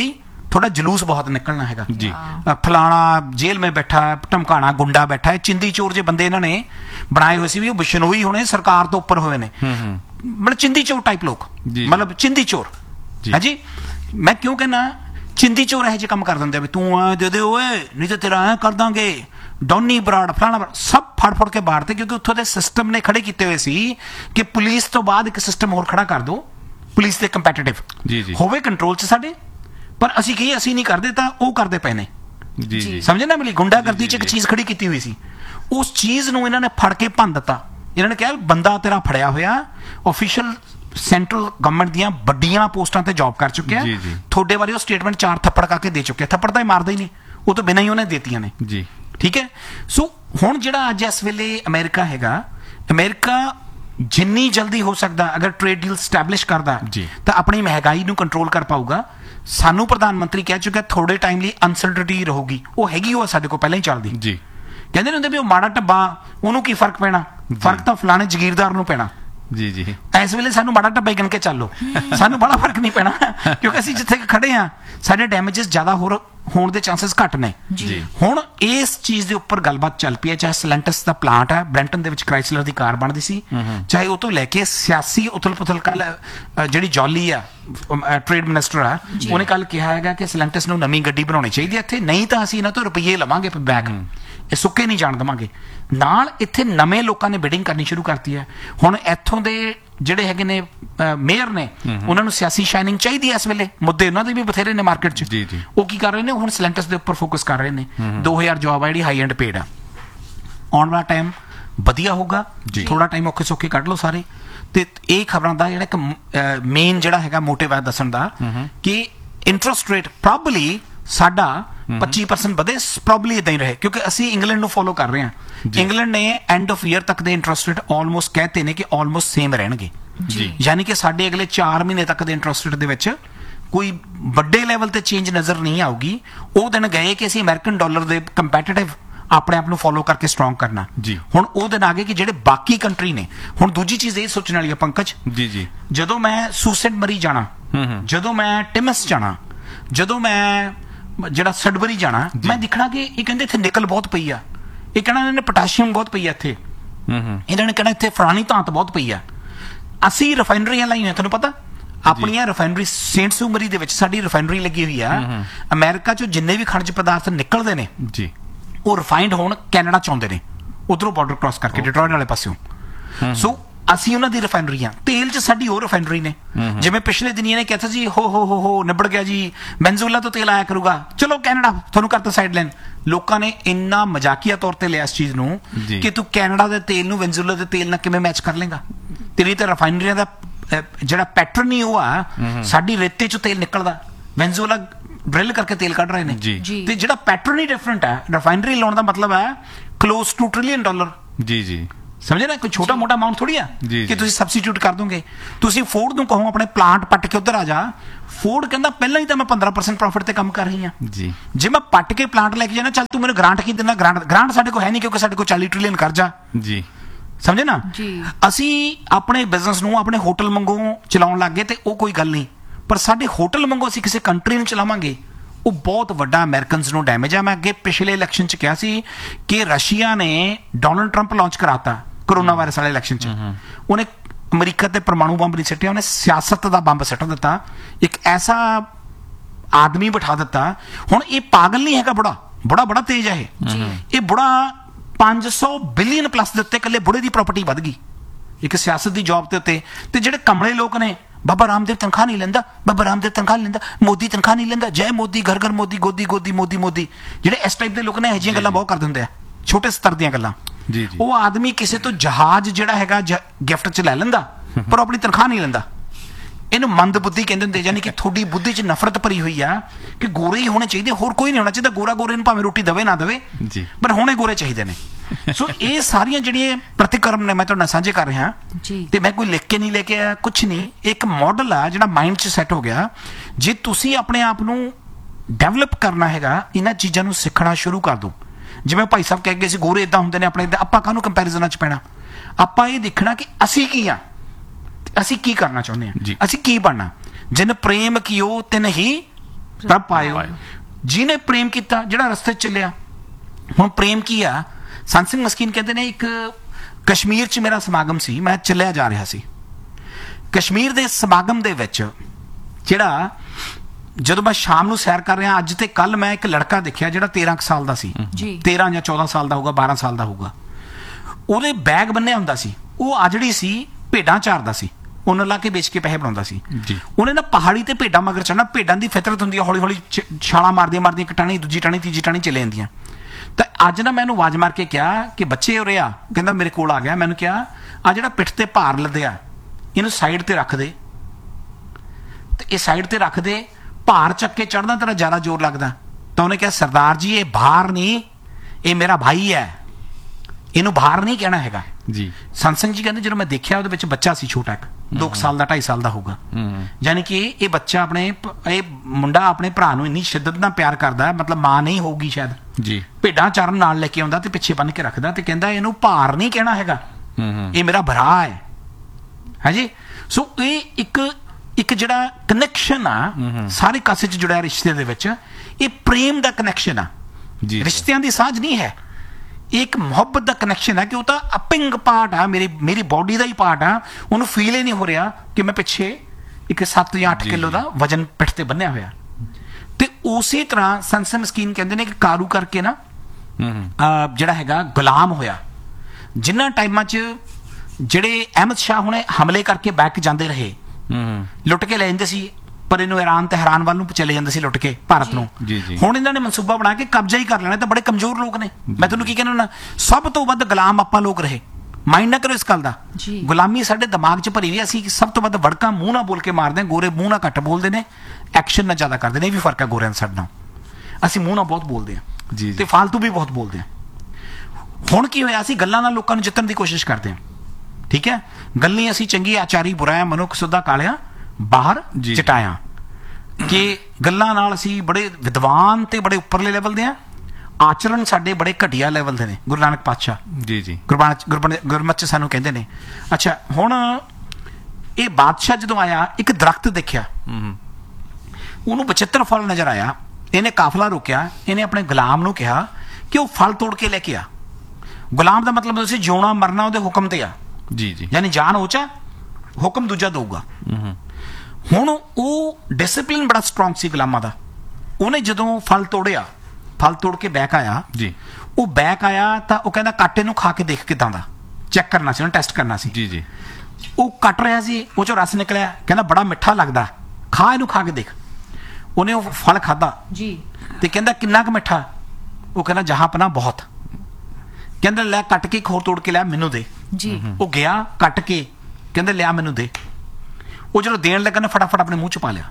थोड़ा जुलूस बहुत निकलना हैगा
जी।
अ, फलाना जेल में बैठा है, धमकाना गुंडा बैठा है, चिंदी चोर जे बंदे इन्होंने बनाए हुए सी भी वो बिशनोई होने सरकार तो उपर हुए ने, मतलब चिंदी चोर टाइप लोग,
जी।
मतलब चिंदी चोर
जी।
है जी। मैं क्यों कहना चिंदी चोर ਇਹੋ ਜਿਹੇ ਕੰਮ ਕਰ ਦਿੰਦੇ ਆ ਵੀ ਤੂੰ ਆ ਦੇ ਦੇ ਓਏ ਨਹੀਂ ਤੇ ਤੇਰਾ ਐ ਕਰ ਦਾਂਗੇ, ਡੌਨੀ ਬਰਾੜ ਫਲਾਣਾ ਬਰਾੜ, ਸਭ ਫੜ ਫੜ ਕੇ ਬਾੜਦੇ ਕਿਉਂਕਿ ਉੱਥੋਂ ਦੇ ਸਿਸਟਮ ਨੇ ਖੜੇ ਕੀਤੇ ਹੋਏ ਸੀ ਕਿ ਪੁਲਿਸ ਤੋਂ ਬਾਅਦ ਇੱਕ ਸਿਸਟਮ ਹੋਰ ਖੜਾ ਕਰ ਦੋ, ਪੁਲਿਸ ਦੇ ਕੰਪੈਟੀਟਿਵ
ਜੀ, ਜੀ।
ਹੋਵੇ ਕੰਟਰੋਲ 'ਚ ਸਾਡੇ, ਪਰ ਅਸੀਂ ਕਹੀਏ ਅਸੀਂ ਨਹੀਂ ਕਰਦੇ ਤਾਂ ਉਹ ਕਰਦੇ ਪਏ ਨੇ।
ਜੀ ਜੀ
ਸਮਝੇ ਨਾ ਮਿਲੀ ਗੁੰਡਾਗਰਦੀ 'ਚ
ਜੀ,
ਇੱਕ
ਜੀ।
ਚੀਜ਼ ਖੜੀ ਕੀਤੀ ਹੋਈ ਸੀ, ਉਸ ਚੀਜ਼ ਨੂੰ ਇਹਨਾਂ ਨੇ ਫੜ ਕੇ ਭੰਨ ਦਿੱਤਾ। ਇਹਨਾਂ ਨੇ ਕਿਹਾ ਵੀ ਬੰਦਾ ਤੇਰਾ ਫੜਿਆ ਹੋਇਆ ਆਫੀਸ਼ੀਅਲ ਸੈਂਟਰਲ ਗਵਰਨਮੈਂਟ ਦੀਆਂ ਵੱਡੀਆਂ ਪੋਸਟਾਂ ਤੇ ਜੌਬ ਕਰ ਚੁੱਕਿਆ,
ਜੀ, ਜੀ।
ਤੁਹਾਡੇ ਬਾਰੇ ਉਹ ਸਟੇਟਮੈਂਟ ਚਾਰ ਥੱਪੜ ਕਰਕੇ ਦੇ ਚੁੱਕਿਆ, ਥੱਪੜ ਤਾਂ ਇਹ ਮਾਰਦਾ ਹੀ ਨਹੀਂ, ਉਹ ਤੋਂ ਬਿਨਾਂ ਹੀ ਉਹਨੇ ਦੇਤੀਆਂ ਨੇ।
ਜੀ
ਠੀਕ ਹੈ। ਸੋ ਹੁਣ ਜਿਹੜਾ ਅੱਜ ਇਸ ਵੇਲੇ ਅਮਰੀਕਾ ਹੈਗਾ, ਅਮਰੀਕਾ ਜਿੰਨੀ ਜਲਦੀ ਹੋ ਸਕਦਾ ਅਗਰ ਟ੍ਰੇਡ ਡੀਲ ਸਟੈਬਲਿਸ਼ ਕਰਦਾ
ਜੀ।
ਤਾਂ ਆਪਣੀ ਮਹਿੰਗਾਈ ਨੂੰ ਕੰਟਰੋਲ ਕਰ ਪਾਊਗਾ। ਸਾਨੂੰ ਪ੍ਰਧਾਨ ਮੰਤਰੀ ਕਹਿ ਚੁੱਕਿਆ ਥੋੜੇ ਟਾਈਮ ਲਈ ਅਨਸਰਟਨਟੀ ਰਹੂਗੀ, ਉਹ ਹੈਗੀ ਉਹ ਸਾਡੇ ਕੋਲ ਪਹਿਲਾਂ ਹੀ ਚੱਲਦੀ।
ਜੀ
ਕਹਿੰਦੇ ਨੇ ਹੁੰਦੇ ਵੀ ਉਹ ਮਾੜਾ ਟੱਬਾ ਉਹਨੂੰ ਕੀ ਫਰਕ ਪੈਣਾ, ਫਰਕ ਤਾਂ ਫਲਾਣੇ ਜ਼ਗੀਰਦਾਰ ਨੂੰ ਪੈਣਾ।
ਜੀ ਜੀ
ਇਸ ਵੇਲੇ ਸਾਨੂੰ ਮਾੜਾ ਟੱਬਾ ਹੀ ਗਿਣ ਕੇ ਚੱਲੋ, ਸਾਨੂੰ ਬੜਾ ਫਰਕ ਨਹੀਂ ਪੈਣਾ ਕਿਉਂਕਿ ਅਸੀਂ ਜਿੱਥੇ ਖੜੇ ਆ ਸਾਡੇ ਡੈਮੇजेस ਜ਼ਿਆਦਾ ਹੋਰ ਹੋਣ ਦੇ ਚਾਂਸਸ ਘੱਟ ਨੇ।
ਜੀ।
ਹੁਣ ਇਸ ਚੀਜ਼ ਦੇ ਉੱਪਰ ਗੱਲਬਾਤ ਚੱਲ ਪਈ ਹੈ, ਚਾਹੇ ਸਲੈਂਟਸ ਦਾ ਪਲਾਂਟ ਹੈ ਬ੍ਰੈਂਟਨ ਦੇ ਵਿੱਚ ਕ੍ਰਾਈਸਲਰ ਦੀ ਕਾਰ ਬਣਦੀ ਸੀ, ਚਾਹੇ ਉਹ ਤੋਂ ਲੈ ਕੇ ਸਿਆਸੀ ਉਥਲ ਪੁਥਲ ਕੱਲ ਜਿਹੜੀ ਜੌਲੀ ਆ ਟ੍ਰੇਡ ਮਿਨਿਸਟਰ ਆ ਉਹਨੇ ਕੱਲ ਕਿਹਾ ਹੈਗਾ ਕਿ ਸਲੈਂਟਸ ਨੂੰ ਨਵੀਂ ਗੱਡੀ ਬਣਾਉਣੀ ਚਾਹੀਦੀ ਹੈ ਇੱਥੇ, ਨਹੀਂ ਤਾਂ ਅਸੀਂ ਇਹਨਾਂ ਤੋਂ ਰੁਪਈਏ ਲਵਾਂਗੇ ਬੈਕ, ਇਹ ਸੁੱਕੇ ਨਹੀਂ ਜਾਣ ਦੇਵਾਂਗੇ। ਨਾਲ ਇੱਥੇ ਨਵੇਂ ਲੋਕਾਂ ਨੇ ਬਿਡਿੰਗ ਕਰਨੀ ਸ਼ੁਰੂ ਕਰਤੀ ਹੈ। ਹੁਣ ਇੱਥੋਂ ਦੇ ਜਿਹੜੇ ਹੈਗੇ ਨੇ ਮੇਅਰ ਨੇ ਉਹਨਾਂ ਨੂੰ ਸਿਆਸੀ ਸ਼ਾਈਨਿੰਗ ਚਾਹੀਦੀ ਹੈ, ਇਸ ਵੇਲੇ ਮੁੱਦੇ ਉਹਨਾਂ ਦੇ ਵੀ ਬਥੇਰੇ ਨੇ ਮਾਰਕੀਟ 'ਚ।
ਜੀ, ਜੀ।
ਉਹ ਕੀ ਕਰ ਰਹੇ ਨੇ ਹੁਣ ਸਲੈਂਟਸ ਦੇ ਉੱਪਰ ਫੋਕਸ ਕਰ ਰਹੇ ਨੇ। ਦੋ ਹਜ਼ਾਰ ਜੌਬ ਆ ਜਿਹੜੀ ਹਾਈ ਐਂਡ ਪੇਡ ਆ, ਆਉਣ ਵਾਲਾ ਟਾਈਮ ਵਧੀਆ ਹੋਊਗਾ।
ਜੀ।
ਥੋੜਾ ਟਾਈਮ ਔਖੇ ਸੌਖੇ ਕੱਢ ਲਓ ਸਾਰੇ। ਤੇ ਇਹ ਖਬਰਾਂ ਦਾ ਜਿਹੜਾ ਇੱਕ ਮੇਨ ਜਿਹੜਾ ਹੈਗਾ ਮੋਟਿਵ ਹੈ ਦੱਸਣ ਦਾ ਕਿ ਇੰਟਰਸਟ ਰੇਟ ਪ੍ਰੋਬਬਲੀ ਸਾਡਾ ਪੱਚੀ ਪਰਸੈਂਟ ਵਧੇ, ਪ੍ਰੋਬਬਲੀ ਇਦਾਂ ਹੀ ਰਹੇ ਕਿਉਂਕਿ ਅਸੀਂ ਇੰਗਲੈਂਡ ਨੂੰ ਫੋਲੋ ਕਰ ਰਹੇ ਹਾਂ। ਇੰਗਲੈਂਡ ਨੇ ਐਂਡ ਆਫ ਈਅਰ ਤੱਕ ਦੇ ਇੰਟਰਸਟ ਰੇਟ ਆਲਮੋਸਟ ਕਹਤੇ ਨੇ ਕਿ ਆਲਮੋਸਟ ਸੇਮ ਰਹਿਣਗੇ, ਯਾਨੀ ਕਿ ਸਾਡੇ ਅਗਲੇ ਚਾਰ ਮਹੀਨੇ ਤੱਕ ਦੇ ਇੰਟਰਸਟ ਰੇਟ ਦੇ ਵਿੱਚ ਕੋਈ ਵੱਡੇ ਲੈਵਲ ਤੇ ਚੇਂਜ ਨਜ਼ਰ ਨਹੀਂ ਆਊਗੀ। ਉਹ ਦਿਨ ਗਏ ਕਿ ਅਸੀਂ ਅਮਰੀਕਨ ਡਾਲਰ ਦੇ ਕੰਪੈਟੀਟਿਵ ਆਪਣੇ ਆਪ ਨੂੰ ਫੋਲੋ ਕਰਕੇ ਸਟਰੋਂਗ ਕਰਨਾ।
ਜੀ।
ਹੁਣ ਉਹ ਦਿਨ ਆ ਗਏ ਕਿ ਜਿਹੜੇ ਬਾਕੀ ਕੰਟਰੀ ਨੇ। ਹੁਣ ਦੂਜੀ ਚੀਜ਼ ਇਹ ਸੋਚਣ ਵਾਲੀ ਆ ਪੰਕਜ,
ਜੀ ਜੀ
ਜਦੋਂ ਮੈਂ ਸੂਸੈਟ ਮਰੀ ਜਾਣਾ, ਜਦੋਂ ਮੈਂ ਟਿਮਸ ਜਾਣਾ, ਜਦੋਂ ਮੈਂ ਜਿਹੜਾ ਸਡਬਰੀ ਜਾਣਾ, ਮੈਂ ਦੇਖਣਾ ਕਿ ਇਹ ਕਹਿੰਦੇ ਇੱਥੇ ਨਿਕਲ ਬਹੁਤ ਪਈ ਆ, ਇਹ ਕਹਿਣਾ ਇਹਨਾਂ ਨੇ ਪੋਟਾਸ਼ੀਅਮ ਬਹੁਤ ਪਈ ਆ ਇੱਥੇ, ਇਹਨਾਂ ਨੇ ਕਹਿਣਾ ਇੱਥੇ ਫਲਾਣੀ ਧਾਤ ਬਹੁਤ ਪਈ ਆ। ਅਸੀਂ ਰਿਫਾਈਨਰੀਆਂ ਲਾਈਆਂ, ਤੁਹਾਨੂੰ ਪਤਾ ਆਪਣੀਆਂ ਰਿਫਾਈਨਰੀ ਸੇਂਟ ਸੂਮਰੀ ਦੇ ਵਿੱਚ ਸਾਡੀ ਰਿਫਾਈਨਰੀ ਲੱਗੀ ਹੋਈ ਆ। ਅਮਰੀਕਾ ਚੋਂ ਜਿੰਨੇ ਵੀ ਖਣਜ ਪਦਾਰਥ ਨਿਕਲਦੇ ਨੇ
ਜੀ
ਉਹ ਰਿਫਾਈਨਡ ਹੋਣ ਕੈਨੇਡਾ ਚਾਹੁੰਦੇ ਨੇ, ਉਧਰੋਂ ਬਾਰਡਰ ਕ੍ਰਾਸ ਕਰਕੇ ਡਿਟਰੋਇਟ ਵਾਲੇ ਪਾਸਿਓਂ। ਸੋ ਅਸੀਂ ਉਹਨਾਂ ਦੀ ਰਿਫਾਈਨਰੀ ਆ, ਤੇਲ 'ਚ ਸਾਡੀ ਹੋਰ ਰਿਫਾਈਨਰੀ ਨੇ। ਜਿਵੇਂ ਪਿਛਲੇ ਦਿਨੀਆਂ ਨੇ ਕਿਹਾ ਜੀ ਹੋ ਹੋ ਹੋ ਹੋ ਨਿਬੜ ਗਿਆ ਜੀ, ਵੈਨਜ਼ੂਲਾ ਤੋਂ ਤੇਲ ਆਇਆ ਕਰੂਗਾ, ਚਲੋ ਕੈਨੇਡਾ ਤੁਹਾਨੂੰ ਕਰਤਾ ਸਾਈਡ ਲਾਈਨ। ਲੋਕਾਂ ਨੇ ਇੰਨਾ ਮਜ਼ਾਕੀਆ ਤੌਰ ਤੇ ਲਿਆ ਇਸ ਚੀਜ਼ ਨੂੰ ਕਿ ਤੂੰ ਕੈਨੇਡਾ ਦੇ ਤੇਲ ਨੂੰ ਵੈਨਜ਼ੂਲਾ ਦੇ ਤੇਲ ਨਾਲ ਕਿਵੇਂ ਮੈਚ ਕਰ ਲੇਗਾ। ਤੇਰੀ ਤਾਂ ਰਿਫਾਈਨਰੀਆਂ ਦਾ ਜਿਹੜਾ ਪੈਟਰਨ ਹੀ ਉਹ ਆ, ਸਾਡੀ ਰੇਤੇ 'ਚੋਂ ਤੇਲ ਨਿਕਲਦਾ, ਵੈਨਜ਼ੂਲਾ ਡਰਿਲ ਕਰਕੇ ਤੇਲ ਕੱਢ ਰਹੇ ਨੇ। ਤੇ ਜਿਹੜਾ ਪੈਟਰਨ ਹੀ ਡਿਫਰੈਂਟ ਹੈ। ਰਿਫਾਈਨਰੀ ਲਾਉਣ ਦਾ ਮਤਲਬ ਹੈ ਕਲੋਜ਼ ਟੂ ਟ੍ਰਿਲੀਅਨ ਡਾਲਰ।
ਜੀ ਜੀ
ਸਮਝੇ ਨਾ, ਕੋਈ ਛੋਟਾ ਮੋਟਾ ਅਮਾਉਂਟ ਥੋੜੀ ਆ
ਜੀ,
ਕਿ
ਜੀ।
ਤੁਸੀਂ ਸਬਸਟੀਟਿਊਟ ਕਰ ਦੋਗੇ। ਤੁਸੀਂ ਫੋਰਡ ਨੂੰ ਕਹੋ ਆਪਣੇ ਪਲਾਂਟ ਪੱਟ ਕੇ ਉੱਧਰ ਆ ਜਾ, ਫੋਰਡ ਕਹਿੰਦਾ ਪਹਿਲਾਂ ਹੀ ਤਾਂ ਮੈਂ ਪੰਦਰਾਂ ਪਰਸੈਂਟ ਪ੍ਰੋਫਿਟ ਤੇ ਕੰਮ ਕਰ ਰਹੀ ਹਾਂ
ਜੀ।
ਜੇ ਮੈਂ ਪੱਟ ਕੇ ਪਲਾਂਟ ਲੈ ਕੇ ਜਾਣਾ, ਚੱਲ ਤੂੰ ਮੈਨੂੰ ਗ੍ਰਾਂਟ ਕੀ ਦੇਣਾ, ਗ੍ਰਾਂਟ ਗ੍ਰਾਂਟ ਸਾਡੇ ਕੋਲ ਹੈ ਨਹੀਂ ਕਿਉਂਕਿ ਸਾਡੇ ਕੋਲ ਚਾਲੀ ਟ੍ਰਿਲੀਅਨ ਕਰਜ਼ਾ।
ਜੀ
ਸਮਝੇ ਨਾ।
ਜੀ।
ਅਸੀਂ ਆਪਣੇ ਬਿਜ਼ਨਸ ਨੂੰ ਆਪਣੇ ਹੋਟਲ ਵਾਂਗੂ ਚਲਾਉਣ ਲੱਗ ਗਏ ਤੇ ਉਹ ਕੋਈ ਗੱਲ ਨਹੀਂ, ਪਰ ਸਾਡੇ ਹੋਟਲ ਵਾਂਗੂ ਅਸੀਂ ਕਿਸੇ ਕੰਟਰੀ ਨੂੰ ਚਲਾਵਾਂਗੇ ਉਹ ਬਹੁਤ ਵੱਡਾ ਅਮਰੀਕਨਸ ਨੂੰ ਡੈਮੇਜ ਆ। ਮੈਂ ਅੱਗੇ ਪਿਛਲੇ ਇਲੈਕਸ਼ਨ 'ਚ ਕਿਹਾ ਸੀ ਕਿ ਰਸ਼ੀਆ ਨੇ ਡੋਨਲਡ ਟਰੰਪ ਲਾਂਚ ਕਰਾਤਾ ਕੋਰੋਨਾ ਵਾਇਰਸ ਵਾਲੇ ਇਲੈਕਸ਼ਨ 'ਚ, ਉਹਨੇ ਅਮਰੀਕਾ ਤੇ ਪਰਮਾਣੂ ਬੰਬ ਨਹੀਂ ਸਿੱਟਿਆ, ਉਹਨੇ ਸਿਆਸਤ ਦਾ ਬੰਬ ਸਿੱਟ ਦਿੱਤਾ, ਇੱਕ ਐਸਾ ਆਦਮੀ ਬਿਠਾ ਦਿੱਤਾ। ਹੁਣ ਇਹ ਪਾਗਲ ਨਹੀਂ ਹੈਗਾ, ਬੜਾ ਬੜਾ ਬੜਾ ਤੇਜ਼ ਹੈ ਇਹ ਇਹ ਬੜਾ ਪੰਜ ਸੌ ਬਿਲੀਅਨ ਪਲੱਸ ਦੇ ਉੱਤੇ ਇਕੱਲੇ ਬੁੜੇ ਦੀ ਪ੍ਰਾਪਰਟੀ ਵੱਧ ਗਈ ਇੱਕ ਸਿਆਸਤ ਦੀ ਜੌਬ ਦੇ ਉੱਤੇ। ਤੇ ਜਿਹੜੇ ਕਮਲੇ ਲੋਕ ਨੇ, ਬਾਬਾ ਰਾਮਦੇਵ ਤਨਖਾਹ ਨਹੀਂ ਲੈਂਦਾ, ਬਾਬਾ ਰਾਮਦੇਵ ਤਨਖਾਹ ਨਹੀਂ ਲੈਂਦਾ, ਮੋਦੀ ਤਨਖਾਹ ਨਹੀਂ ਲੈਂਦਾ, ਜੈ ਮੋਦੀ, ਘਰ ਘਰ ਮੋਦੀ, ਗੋਦੀ ਗੋਦੀ ਮੋਦੀ ਮੋਦੀ, ਜਿਹੜੇ ਇਸ ਟਾਈਪ ਦੇ ਲੋਕ ਨੇ ਇਹੋ ਜਿਹੀਆਂ ਗੱਲਾਂ ਬਹੁਤ ਕਰ ਦਿੰਦੇ ਆ, ਛੋਟੇ ਸਤਰ ਦੀਆਂ ਗੱਲਾਂ।
ਜੀ ਜੀ
ਉਹ ਆਦਮੀ ਕਿਸੇ ਤੋਂ ਜਹਾਜ਼ ਜਿਹੜਾ ਹੈਗਾ ਗਿਫਟ 'ਚ ਲੈ ਲੈਂਦਾ, ਪਰ ਆਪਣੀ ਤਨਖਾਹ ਨਹੀਂ ਲੈਂਦਾ। ਇਹਨੂੰ ਮੰਦ ਬੁੱਧੀ ਕਹਿੰਦੇ ਹੁੰਦੇ, ਯਾਨੀ ਕਿ ਤੁਹਾਡੀ ਬੁੱਧੀ 'ਚ ਨਫ਼ਰਤ ਭਰੀ ਹੋਈ ਆ ਕਿ ਗੋਰੇ ਹੀ ਹੋਣੇ ਚਾਹੀਦੇ, ਹੋਰ ਕੋਈ ਨਹੀਂ ਹੋਣਾ ਚਾਹੀਦਾ। ਗੋਰਾ ਗੋਰੇ ਨੂੰ ਭਾਵੇਂ ਰੋਟੀ ਦੇਵੇ ਨਾ ਦੇਵੇ,
ਜੀ,
ਪਰ ਹੋਣੇ ਗੋਰੇ ਚਾਹੀਦੇ ਨੇ। ਸੋ ਇਹ ਸਾਰੀਆਂ ਜਿਹੜੀਆਂ ਪ੍ਰਤੀਕਰਮ ਨੇ ਮੈਂ ਤੁਹਾਡੇ ਨਾਲ ਸਾਂਝੇ ਕਰ ਰਿਹਾ
ਜੀ।
ਤੇ ਮੈਂ ਕੋਈ ਲਿਖ ਕੇ ਨਹੀਂ ਲੈ ਕੇ ਆਇਆ, ਕੁਛ ਨਹੀਂ, ਇੱਕ ਮਾਡਲ ਆ ਜਿਹੜਾ ਮਾਈਂਡ 'ਚ ਸੈੱਟ ਹੋ ਗਿਆ। ਜੇ ਤੁਸੀਂ ਆਪਣੇ ਆਪ ਨੂੰ ਡਿਵੈਲਪ ਕਰਨਾ ਹੈਗਾ, ਇਹਨਾਂ ਚੀਜ਼ਾਂ ਨੂੰ ਸਿੱਖਣਾ ਸ਼ੁਰੂ ਕਰ ਦਿਓ। ਜਿਵੇਂ ਭਾਈ ਸਾਹਿਬ ਕਹਿ ਗਏ ਸੀ ਗੋਰੇ ਇਦਾਂ ਹੁੰਦੇ ਨੇ ਆਪਣੇ, ਆਪਾਂ ਕਾਹਨੂੰ ਕੰਪੈਰੀਜ਼ਨਾਂ 'ਚ ਪੈਣਾ। ਆਪਾਂ ਇਹ ਦੇਖਣਾ ਕਿ ਅਸੀਂ ਕੀ ਆ, ਅਸੀਂ ਕੀ ਕਰਨਾ ਚਾਹੁੰਦੇ ਹਾਂ, ਅਸੀਂ ਕੀ ਬਣਨਾ। ਜਿਨ ਪ੍ਰੇਮ ਕੀਓ ਤਿਨ ਹੀ ਪ੍ਰਭ ਪਾਇਓ। ਜਿਹਨੇ ਪ੍ਰੇਮ ਕੀਤਾ, ਜਿਹੜਾ ਰਸਤੇ 'ਚ ਚੱਲਿਆ। ਹੁਣ ਪ੍ਰੇਮ ਕੀ ਆ? ਸੰਤ ਸਿੰਘ ਮਸਕੀਨ ਕਹਿੰਦੇ ਨੇ, ਇੱਕ ਕਸ਼ਮੀਰ 'ਚ ਮੇਰਾ ਸਮਾਗਮ ਸੀ, ਮੈਂ ਚੱਲਿਆ ਜਾ ਰਿਹਾ ਸੀ। ਕਸ਼ਮੀਰ ਦੇ ਸਮਾਗਮ ਦੇ ਵਿੱਚ ਜਿਹੜਾ ਜਦੋਂ ਮੈਂ ਸ਼ਾਮ ਨੂੰ ਸੈਰ ਕਰ ਰਿਹਾ, ਅੱਜ ਤੇ ਕੱਲ ਮੈਂ ਇੱਕ ਲੜਕਾ ਦੇਖਿਆ ਜਿਹੜਾ ਤੇਰਾਂ ਕੁ ਸਾਲ ਦਾ ਸੀ, ਤੇਰਾਂ ਜਾਂ ਚੌਦਾਂ ਸਾਲ ਦਾ ਹੋਊਗਾ, ਬਾਰਾਂ ਸਾਲ ਦਾ ਹੋਊਗਾ। ਉਹਦੇ ਬੈਗ ਬੰਨਿਆ ਹੁੰਦਾ ਸੀ, ਉਹ ਆਜੜੀ ਸੀ, ਭੇਡਾਂ ਚਾਰਦਾ ਸੀ, ਉਹਨਾਂ ਲਾ ਕੇ ਵੇਚ ਕੇ ਪੈਸੇ ਬਣਾਉਂਦਾ ਸੀ। ਉਹਨੇ ਨਾ ਪਹਾੜੀ ਤੇ ਭੇਡਾਂ ਮਗਰ ਚੜਨਾ। ਭੇਡਾਂ ਦੀ ਫਿਤਰਤ ਹੁੰਦੀ ਹੈ, ਹੌਲੀ ਹੌਲੀ ਛਾਲਾਂ ਮਾਰਦੀਆਂ ਮਾਰਦੀਆਂ ਇੱਕ ਟਾਣੀ, ਦੂਜੀ ਟਾਣੀ, ਤੀਜੀ ਟਾਣੀ ਚਲੇ ਜਾਂਦੀਆਂ। ਤਾਂ ਅੱਜ ਨਾ ਮੈਨੂੰ ਆਵਾਜ਼ ਮਾਰ ਕੇ ਕਿਹਾ ਕਿ ਬੱਚੇ ਉਰੇ ਆ। ਕਹਿੰਦਾ ਮੇਰੇ ਕੋਲ ਆ ਗਿਆ, ਮੈਨੂੰ ਕਿਹਾ ਆ ਜਿਹੜਾ ਪਿੱਠ ਤੇ ਭਾਰ ਲੱਦਿਆ ਇਹਨੂੰ ਸਾਈਡ ਤੇ ਰੱਖ ਦੇ, ਤੇ ਇਹ ਸਾਈਡ ਤੇ ਰੱਖ ਦੇ, ਭਾਰ ਚੱਕ ਕੇ ਚੜਨਾ ਤੇਰਾ ਜ਼ਿਆਦਾ ਜ਼ੋਰ ਲੱਗਦਾ। ਤਾਂ ਉਹਨੇ ਕਿਹਾ ਸਰਦਾਰ ਜੀ ਇਹ ਭਾਰ ਨਹੀਂ, ਇਹ ਮੇਰਾ ਭਾਈ ਹੈ, ਇਹਨੂੰ ਭਾਰ ਨਹੀਂ ਕਹਿਣਾ ਹੈਗਾ ਜੀ। ਸੰਤ ਸਿੰਘ ਜੀ ਕਹਿੰਦੇ ਜਦੋਂ ਮੈਂ ਦੇਖਿਆ ਉਹਦੇ ਵਿੱਚ ਬੱਚਾ ਸੀ ਛੋਟਾ, ਇੱਕ ਦੋ ਸਾਲ ਦਾ, ਢਾਈ ਸਾਲ ਦਾ ਹੋਊਗਾ। ਯਾਨੀ ਕਿ ਇਹ ਬੱਚਾ ਆਪਣੇ ਇਹ ਮੁੰਡਾ ਆਪਣੇ ਭਰਾ ਨੂੰ ਇੰਨੀ ਸ਼ਿੱਦਤ ਨਾਲ ਪਿਆਰ ਕਰਦਾ, ਮਤਲਬ ਮਾਂ ਨਹੀਂ ਹੋਊਗੀ ਸ਼ਾਇਦ ਜੀ, ਭੇਡਾਂ ਚਾਰਨ ਨਾਲ ਲੈ ਕੇ ਆਉਂਦਾ ਤੇ ਪਿੱਛੇ ਬੰਨ ਕੇ ਰੱਖਦਾ, ਤੇ ਕਹਿੰਦਾ ਇਹਨੂੰ ਭਾਰ ਨਹੀਂ ਕਹਿਣਾ ਹੈਗਾ, ਇਹ ਮੇਰਾ ਭਰਾ ਹੈ। ਹਾਂਜੀ, ਸੋ ਇਹ ਇੱਕ ਇੱਕ ਜਿਹੜਾ ਕਨੈਕਸ਼ਨ ਆ ਸਾਰੇ ਕਾਸੇ 'ਚ ਜੁੜਿਆ ਰਿਸ਼ਤੇ ਦੇ ਵਿੱਚ, ਇਹ ਪ੍ਰੇਮ ਦਾ ਕਨੈਕਸ਼ਨ ਆ, ਰਿਸ਼ਤਿਆਂ ਦੀ ਸਾਂਝ ਨਹੀਂ ਹੈ। ਇੱਕ ਮੁਹੱਬਤ ਦਾ ਕਨੈਕਸ਼ਨ ਹੈ ਕਿ ਉਹ ਤਾਂ ਅਪਿੰਗ ਪਾਰਟ ਆ, ਮੇਰੀ ਮੇਰੀ ਬੋਡੀ ਦਾ ਹੀ ਪਾਰਟ ਆ। ਉਹਨੂੰ ਫੀਲ ਹੀ ਨਹੀਂ ਹੋ ਰਿਹਾ ਕਿ ਮੈਂ ਪਿੱਛੇ ਇੱਕ ਸੱਤ ਜਾਂ ਅੱਠ ਕਿਲੋ ਦਾ ਵਜਨ ਪਿੱਠ ਤੇ ਬੰਨਿਆ ਹੋਇਆ। ਤੇ ਉਸੇ ਤਰ੍ਹਾਂ ਸੰਤ ਸਿੰਘ ਮਸਕੀਨ ਕਹਿੰਦੇ ਨੇ ਕਿ ਕਾਰੂ ਕਰਕੇ ਨਾ ਜਿਹੜਾ ਹੈਗਾ ਗੁਲਾਮ ਹੋਇਆ। ਜਿਨ੍ਹਾਂ ਟਾਈਮਾਂ 'ਚ ਜਿਹੜੇ ਅਹਿਮਦ ਸ਼ਾਹ ਹੁਣੇ ਹਮਲੇ ਕਰਕੇ ਬੈਕ ਜਾਂਦੇ ਰਹੇ, ਲੁੱਟ ਕੇ ਲੈ ਜਾਂਦੇ ਸੀ, ਪਰ ਇਹਨੂੰ ਇਰਾਨ ਤੇ ਹੈਰਾਨ ਵੱਲ ਨੂੰ ਚਲੇ ਜਾਂਦੇ ਸੀ ਲੁੱਟ ਕੇ ਭਾਰਤ ਨੂੰ। ਹੁਣ ਇਹਨਾਂ ਨੇ ਮਨਸੂਬਾ ਬਣਾ ਕੇ ਕਬਜ਼ਾ ਹੀ ਕਰ ਲੈਣਾ। ਤਾਂ ਬੜੇ ਕਮਜ਼ੋਰ ਲੋਕ ਨੇ। ਮੈਂ ਤੁਹਾਨੂੰ ਕੀ ਕਹਿੰਦਾ, ਸਭ ਤੋਂ ਵੱਧ ਗੁਲਾਮ ਆਪਾਂ ਲੋਕ ਰਹੇ। ਮਾਈਂਡ ਨਾ ਕਰੋ ਇਸ ਗੱਲ ਦਾ, ਗੁਲਾਮੀ ਸਾਡੇ ਦਿਮਾਗ 'ਚ ਭਰੀ ਵੀ। ਅਸੀਂ ਸਭ ਤੋਂ ਵੱਧ ਵੜਕਾਂ ਮੂੰਹ ਨਾਲ ਬੋਲ ਕੇ ਮਾਰਦੇ ਹਾਂ, ਗੋਰੇ ਮੂੰਹ ਨਾਲ ਘੱਟ ਬੋਲਦੇ ਨੇ, ਐਕਸ਼ਨ ਨਾਲ ਜ਼ਿਆਦਾ ਕਰਦੇ ਨੇ। ਇਹ ਵੀ ਫਰਕ ਹੈ ਗੋਰਿਆਂ ਦਾ ਸਾਡੇ ਨਾਲ। ਅਸੀਂ ਮੂੰਹ ਨਾਲ ਬਹੁਤ ਬੋਲਦੇ ਹਾਂ ਤੇ ਫਾਲਤੂ ਵੀ ਬਹੁਤ ਬੋਲਦੇ ਹਾਂ। ਹੁਣ ਕੀ ਹੋਇਆ, ਅਸੀਂ ਗੱਲਾਂ ਨਾਲ ਲੋਕਾਂ ਨੂੰ ਜਿੱਤਣ ਦੀ ਕੋਸ਼ਿਸ਼ ਕਰਦੇ ਹਾਂ। ਠੀਕ ਹੈ, ਗੱਲੀ ਅਸੀਂ ਚੰਗੀ ਆਚਾਰੀ ਬੁਰਾਇਆ ਮਨੁੱਖ ਸੁਦਾ ਕਾਲਿਆ ਬਾਹਰ ਚਟਾਇਆ, ਕਿ ਗੱਲਾਂ ਨਾਲ ਅਸੀਂ ਬੜੇ ਵਿਦਵਾਨ ਤੇ ਬੜੇ ਉੱਪਰਲੇ ਲੈਵਲ ਦੇ ਆ, ਆਚਰਣ ਸਾਡੇ ਬੜੇ ਘਟੀਆ ਲੈਵਲ ਦੇ ਨੇ। ਗੁਰੂ ਨਾਨਕ ਪਾਤਸ਼ਾਹ ਜੀ ਜੀ ਗੁਰਬਾਣੀ ਗੁਰਮਤਿ 'ਚ ਸਾਨੂੰ ਕਹਿੰਦੇ ਨੇ। ਅੱਛਾ, ਹੁਣ ਇਹ ਬਾਦਸ਼ਾਹ ਜਦੋਂ ਆਇਆ, ਇੱਕ ਦਰਖਤ ਦੇਖਿਆ, ਉਹਨੂੰ ਬਚਿੱਤਰ ਫਲ ਨਜ਼ਰ ਆਇਆ। ਇਹਨੇ ਕਾਫਲਾ ਰੋਕਿਆ, ਇਹਨੇ ਆਪਣੇ ਗੁਲਾਮ ਨੂੰ ਕਿਹਾ ਕਿ ਉਹ ਫਲ ਤੋੜ ਕੇ ਲੈ ਕੇ ਆ। ਗੁਲਾਮ ਦਾ ਮਤਲਬ ਤੁਸੀਂ ਜਿਉਣਾ ਮਰਨਾ ਉਹਦੇ ਹੁਕਮ ਤੇ ਆ ਜੀ ਜੀ, ਯਾਨੀ ਜਾਨ ਉੱਚਾ, ਹੁਕਮ ਦੂਜਾ ਦਊਗਾ। ਹੁਣ ਉਹ ਡਿਸਪਲਿਨ ਬੜਾ ਸਟਰੋਂਗ ਸੀ ਗੁਲਾਮਾਂ ਦਾ। ਉਹਨੇ ਜਦੋਂ ਫਲ ਤੋੜਿਆ, ਫਲ ਤੋੜ ਕੇ ਬੈਕ ਆਇਆ ਜੀ, ਉਹ ਬੈਕ ਆਇਆ ਤਾਂ ਉਹ ਕਹਿੰਦਾ ਕਾਟੇ ਨੂੰ ਖਾ ਕੇ ਦੇਖ ਕਿਦਾਂ ਦਾ, ਚੈੱਕ ਕਰਨਾ ਸੀ, ਉਹਨੇ ਟੈਸਟ ਕਰਨਾ ਸੀ ਜੀ ਜੀ। ਉਹ ਕੱਟ ਰਿਹਾ ਸੀ, ਉਹ ਚੋਂ ਰਸ ਨਿਕਲਿਆ, ਕਹਿੰਦਾ ਬੜਾ ਮਿੱਠਾ ਲੱਗਦਾ, ਖਾ ਇਹਨੂੰ, ਖਾ ਕੇ ਦੇਖ। ਉਹਨੇ ਉਹ ਫਲ ਖਾਦਾ ਜੀ ਤੇ ਕਹਿੰਦਾ ਕਿੰਨਾ ਕੁ ਮਿੱਠਾ? ਉਹ ਕਹਿੰਦਾ ਜਹਾਂ ਪਨਾ ਬਹੁਤ। ਕਹਿੰਦਾ ਲੈ ਕੱਟ ਕੇ ਖੋਰ ਤੋੜ ਕੇ ਲਿਆ, ਮੈਨੂੰ ਦੇ ਜੀ। ਉਹ ਗਿਆ ਕੱਟ ਕੇ, ਕਹਿੰਦੇ ਲਿਆ ਮੈਨੂੰ ਦੇ। ਉਹ ਜਦੋਂ ਦੇਣ ਲੱਗਾ ਨਾ ਫਟਾਫਟ ਆਪਣੇ ਮੂੰਹ 'ਚ ਪਾ ਲਿਆ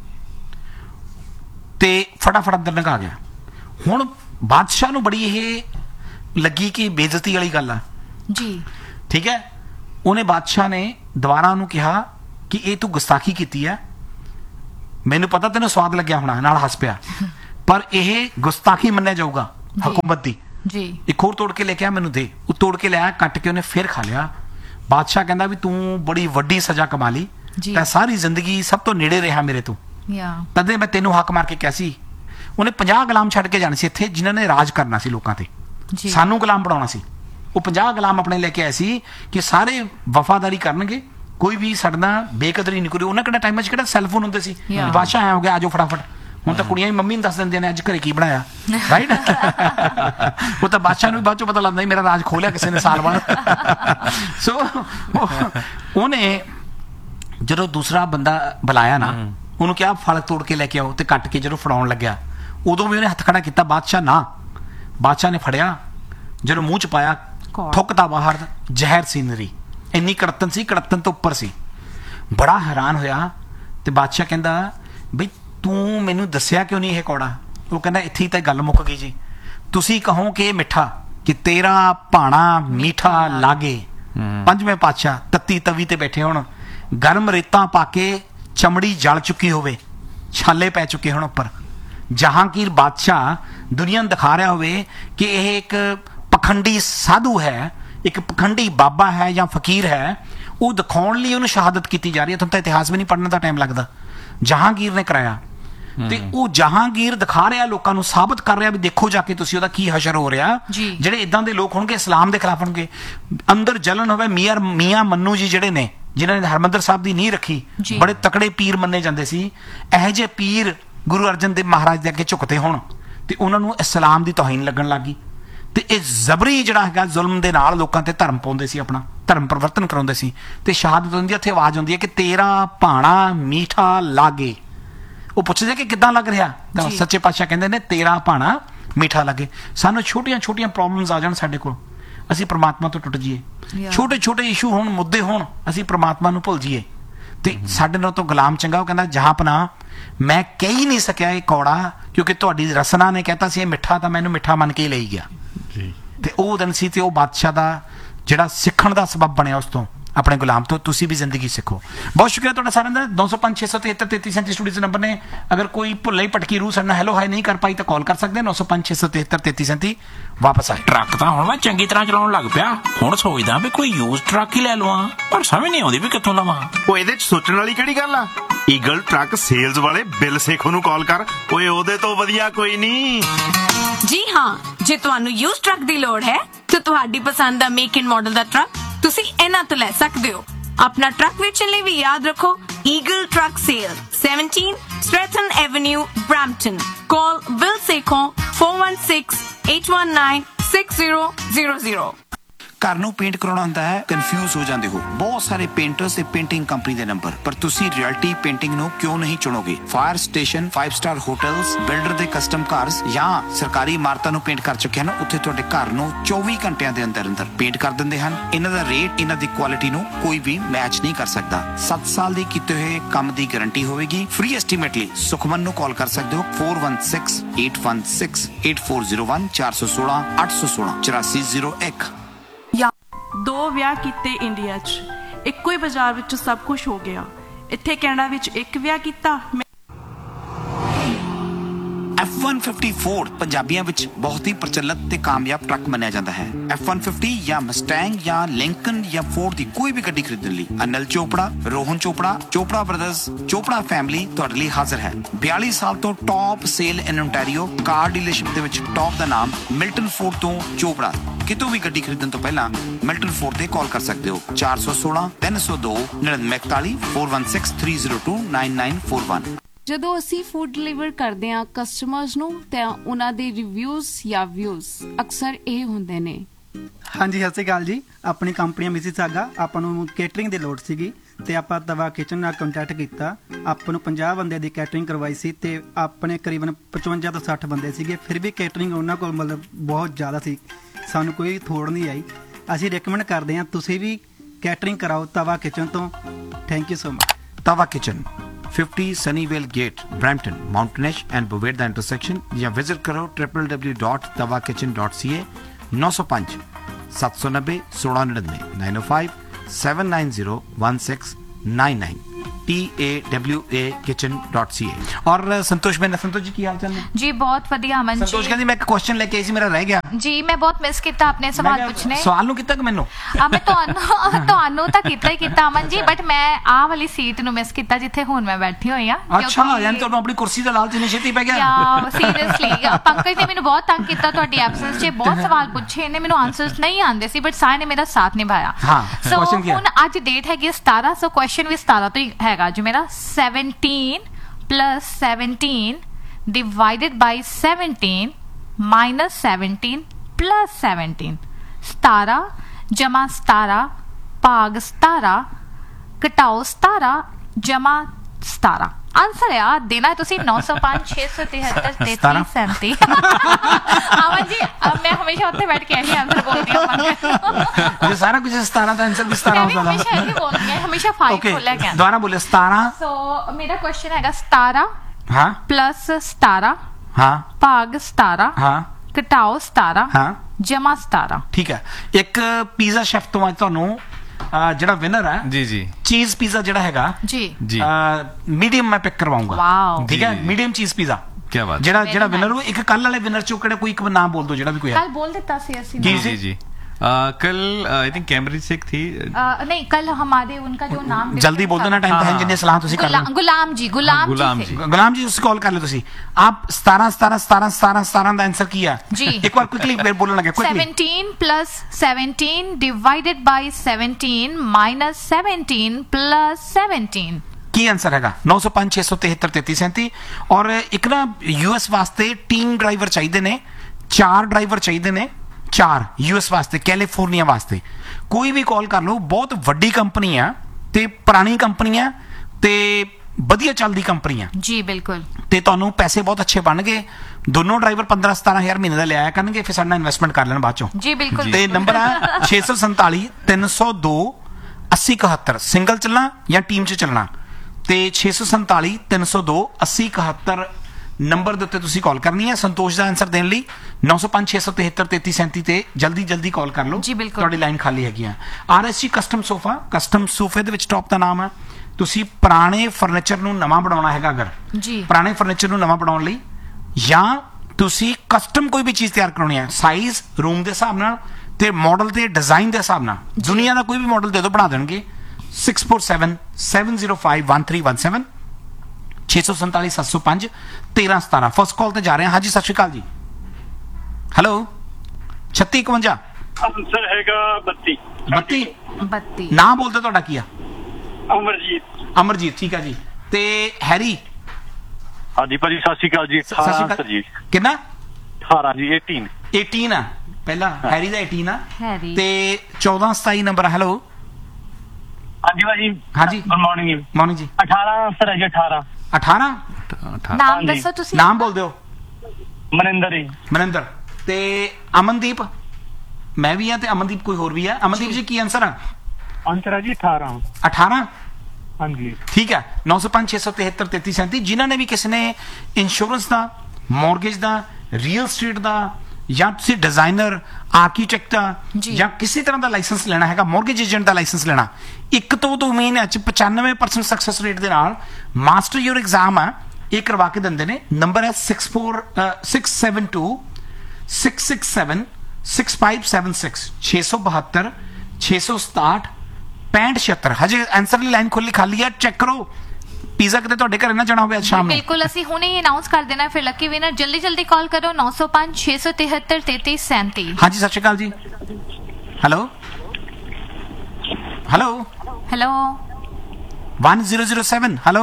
ਤੇ ਫਟਾਫਟ ਅੰਦਰ ਲੰਘਾ ਗਿਆ। ਹੁਣ ਬਾਦਸ਼ਾਹ ਨੂੰ ਬੜੀ ਇਹ ਲੱਗੀ ਕਿ ਬੇਇੱਜ਼ਤੀ ਵਾਲੀ ਗੱਲ ਆ ਜੀ। ਠੀਕ ਹੈ, ਉਹਨੇ ਬਾਦਸ਼ਾਹ ਨੇ ਦੁਬਾਰਾ ਉਹਨੂੰ ਕਿਹਾ ਕਿ ਇਹ ਤੂੰ ਗੁਸਤਾਖੀ ਕੀਤੀ ਹੈ, ਮੈਨੂੰ ਪਤਾ ਤੈਨੂੰ ਸਵਾਦ ਲੱਗਿਆ ਹੋਣਾ, ਨਾਲ ਹੱਸ ਪਿਆ, ਪਰ ਇਹ ਗੁਸਤਾਖੀ ਮੰਨਿਆ ਜਾਊਗਾ ਹਕੂਮਤ ਦੀ ਜੀ। ਇੱਕ ਹੋਰ ਤੋੜ ਕੇ ਲੈ ਕੇ ਆ, ਮੈਨੂੰ ਦੇ। ਉਹ ਤੋੜ ਕੇ ਲਿਆ, ਕੱਟ ਕੇ ਉਹਨੇ ਫਿਰ ਖਾ ਲਿਆ। ਬਾਦਸ਼ਾਹ ਕਹਿੰਦਾ ਵੀ ਤੂੰ ਬੜੀ ਵੱਡੀ ਸਜ਼ਾ ਕਮਾ ਲਈ, ਤਾਂ ਸਾਰੀ ਜ਼ਿੰਦਗੀ ਸਭ ਤੋਂ ਨੇੜੇ ਰਿਹਾ ਮੇਰੇ ਤੋਂ, ਤਦੇ ਮੈਂ ਤੈਨੂੰ ਹੱਕ ਮਾਰ ਕੇ ਕਿਹਾ ਸੀ। ਉਹਨੇ ਪੰਜਾਹ ਗੁਲਾਮ ਛੱਡ ਕੇ ਜਾਣੇ ਸੀ ਇੱਥੇ, ਜਿਨ੍ਹਾਂ ਨੇ ਰਾਜ ਕਰਨਾ ਸੀ ਲੋਕਾਂ ਤੇ, ਸਾਨੂੰ ਗੁਲਾਮ ਬਣਾਉਣਾ ਸੀ। ਉਹ ਪੰਜਾਹ ਗੁਲਾਮ ਆਪਣੇ ਲੈ ਕੇ ਆਏ ਸੀ ਕਿ ਸਾਰੇ ਵਫਾਦਾਰੀ ਕਰਨਗੇ, ਕੋਈ ਵੀ ਸਾਡੇ ਨਾਲ ਬੇਕਦਰੀ ਨਹੀਂ ਕਰੂ। ਉਹਨਾਂ ਕਿਹੜਾ ਟਾਈਮਾਂ 'ਚ ਕਿਹੜਾ ਸੈੱਲਫੋਨ ਹੁੰਦੇ ਸੀ, ਬਾਦਸ਼ਾਹ ਆਇਆ ਹੋ ਗਿਆ ਆਜੋ ਫਟਾਫਟ। ਹੁਣ ਤਾਂ ਕੁੜੀਆਂ ਹੀ ਮੰਮੀ ਨੂੰ ਦੱਸ ਦਿੰਦੀਆਂ ਨੇ ਅੱਜ ਘਰੇ ਕੀ ਬਣਾਇਆ, ਰਾਈਟ। ਉਹ ਤਾਂ ਬਾਦਸ਼ਾਹ ਨੂੰ ਵੀ ਬਾਅਦ ਚੋਂ ਪਤਾ ਲੱਗਦਾ ਮੇਰਾ ਰਾਜ ਖੋਲਿਆ ਕਿਸੇ ਨੇ ਸਾਲ ਬਾਅਦ। ਸੋ ਉਹਨੇ ਜਦੋਂ ਦੂਸਰਾ ਬੰਦਾ ਬੁਲਾਇਆ ਨਾ, ਉਹਨੂੰ ਕਿਹਾ ਫਲ ਤੋੜ ਕੇ ਲੈ ਕੇ ਆਓ, ਤੇ ਕੱਟ ਕੇ ਜਦੋਂ ਫੜਾਉਣ ਲੱਗਿਆ ਉਦੋਂ ਵੀ ਉਹਨੇ ਹੱਥ ਖੜਾ ਕੀਤਾ, ਬਾਦਸ਼ਾਹ ਨਾ। ਬਾਦਸ਼ਾਹ ਨੇ ਫੜਿਆ, ਜਦੋਂ ਮੂੰਹ 'ਚ ਪਾਇਆ, ਥੁੱਕਦਾ ਬਾਹਰ, ਜ਼ਹਿਰ ਸੀਨਰੀ, ਇੰਨੀ ਕੜਤਨ ਸੀ, ਕੜਤਨ ਤੋਂ ਉੱਪਰ ਸੀ। ਬੜਾ ਹੈਰਾਨ ਹੋਇਆ ਤੇ ਬਾਦਸ਼ਾਹ ਕਹਿੰਦਾ ਬਈ ਤੂੰ ਮੈਨੂੰ ਦੱਸਿਆ ਕਿਉਂ ਨਹੀਂ ਇਹ ਕੌੜਾ? ਉਹ ਕਹਿੰਦਾ ਇੱਥੇ ਹੀ ਤਾਂ ਗੱਲ ਮੁੱਕ ਗਈ ਜੀ। ਤੁਸੀਂ ਕਹੋ ਕਿ ਇਹ ਮਿੱਠਾ, ਕਿ ਤੇਰਾ ਭਾਣਾ ਮੀਠਾ ਲਾਗੇ। ਪੰਜਵੇਂ ਪਾਤਸ਼ਾਹ ਤੱਤੀ ਤਵੀ ਤੇ ਬੈਠੇ ਹੋਣ, ਗਰਮ ਰੇਤਾਂ ਪਾ ਕੇ ਚਮੜੀ ਜਲ ਚੁੱਕੀ ਹੋਵੇ, ਛਾਲੇ ਪੈ ਚੁੱਕੇ ਹੋਣ ਉੱਪਰ। ਜਹਾਂਗੀਰ ਬਾਦਸ਼ਾਹ ਦੁਨੀਆ ਨੂੰ ਦਿਖਾ ਰਿਹਾ ਹੋਵੇ ਕਿ ਇਹ ਇੱਕ ਪਖੰਡੀ ਸਾਧੂ ਹੈ, ਇੱਕ ਪਖੰਡੀ ਬਾਬਾ ਹੈ ਜਾਂ ਫਕੀਰ ਹੈ, ਉਹ ਦਿਖਾਉਣ ਲਈ ਉਹਨੂੰ ਸ਼ਹਾਦਤ ਕੀਤੀ ਜਾ ਰਹੀ ਹੈ। ਤੁਹਾਨੂੰ ਤਾਂ ਇਤਿਹਾਸ ਵੀ ਨਹੀਂ ਪੜ੍ਹਨ ਦਾ ਟਾਈਮ ਲੱਗਦਾ। ਜਹਾਂਗੀਰ ਨੇ ਕਰਾਇਆ। ਤੇ ਉਹ ਜਹਾਂਗੀਰ ਦਿਖਾ ਰਿਹਾ ਲੋਕਾਂ ਨੂੰ, ਸਾਬਤ ਕਰ ਰਿਹਾ ਵੀ ਦੇਖੋ ਜਾ ਕੇ ਤੁਸੀਂ ਉਹਦਾ ਕੀ ਹਸ਼ਰ ਹੋ ਰਿਹਾ। ਜਿਹੜੇ ਇਦਾਂ ਦੇ ਲੋਕ ਹੋਣਗੇ ਇਸਲਾਮ ਦੇ ਖਿਲਾਫ ਹੋਣਗੇ, ਅੰਦਰ ਜਲਨ ਹੋਵੇ। ਮੀਆਂ ਮੀਆਂ ਮੰਨੂ ਜੀ ਜਿਹੜੇ ਨੇ, ਜਿਨ੍ਹਾਂ ਨੇ ਹਰਮੰਦਰ ਸਾਹਿਬ ਦੀ ਨੀਂਹ ਰੱਖੀ, ਬੜੇ ਤਕੜੇ ਪੀਰ ਮੰਨੇ ਜਾਂਦੇ ਸੀ, ਇਹੋ ਜਿਹੇ ਪੀਰ ਗੁਰੂ ਅਰਜਨ ਦੇਵ ਮਹਾਰਾਜ ਦੇ ਅੱਗੇ ਝੁਕਦੇ ਹੋਣ ਤੇ ਉਹਨਾਂ ਨੂੰ ਇਸਲਾਮ ਦੀ ਤੌਹੀਨ ਲੱਗਣ ਲੱਗ ਗਈ। ਤੇ ਇਹ ਜ਼ਬਰੀ ਜਿਹੜਾ ਹੈਗਾ ਜ਼ੁਲਮ ਦੇ ਨਾਲ ਲੋਕਾਂ ਤੇ ਧਰਮ ਪਾਉਂਦੇ ਸੀ, ਆਪਣਾ ਧਰਮ ਪਰਿਵਰਤਨ ਕਰਾਉਂਦੇ ਸੀ। ਤੇ ਸ਼ਹਾਦਤ ਹੁੰਦੀ ਹੈ, ਉੱਥੇ ਆਵਾਜ਼ ਆਉਂਦੀ ਹੈ ਕਿ ਤੇਰਾ ਭਾਣਾ ਮੀਠਾ ਲਾਗੇ। ਉਹ ਪੁੱਛਦੇ ਕਿ ਕਿੱਦਾਂ ਲੱਗ ਰਿਹਾ, ਤਾਂ ਸੱਚੇ ਪਾਤਸ਼ਾਹ ਕਹਿੰਦੇ ਨੇ ਤੇਰਾ ਭਾਣਾ ਮੀਠਾ ਲੱਗੇ। ਸਾਨੂੰ ਛੋਟੀਆਂ ਛੋਟੀਆਂ ਪ੍ਰੋਬਲਮਸ ਆ ਜਾਣ ਸਾਡੇ ਕੋਲ, ਅਸੀਂ ਪ੍ਰਮਾਤਮਾ ਤੋਂ ਟੁੱਟ ਜਾਈਏ। ਛੋਟੇ ਛੋਟੇ ਇਸ਼ੂ ਹੋਣ, ਮੁੱਦੇ ਹੋਣ, ਅਸੀਂ ਪ੍ਰਮਾਤਮਾ ਨੂੰ ਭੁੱਲ ਜਾਈਏ। ਤੇ ਸਾਡੇ ਨਾਲ ਤੋਂ ਗੁਲਾਮ ਚੰਗਾ। ਉਹ ਕਹਿੰਦਾ ਜਹਾਂ ਪਨਾਹ ਮੈਂ ਕਹਿ ਹੀ ਨਹੀਂ ਸਕਿਆ ਇਹ ਕੌੜਾ, ਕਿਉਂਕਿ ਤੁਹਾਡੀ ਰਸਨਾ ਨੇ ਕਹਿਤਾ ਸੀ ਇਹ ਮਿੱਠਾ, ਤਾਂ ਮੈਨੂੰ ਮਿੱਠਾ ਮੰਨ ਕੇ ਹੀ ਲਈ ਗਿਆ। ਤੇ ਉਹ ਦਿਨ ਸੀ ਤੇ ਉਹ ਬਾਦਸ਼ਾਹ ਦਾ ਜਿਹੜਾ ਸਿੱਖਣ ਦਾ ਸਬਬ ਬਣਿਆ ਉਸ ਤੋਂ, ਆਪਣੇ ਗੁਲਾਮ ਤੋਂ। ਤੁਸੀਂ ਵੀ ਜ਼ਿੰਦਗੀ ਸਿੱਖੋ। ਬਹੁਤ ਸ਼ੁਕਰੀਆ ਤੁਹਾਡਾ ਸਾਰਿਆਂ ਦਾ। ਨੌ ਸੌ ਪੰਜ ਛੇ ਸੌ ਤਿਹੱਤਰ ਤੇਤੀ ਸੈਂਤੀ ਸਟੂਡੀਓ ਦੇ ਨੰਬਰ ਨੇ। ਅਗਰ ਕੋਈ ਭੁੱਲਾ ਹੀ ਭਟਕੀ ਰੂਹ ਸਾਡੇ ਨਾਲ ਹੈਲੋ ਹਾਈ ਨਹੀਂ ਕਰ ਪਾਈ ਤਾਂ ਕਾਲ ਕਰ ਸਕਦੇ। ਨੌ ਸੌ ਪੰਜ ਛੇ ਸੌ ਤਿਹੱਤਰ ਤੇਤੀ ਸੈਂਤੀ ਵਾਪਸ ਆਏ।
ਟਰੱਕ ਤਾਂ ਹੁਣ ਮੈਂ ਚੰਗੀ ਤਰ੍ਹਾਂ ਚਲਾਉਣ ਲੱਗ ਪਿਆ। ਹੁਣ ਸੋਚਦਾ ਵੀ ਕੋਈ ਯੂਜ਼ ਟਰੱਕ ਹੀ ਲੈ ਲਵਾਂ, ਪਰ ਸਮਝ ਨਹੀਂ ਆਉਂਦੀ ਵੀ ਕਿੱਥੋਂ ਲਵਾਂ।
ਉਹ ਇਹਦੇ ਚ ਸੋਚਣ ਵਾਲੀ ਕਿਹੜੀ ਗੱਲ ਆ? ਈਗਲ ਟਰੱਕ ਸੇਲਜ਼ ਵਾਲੇ ਬਿਲ ਸੇਖੋ ਨੂੰ ਕਾਲ ਕਰ। ਓਏ ਉਹਦੇ ਤੋਂ ਵਧੀਆ ਕੋਈ ਨਹੀਂ।
ਜੀ ਹਾਂ, ਜੇ ਤੁਹਾਨੂੰ ਯੂਜ਼ ਟਰੱਕ ਦੀ ਲੋੜ ਹੈ ਤਾਂ ਤੁਹਾਡੀ ਪਸੰਦ ਦਾ make and model the truck ਤੁਸੀਂ ਇਹਨਾਂ ਤੋਂ ਲੈ ਸਕਦੇ ਹੋ। ਆਪਣਾ ਟਰੱਕ ਵੇਚਣ ਲਈ ਵੀ ਯਾਦ ਰੱਖੋ eagle truck sale, seventeen Stratton Avenue, Brampton. Call Bill Sekhon four one six, eight one nine, six zero zero zero.
ਘਰ ਨੂੰ ਪੇਂਟ ਕਰਾਉਣਾ ਹੁੰਦਾ ਹੈ, ਕਨਫਿਊਜ਼ ਹੋ ਜਾਂਦੇ ਹੋ। ਬਹੁਤ ਸਾਰੇ ਪੇਂਟਰਸ ਤੇ ਪੇਂਟਿੰਗ ਕੰਪਨੀ ਦੇ ਨੰਬਰ, ਪਰ ਤੁਸੀਂ ਰਿਐਲਿਟੀ ਪੇਂਟਿੰਗ ਨੂੰ ਕਿਉਂ ਨਹੀਂ ਚੁਣੋਗੇ? Fire station, five star hotels, builder ਦੇ ਕਸਟਮ ਕਾਰਸ ਜਾਂ ਸਰਕਾਰੀ ਇਮਾਰਤਾਂ ਨੂੰ ਪੇਂਟ ਕਰ ਚੁੱਕੇ ਹਨ। ਉੱਥੇ ਤੁਹਾਡੇ ਘਰ ਨੂੰ ਚੌਵੀ ਘੰਟਿਆਂ ਦੇ ਅੰਦਰ ਅੰਦਰ ਪੇਂਟ ਕਰ ਦਿੰਦੇ ਹਨ। ਇਹਨਾਂ ਦਾ ਰੇਟ, ਇਹਨਾਂ ਦੀ ਕੁਆਲਿਟੀ ਨੂੰ ਕੋਈ ਵੀ ਮੈਚ ਨਹੀਂ ਕਰ ਸਕਦਾ। ਸੱਤ ਸਾਲ ਦੀ ਕੀਤੇ ਹੋਏ ਕੰਮ ਦੀ ਗਾਰੰਟੀ ਹੋਵੇਗੀ। ਫ੍ਰੀ ਐਸਟੀਮੇਟ ਲਈ ਸੁਖਮਨ ਨੂੰ ਕਾਲ ਕਰ ਸਕਦੇ ਹੋ four one six, eight one six, eight four zero one, four one six, eight one six, four four zero one।
ਦੋ ਵਿਆਹ ਕੀਤੇ ਇੰਡੀਆ 'ਚ, ਇੱਕੋ ਹੀ ਬਾਜ਼ਾਰ ਵਿੱਚ ਸਭ ਕੁਝ ਹੋ ਗਿਆ। ਇੱਥੇ ਕੈਨੇਡਾ ਵਿੱਚ ਇੱਕ ਵਿਆਹ ਕੀਤਾ।
F one fifty Ford ਪੰਜਾਬੀਆਂ ਵਿੱਚ ਬਹੁਤ ਹੀ ਪ੍ਰਚਲਿਤ ਤੇ ਕਾਮਯਾਬ ਟਰੱਕ ਮੰਨਿਆ ਜਾਂਦਾ ਹੈ। F one fifty ਜਾਂ ਮਸਟੈਂਗ ਜਾਂ ਲਿੰਕਨ ਜਾਂ ਫੋਰਡ ਦੀ ਕੋਈ ਵੀ ਗੱਡੀ ਖਰੀਦਣ ਲਈ ਅਨਿਲ ਚੋਪੜਾ, ਰੋਹਨ ਚੋਪੜਾ, ਚੋਪੜਾ ਬ੍ਰਦਰਜ਼, ਚੋਪੜਾ ਫੈਮਿਲੀ ਤੁਹਾਡੇ ਲਈ ਹਾਜ਼ਰ ਹੈ। ਬਿਆਲੀ ਸਾਲ ਤੋਂ ਟੌਪ ਸੇਲ ਇਨ ਓਨਟਾਰੀਓ ਕਾਰ ਡੀਲਰਸ਼ਿਪ ਦੇ ਵਿੱਚ ਟੌਪ ਦਾ ਨਾਮ ਮਿਲਟਨ ਫੋਰਡ ਤੋਂ ਚੋਪੜਾ। ਕਿਤੋਂ ਵੀ ਗੱਡੀ ਖਰੀਦਣ ਤੋਂ ਪਹਿਲਾਂ ਮਿਲਟਨ ਫੋਰਡ ਤੇ ਕਾਲ ਕਰ ਸਕਦੇ ਹੋ four one six, three zero two, nine nine four one, four one six, three zero two, nine nine four one।
ਜਦੋਂ ਅਸੀਂ ਫੂਡ ਡਿਲੀਵਰ ਕਰਦੇ ਹਾਂ ਕਸਟਮਰਸ ਨੂੰ ਤਾਂ ਉਹਨਾਂ ਦੇ ਰਿਵਿਊਜ਼ ਜਾਂ ਵਿਊਜ਼ ਅਕਸਰ ਇਹ ਹੁੰਦੇ ਨੇ।
ਹਾਂਜੀ, ਸਤਿ ਸ਼੍ਰੀ ਅਕਾਲ ਜੀ। ਆਪਣੀ ਕੰਪਨੀ ਮਿਸੀਸਾਗਾ, ਆਪਾਂ ਨੂੰ ਕੇਟਰਿੰਗ ਦੀ ਲੋੜ ਸੀਗੀ ਤੇ ਆਪਾਂ ਤਵਾ ਕਿਚਨ ਨਾਲ ਕੰਟੈਕਟ ਕੀਤਾ। ਆਪਾਂ ਨੂੰ ਪੰਜਾਹ ਬੰਦੇ ਦੀ ਕੇਟਰਿੰਗ ਕਰਵਾਈ ਸੀ ਤੇ ਆਪਣੇ ਕਰੀਬਨ ਪਚਵੰਜਾ ਤੋਂ ਸੱਠ ਬੰਦੇ ਸੀਗੇ। ਫਿਰ ਵੀ ਕੇਟਰਿੰਗ ਉਹਨਾਂ ਕੋਲ ਮਤਲਬ ਬਹੁਤ ਜ਼ਿਆਦਾ ਸੀ, ਸਾਨੂੰ ਕੋਈ ਥੋੜ ਨਹੀਂ ਆਈ। ਅਸੀਂ ਰეკਮੈਂਡ ਕਰਦੇ ਹਾਂ ਤੁਸੀਂ ਵੀ ਕੇਟਰਿੰਗ ਕਰਾਓ ਤਵਾ ਕਿਚਨ ਤੋਂ। Thank you so much.
ਤਵਾ kitchen fifty Sunnyvale Gate, Brampton, Mountainish and Boveda intersection, ਜਾਂ ਵਿਜ਼ਿਟ ਕਰੋ w w w dot tawa kitchen dot c a। nine oh five, seven nine zero, one six nine nine, nine oh five, seven nine zero, one six nine nine, T A W A kitchen dot c a। और संतोष मैंने संतोष जी की हाल चाल
जी बहुत ਵਧੀਆ ਅਮਨ ਜੀ।
ਸੰਤੋਸ਼ ਕਹਿੰਦੀ ਮੈਂ ਇੱਕ question ਲੈ ਕੇ ਆਈ ਸੀ, ਮੇਰਾ ਰਹਿ ਗਿਆ
ਜੀ। ਮੈਂ ਬਹੁਤ ਮਿਸ ਕੀਤਾ ਆਪਣੇ ਸਵਾਲ ਪੁੱਛਣੇ।
ਸਵਾਲ ਨੂੰ ਕੀਤਾ ਕਿ ਮੈਨੂੰ?
ਆ ਮੈਂ ਤੁਹਾਨੂੰ ਤੁਹਾਨੂੰ ਤਾਂ ਕੀਤਾ ਹੀ ਕੀਤਾ ਅਮਨ ਜੀ, ਬਟ ਮੈਂ ਆਹ ਵਾਲੀ ਸੀਟ ਨੂੰ ਮਿਸ ਕੀਤਾ ਜਿੱਥੇ ਹੁਣ ਮੈਂ ਬੈਠੀ ਹੋਈ ਆ।
ਅੱਛਾ, ਯਾਨੀ ਤੁਹਾਨੂੰ ਆਪਣੀ ਕੁਰਸੀ ਦਾ ਲਾਲਚ ਨਹੀਂ ਛੇਤੀ ਪੈ ਗਿਆ?
ਯਾ ਸੀਰੀਅਸਲੀ ਪੰਕਜ ਨੇ ਮੈਨੂੰ ਬਹੁਤ ਤੰਗ ਕੀਤਾ ਤੁਹਾਡੀ ਐਬਸੈਂਸ 'ਚ। ਬਹੁਤ ਸਵਾਲ ਪੁੱਛੇ ਨੇ, ਮੈਨੂੰ ਆਨਸਰਸ ਨਹੀਂ ਆਉਂਦੇ ਸੀ, ਬਟ ਸਾਰੇ ਨੇ ਮੇਰਾ ਸਾਥ ਨਿਭਾਇਆ। ਸੋ ਹੁਣ ਅੱਜ ਡੇਟ ਹੈਗੀ ਸਤਾਰਾਂ, ਸੋ ਕੁਐਸਚਨ ਵੀ ਸਤਾਰਾਂ ਤੋਂ ਹੀ ਹੈਗਾ ਜੋ ਮੇਰਾ। seventeen plus seventeen divided by seventeen minus seventeen plus seventeen। ਸਤਾਰਾਂ ਜਮਾ ਸਤਾਰਾਂ ਭਾਗ ਸਤਾਰਾਂ ਘਟਾਓ ਸਤਾਰਾਂ ਜਮਾ ਸਤਾਰਾਂ। ਆਨਸਰ ਆ ਦੇਣਾ ਤੁਸੀਂ ਨੌ ਸੌ ਪੰਜ, ਛੇ ਸੌ ਤਿਹੱਤਰ, ਤੇਤੀ ਸੈਂਤੀ। ਅਮਨ ਜੀ ਮੈਂ ਹਮੇਸ਼ਾ ਉੱਥੇ ਬੈਠ ਕੇ ਇਹੀ ਆਨਸਰ ਬੋਲਦੀ ਹਾਂ।
ਜੇ ਸਾਰਾ ਕੁਝ ਸਤਾਰਾਂ ਦਾ ਆਨਸਰ ਵੀ ਸਤਾਰਾਂ ਹੋ ਸਕਦਾ।
ਹਮੇਸ਼ਾ ਇਹੀ ਬੋਲਦੀ ਹਾਂ, ਹਮੇਸ਼ਾ ਫਾਈਵ ਖੋਲਿਆ ਗਿਆ।
ਦੁਬਾਰਾ ਬੋਲੇ ਸਤਾਰਾਂ।
ਸੋ ਮੇਰਾ ਕੁਐਸਚਨ ਹੈਗਾ ਸਤਾਰਾਂ
ਹਾਂ
ਪਲੱਸ ਸਤਾਰਾਂ
ਹਾਂ ਭਾਗ
ਸਤਾਰਾਂ
ਹਾਂ
ਘਟਾਓ ਸਤਾਰਾਂ
ਹਾਂ
ਜਮਾ ਸਤਾਰਾਂ।
ਠੀਕ ਹੈ। ਇੱਕ ਪੀਜ਼ਾ ਸ਼ੈਫ ਤੋਂ ਅੱਜ ਤੁਹਾਨੂੰ ਜਿਹੜਾ ਵਿਨਰ ਹੈ
ਜੀ ਜੀ
ਚੀਜ਼ ਪੀਜ਼ਾ ਜਿਹੜਾ ਹੈਗਾ
ਜੀ
ਜੀ
ਮੀਡੀਅਮ ਮੈਂ ਪਿਕ ਕਰਵਾਉਂਗਾ।
ਵਾਓ,
ਠੀਕ ਹੈ, ਮੀਡੀਅਮ ਚੀਜ਼ ਪੀਜ਼ਾ।
ਕੀ ਬਾਤ।
ਜਿਹੜਾ ਜਿਹੜਾ ਵਿਨਰ ਉਹ ਇੱਕ ਕੱਲ ਵਾਲੇ ਵਿਨਰ ਚੋਂ ਕਿਹੜਾ ਕੋਈ ਇੱਕ ਨਾਮ ਬੋਲ ਦੋ ਜਿਹੜਾ ਵੀ ਕੋਈ ਹੈ।
ਕੱਲ ਬੋਲ ਦਿੱਤਾ ਸੀ ਅਸੀਂ।
ਜੀ ਜੀ ਜੀ कल आई थिंक कैमब्रिज से थी
अ, नहीं कल हमारे उनका जो नाम
जल्दी बोल देना, टाइम तो है जिन्हें सलाह तुसी कर
गुला, गुलाम जी गुलाम
गुलाम
जी
जी।
थे।
गुलाम जी, ਤੁਸੀਂ ਕਾਲ ਕਰ ਲਿਓ ਤੁਸੀਂ। ਆਪ ਸਤਾਰਾਂ ਸਤਾਰਾਂ ਸਤਾਰਾਂ ਸਤਾਰਾਂ ਸਤਾਰਾਂ ਦਾ ਆਨਸਰ ਕੀ ਆ
ਜੀ।
ਇੱਕ ਵਾਰ ਕੁਇਕਲੀ ਫਿਰ ਬੋਲਣ ਲੱਗੇ quickly.
seventeen plus seventeen divided by seventeen minus seventeen plus seventeen।
Ki answer ਹੈਗਾ? ਨੌ ਸੌ ਪੰਜ ਛੇ ਸੌ ਤਿਹੱਤਰ ਤੇਤੀ ਸੈਂਤੀ। ਔਰ ਇੱਕ ਨਾ ਯੂਐਸ ਵਾਸਤੇ ਟੀਮ ਡਰਾਈਵਰ ਚਾਹੀਦੇ ਨੇ, ਚਾਰ ਡਰਾਈਵਰ ਚਾਹੀਦੇ ਨੇ, ਚਾਰ ਯੂਐਸ ਵਾਸਤੇ, ਕੈਲੀਫੋਰਨੀਆ ਵਾਸਤੇ। ਕੋਈ ਵੀ ਕਾਲ ਕਰ ਲਓ, ਬਹੁਤ ਵੱਡੀ ਕੰਪਨੀ ਆ ਤੇ ਪੁਰਾਣੀ ਕੰਪਨੀ ਆ ਤੇ ਵਧੀਆ ਚੱਲਦੀ ਕੰਪਨੀ ਆ
ਜੀ ਬਿਲਕੁਲ।
ਤੇ ਤੁਹਾਨੂੰ ਪੈਸੇ ਬਹੁਤ ਅੱਛੇ ਬਣਨਗੇ। ਦੋਨੋਂ ਡਰਾਈਵਰ ਪੰਦਰਾਂ ਸਤਾਰਾਂ ਹਜ਼ਾਰ ਮਹੀਨੇ ਦਾ ਲਿਆਇਆ ਕਰਨਗੇ, ਫਿਰ ਸਾਡਾ ਇਨਵੈਸਟਮੈਂਟ ਕਰ ਲੈਣ ਬਾਅਦ ਚੋਂ।
ਜੀ ਬਿਲਕੁਲ।
ਤੇ ਨੰਬਰ ਆ ਛੇ ਸੌ ਸੰਤਾਲੀ ਤਿੰਨ ਸੌ ਦੋ अस्सी इकहत्तर। ਸਿੰਗਲ ਚੱਲਣਾ ਜਾਂ ਟੀਮ 'ਚ ਚੱਲਣਾ ਤੇ ਛੇ ਸੌ ਸੰਤਾਲੀ ਤਿੰਨ ਸੌ ਦੋ अस्सी इकहत्तर ਨੰਬਰ ਦੇ ਉੱਤੇ ਤੁਸੀਂ ਕਾਲ ਕਰਨੀ ਹੈ। ਸੰਤੋਸ਼ ਦਾ ਆਨਸਰ ਦੇਣ ਲਈ ਨੌ ਸੌ ਪੰਜ ਛੇ ਸੌ ਤਿਹੱਤਰ ਤੇਤੀ ਸੈਂਤੀ ਤੇ ਜਲਦੀ ਜਲਦੀ ਕਾਲ ਕਰ ਲਓ।
ਜੀ ਬਿਲਕੁਲ।
ਤੁਹਾਡੀ ਲਾਈਨ ਖਾਲੀ ਹੈਗੀ ਆ। ਆਰਐਸਜੀ ਕਸਟਮ ਸੋਫਾ, ਕਸਟਮ ਸੋਫੇ ਦੇ ਵਿੱਚ ਟੌਪ ਦਾ ਨਾਮ ਹੈ। ਤੁਸੀਂ ਪੁਰਾਣੇ ਫਰਨੀਚਰ ਨੂੰ ਨਵਾਂ ਬਣਾਉਣਾ ਹੈਗਾ, ਅਗਰ
ਜੀ
ਪੁਰਾਣੇ ਫਰਨੀਚਰ ਨੂੰ ਨਵਾਂ ਬਣਾਉਣ ਲਈ, ਜਾਂ ਤੁਸੀਂ ਕਸਟਮ ਕੋਈ ਵੀ ਚੀਜ਼ ਤਿਆਰ ਕਰਾਉਣੀ ਹੈ, ਸਾਈਜ਼ ਰੂਮ ਦੇ ਹਿਸਾਬ ਨਾਲ ਤੇ ਮਾਡਲ ਤੇ ਡਿਜ਼ਾਈਨ ਦੇ ਹਿਸਾਬ ਨਾਲ, ਦੁਨੀਆ ਦਾ ਕੋਈ ਵੀ ਮਾਡਲ ਦੇ ਦਿਓ, ਬਣਾ ਦੇਣਗੇ। Six four seven seven zero five one three one seven छे सौ संताली सत्त सौ पंज तेरह सतारह। फर्स्ट कॉल ते जा रहे हैं। हाँ जी, सत श्री अकाल जी। हेलो, छत्ती इकवंजा
आंसर हैगा बत्ती
बत्ती
बत्ती।
नाम बोलते ਤੁਹਾਡਾ ਕੀ ਆ?
ਅਮਰਜੀਤ।
ਅਮਰਜੀਤ, ਠੀਕ ਹੈ ਜੀ। ਤੇ ਹੈਰੀ?
ਹਾਂਜੀ ਭਾਜੀ, ਸਤਿ ਸ਼੍ਰੀ ਅਕਾਲ ਜੀ। ਅਠਾਰਾਂ ਆਂਸਰ ਜੀ।
ਕਿੰਨਾ?
ਅਠਾਰਾਂ ਜੀ। ਅਠਾਰਾਂ
ਅਠਾਰਾਂ ਆ ਪਹਿਲਾ, ਹੈਰੀ ਦਾ ਅਠਾਰਾਂ ਆ
ਹੈਰੀ।
ਤੇ ਚੌਦਾਂ ਸਤਾਈ ਨੰਬਰ। ਹੈਲੋ
ਹਾਂਜੀ ਭਾਜੀ।
ਹਾਂਜੀ,
ਗੁੱਡ ਮਾਰਨਿੰਗ।
ਮਾਰਨਿੰਗ ਜੀ।
ਅਠਾਰਾਂ ਆਂਸਰ ਹੈ ਜੀ। ਅਠਾਰਾਂ
ਅਠਾਰਾਂ
ਨਾਮ ਦੱਸੋ ਤੁਸੀਂ।
ਨਾਮ ਬੋਲ ਦਿਓ।
ਮਨਿੰਦਰ ਜੀ।
ਮਨਿੰਦਰ ਤੇ ਅਮਨਦੀਪ। ਮੈਂ ਵੀ ਆ ਤੇ ਅਮਨਦੀਪ ਕੋਈ ਹੋਰ ਵੀ ਆ। ਅਮਨਦੀਪ ਜੀ ਕੀ ਆਨਸਰ ਆ?
ਆਂਸਰ ਹੈ ਜੀ ਅਠਾਰਾਂ।
ਅਠਾਰਾਂ
ਹਾਂਜੀ
ਠੀਕ ਹੈ। ਨੌ ਸੌ ਪੰਜ ਛੇ ਸੌ ਤਿਹੱਤਰ ਤੇਤੀ ਸੈਂਤੀ। ਜਿਨ੍ਹਾਂ ਨੇ ਵੀ ਕਿਸੇ ਨੇ ਇੰਸ਼ੋਰੈਂਸ ਦਾ, ਮੌਰਗੇਜ ਦਾ, ਰੀਅਲ ਸਟੇਟ ਦਾ, ਜਾਂ ਤੁਸੀਂ ਡਿਜ਼ਾਈਨਰ, ਆਰਕੀਟੈਕਟ ਦਾ, ਜਾਂ ਕਿਸੇ ਤਰ੍ਹਾਂ ਦਾ ਲਾਇਸੈਂਸ ਲੈਣਾ ਹੈਗਾ, ਮੌਰਗੇਜ ਏਜੰਟ ਦਾ ਲਾਇਸੈਂਸ ਲੈਣਾ, ਇੱਕ ਤੋਂ ਦੋ ਮਹੀਨੇ ਚ ਪਚਾਨਵੇਂ ਪਰਸੈਂਟ ਸਕਸੈਸ ਰੇਟ ਦੇ ਨਾਲ ਮਾਸਟਰ ਯੂਰ ਐਗਜ਼ਾਮ ਆ, ਇਹ ਕਰਵਾ ਕੇ ਦਿੰਦੇ ਨੇ। ਨੰਬਰ ਹੈ six four six seven two six six seven six five seven six ਛੇ ਸੌ ਬਹੱਤਰ ਛੇ ਸੌ ਸਤਾਹਠ ਪੈਂਹਠ ਛਿਹੱਤਰ। ਹਜੇ ਆਨਸਰ ਦੀ ਲਾਈਨ ਖੁੱਲੀ ਖਾਲੀ ਹੈ, ਚੈੱਕ ਕਰੋ। ਪੀਜ਼ਾ ਕਿਤੇ ਤੁਹਾਡੇ ਘਰੇ ਨਾ ਜਾਣਾ ਹੋਵੇ ਅੱਜ ਸ਼ਾਮ ਨੂੰ।
ਬਿਲਕੁਲ, ਅਸੀਂ ਹੁਣੇ ਹੀ ਅਨਾਉਂਸ ਕਰ ਦੇਣਾ, ਫਿਰ ਲੱਕੀ ਵਿਨਰ ਜਲਦੀ ਜਲਦੀ ਕਾਲ ਕਰੋ। ਨੌ ਸੌ ਪੰਜ ਛੇ ਸੌ ਤਿਹੱਤਰ ਤੇਤੀ ਸੈਂਤੀ।
ਹਾਂਜੀ, ਸਤਿ ਸ਼੍ਰੀ ਅਕਾਲ ਜੀ। Hello hello
hello
one zero zero seven. Hello,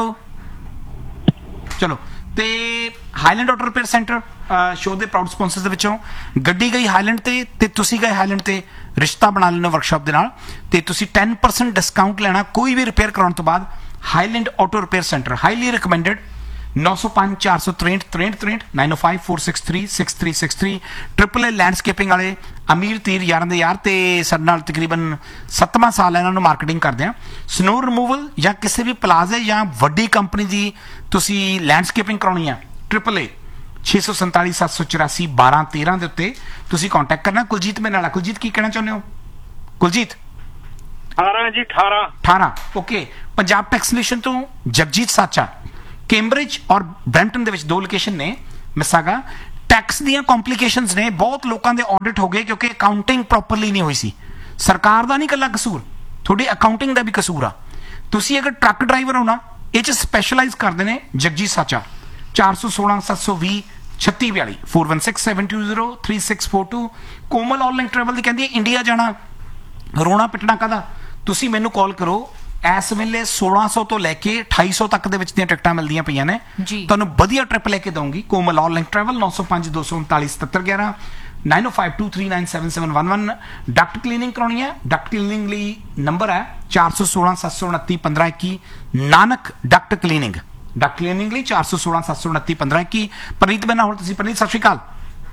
चलो। ਤੇ Highland auto repair centre show ਦੇ ਪ੍ਰਾਊਡ ਸਪਾਂਸਰਸ ਦੇ ਵਿੱਚੋਂ ਗੱਡੀ ਗਈ ਹਾਈਲੈਂਡ ਤੇ ਤੇ ਤੁਸੀਂ ਗਏ ਹਾਈਲੈਂਡ ਤੇ, ਰਿਸ਼ਤਾ ਬਣਾ ਲੈਣਾ ਵਰਕਸ਼ਾਪ ਦੇ ਨਾਲ, ਤੇ ਤੁਸੀਂ ten percent ਡਿਸਕਾਊਂਟ ਲੈਣਾ ਕੋਈ ਵੀ ਰਿਪੇਅਰ ਕਰਾਉਣ ਤੋਂ ਬਾਅਦ। Highland auto repair centre, highly recommended. ਨੌ ਸੌ ਪੰਜ ਚਾਰ ਸੌ ਤਰੇਂਹਠ ਤਰੇਂਹਠ ਤਰੇਂਹਠ ਨਾਈਨ ਓ five four six three six three six three. Triple ਏ ਲੈਂਡਸਕੇਪਿੰਗ ਵਾਲੇ ਅਮੀਰ ਤੀਰ ਯਾਰਾਂ ਦੇ ਯਾਰ, ਤੇ ਸਾਡੇ ਨਾਲ ਤਕਰੀਬਨ ਸੱਤਵਾਂ ਸਾਲ ਇਹਨਾਂ ਨੂੰ ਮਾਰਕੀਟਿੰਗ ਕਰਦੇ ਆ। ਸਨੋ ਰਿਮੂਵਲ ਜਾਂ ਕਿਸੇ ਵੀ ਪਲਾਜ਼ੇ ਜਾਂ ਵੱਡੀ ਕੰਪਨੀ ਦੀ ਤੁਸੀਂ ਲੈਂਡਸਕੇਪਿੰਗ ਕਰਾਉਣੀ ਆ, ਟ੍ਰਿਪਲ ਏ ਛੇ ਸੌ ਸੰਤਾਲੀ ਸੱਤ ਸੌ ਚੁਰਾਸੀ ਬਾਰਾਂ ਤੇਰਾਂ ਦੇ ਉੱਤੇ ਤੁਸੀਂ ਕੰਟੈਕਟ ਕਰਨਾ। ਕੁਲਜੀਤ ਮੇਰੇ ਨਾਲ। ਕੁਲਜੀਤ ਕੀ ਕਹਿਣਾ ਚਾਹੁੰਦੇ ਹੋ? ਕੁਲਜੀਤ?
ਅਠਾਰਾਂ ਜੀ। ਅਠਾਰਾਂ
ਅਠਾਰਾਂ ਓਕੇ। ਪੰਜਾਬ ਟੈਕਸ ਸੋਲਿਊਸ਼ਨ ਤੋਂ ਜਗਜੀਤ ਸਾਚਾ। ਕੈਂਬਰਿਜ ਔਰ ਬ੍ਰੈਂਟਨ ਦੇ ਵਿੱਚ ਦੋ ਲੋਕੇਸ਼ਨ ਨੇ। ਮਿਸਾਗਾ ਟੈਕਸ ਦੀਆਂ ਕੰਪਲਿਕੇਸ਼ਨਸ ਨੇ, ਬਹੁਤ ਲੋਕਾਂ ਦੇ ਆਡਿਟ ਹੋ ਗਏ ਕਿਉਂਕਿ ਅਕਾਊਂਟਿੰਗ ਪ੍ਰੋਪਰਲੀ ਨਹੀਂ ਹੋਈ ਸੀ। ਸਰਕਾਰ ਦਾ ਨਹੀਂ ਇਕੱਲਾ ਕਸੂਰ, ਤੁਹਾਡੀ ਅਕਾਊਂਟਿੰਗ ਦਾ ਵੀ ਕਸੂਰ ਆ। ਤੁਸੀਂ ਅਗਰ ਟਰੱਕ ਡਰਾਈਵਰ ਹੋ ਨਾ, ਇਹ 'ਚ ਸਪੈਸ਼ਲਾਈਜ਼ ਕਰਦੇ ਨੇ ਜਗਜੀਤ ਸਾਚਾ। ਚਾਰ ਸੌ ਸੋਲਾਂ ਸੱਤ ਸੌ ਵੀਹ ਛੱਤੀ ਬਿਆਲੀ four one six seven two zero three six four two. ਕੋਮਲ ਆਨਲਾਈਨ ਟਰੈਵਲ ਦੀ ਕਹਿੰਦੀ ਹੈ ਇੰਡੀਆ ਜਾਣਾ, ਰੋਣਾ ਪਿੱਟਣਾ ਕਾਹਦਾ, ਤੁਸੀਂ ਮੈਨੂੰ ਕਾਲ ਕਰੋ। ਇਸ ਵੇਲੇ ਸੋਲਾਂ ਸੌ ਤੋਂ ਲੈ ਕੇ ਅਠਾਈ ਸੌ ਤੱਕ ਦੇ ਵਿੱਚ ਦੀਆਂ ਟਿਕਟਾਂ ਮਿਲਦੀਆਂ ਪਈਆਂ ਨੇ। ਤੁਹਾਨੂੰ ਵਧੀਆ ਟ੍ਰਿਪ ਲੈ ਕੇ ਦਊਂਗੀ। ਕੋਮਲ ਆਨਲਾਈਨ ਟਰੈਵਲ ਨੌ ਸੌ ਪੰਜ ਦੋ ਸੌ ਉਨਤਾਲੀ ਸਤੱਤਰ ਗਿਆਰਾਂ ਨਾਈਨ ਓ five two three nine seven seven one one. Duckett cleaning ਕਰਾਉਣੀ ਹੈ, ਡਕਟ ਕਲੀਨਿੰਗ ਲਈ ਨੰਬਰ ਹੈ ਚਾਰ ਸੌ ਸੋਲਾਂ ਸੱਤ ਸੌ ਉਨੱਤੀ ਪੰਦਰਾਂ ਇੱਕੀ। Nanak Duckett cleaning, Duckett cleaning ਲਈ ਚਾਰ ਸੌ ਸੋਲਾਂ ਸੱਤ ਸੌ ਉਨੱਤੀ ਪੰਦਰਾਂ ਇੱਕੀ। ਪ੍ਰਨੀਤ ਬੈਨਾ ਹੋਰ ਤੁਸੀਂ। ਪ੍ਰਨੀਤ ਸਤਿ ਸ਼੍ਰੀ ਅਕਾਲ।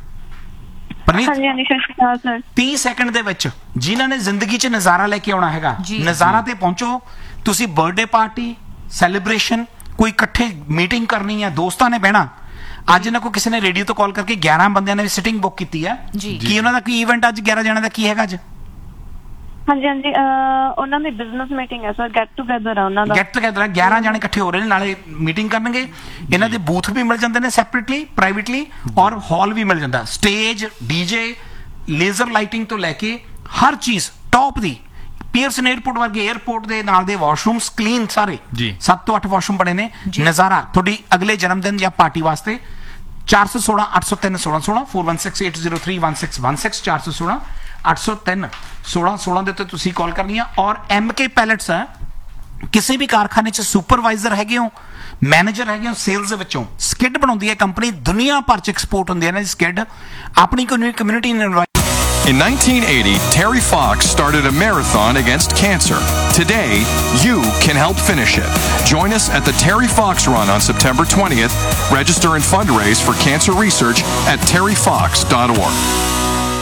ਪ੍ਰਨੀਤ
ਹਾਂਜੀ ਹਾਂਜੀ, ਸਤਿ ਸ਼੍ਰੀ ਅਕਾਲ ਸਰ।
ਤੀਹ ਸੈਕਿੰਡ ਦੇ ਵਿੱਚ ਜਿਨ੍ਹਾਂ ਨੇ ਜ਼ਿੰਦਗੀ 'ਚ ਨਜ਼ਾਰਾ ਲੈ ਕੇ ਆਉਣਾ ਹੈਗਾ, ਨਜ਼ਾਰਾ ਤੇ ਪਹੁੰਚੋ। ਤੁਸੀਂ ਬਰਥਡੇ ਪਾਰਟੀ, ਸੈਲੀਬ੍ਰੇਸ਼ਨ, ਕੋਈ ਇਕੱਠੇ ਮੀਟਿੰਗ ਕਰਨੀ ਹੈ, ਦੋਸਤਾਂ ਨੇ ਬਹਿਣਾ। ਅੱਜ ਇਹਨਾਂ ਕੋ ਕਿਸੇ ਨੇ ਰੇਡੀਓ ਤੋਂ ਕਾਲ ਕਰਕੇ ਗਿਆਰਾਂ ਬੰਦਿਆਂ ਨੇ ਸਿਟਿੰਗ ਬੁੱਕ ਕੀਤੀ ਹੈ। ਕੀ ਉਹਨਾਂ ਦਾ ਕੀ ਇਵੈਂਟ ਅੱਜ ਗਿਆਰਾਂ ਜਣਿਆਂ ਦਾ ਕੀ ਹੈਗਾ ਅੱਜ?
ਹਾਂਜੀ ਹਾਂਜੀ, ਉਹਨਾਂ ਦੀ ਬਿਜ਼ਨਸ ਮੀਟਿੰਗ ਹੈ ਸਰ, ਗੈਟ ਟੂਗੇਦਰ ਹੈ ਉਹਨਾਂ ਦਾ।
ਗੈਟ ਟੂਗੇਦਰ ਹੈ, ਗਿਆਰਾਂ ਜਾਣੇ ਇਕੱਠੇ ਹੋ ਰਹੇ ਨੇ, ਨਾਲੇ ਮੀਟਿੰਗ ਕਰਨਗੇ। ਇਹਨਾਂ ਦੇ ਬੂਥ ਵੀ ਮਿਲ ਜਾਂਦੇ ਨੇ ਸੈਪਰੇਟਲੀ, ਪ੍ਰਾਈਵੇਟਲੀ, ਔਰ ਹਾਲ ਵੀ ਮਿਲ ਜਾਂਦਾ। ਸਟੇਜ, ਡੀਜੇ, ਲੇਜ਼ਰ ਲਾਈਟਿੰਗ ਤੋਂ ਲੈ ਕੇ ਹਰ ਚੀਜ਼ ਟੌਪ ਦੀ। ਪੀਅਰਸਨ 에ਅਰਪੋਰਟ ਵਰਗੇ 에ਅਰਪੋਰਟ ਦੇ ਨਾਲ ਦੇ ਵਾਸ਼ਰੂਮਸ ਕਲੀਨ ਸਾਰੇ
ਜੀ,
ਸੱਤ ਤੋਂ ਅੱਠ ਵਾਸ਼ਰੂਮ ਬਣੇ ਨੇ। ਨਜ਼ਾਰਾ ਤੁਹਾਡੀ ਅਗਲੇ ਜਨਮ ਦਿਨ ਜਾਂ ਪਾਰਟੀ ਵਾਸਤੇ। ਚਾਰ ਸੌ ਸੋਲਾਂ ਅੱਠ ਸੌ ਤਿੰਨ ਸੋਲਾਂ ਸੋਲਾਂ four one six eight zero three one six one six ਚਾਰ ਸੌ ਸੋਲਾਂ ਅੱਠ ਸੌ ਤਿੰਨ ਸੋਲਾਂ ਸੋਲਾਂ ਦੇ ਉੱਤੇ ਤੁਸੀਂ ਕਾਲ ਕਰਨੀ ਆ। ਔਰ ਐਮ ਕੇ ਪੈਲਟਸ ਹੈ, ਕਿਸੇ ਵੀ ਕਾਰਖਾਨੇ 'ਚ ਸੁਪਰਵਾਈਜ਼ਰ ਹੈਗੇ ਹੋ, ਮੈਨੇਜਰ ਹੈਗੇ ਹੋ ਸੇਲਸ ਦੇ ਵਿੱਚੋਂ, ਸਕਿਡ ਬਣਾਉਂਦੀ ਹੈ ਕੰਪਨੀ, ਦੁਨੀਆ ਭਰ 'ਚ ਐਕਸਪੋਰਟ ਹੁੰਦੀ ਹੈ ਨਾ ਸਕਿਡ। ਆਪਣੀ ਕਮਿਊਨਿਟੀ ਨੂੰ
In nineteen eighty, Terry Fox started a marathon against cancer. Today, you can help finish it. Join us at the Terry Fox Run on September twentieth. Register and fundraise for cancer research at terry fox dot org.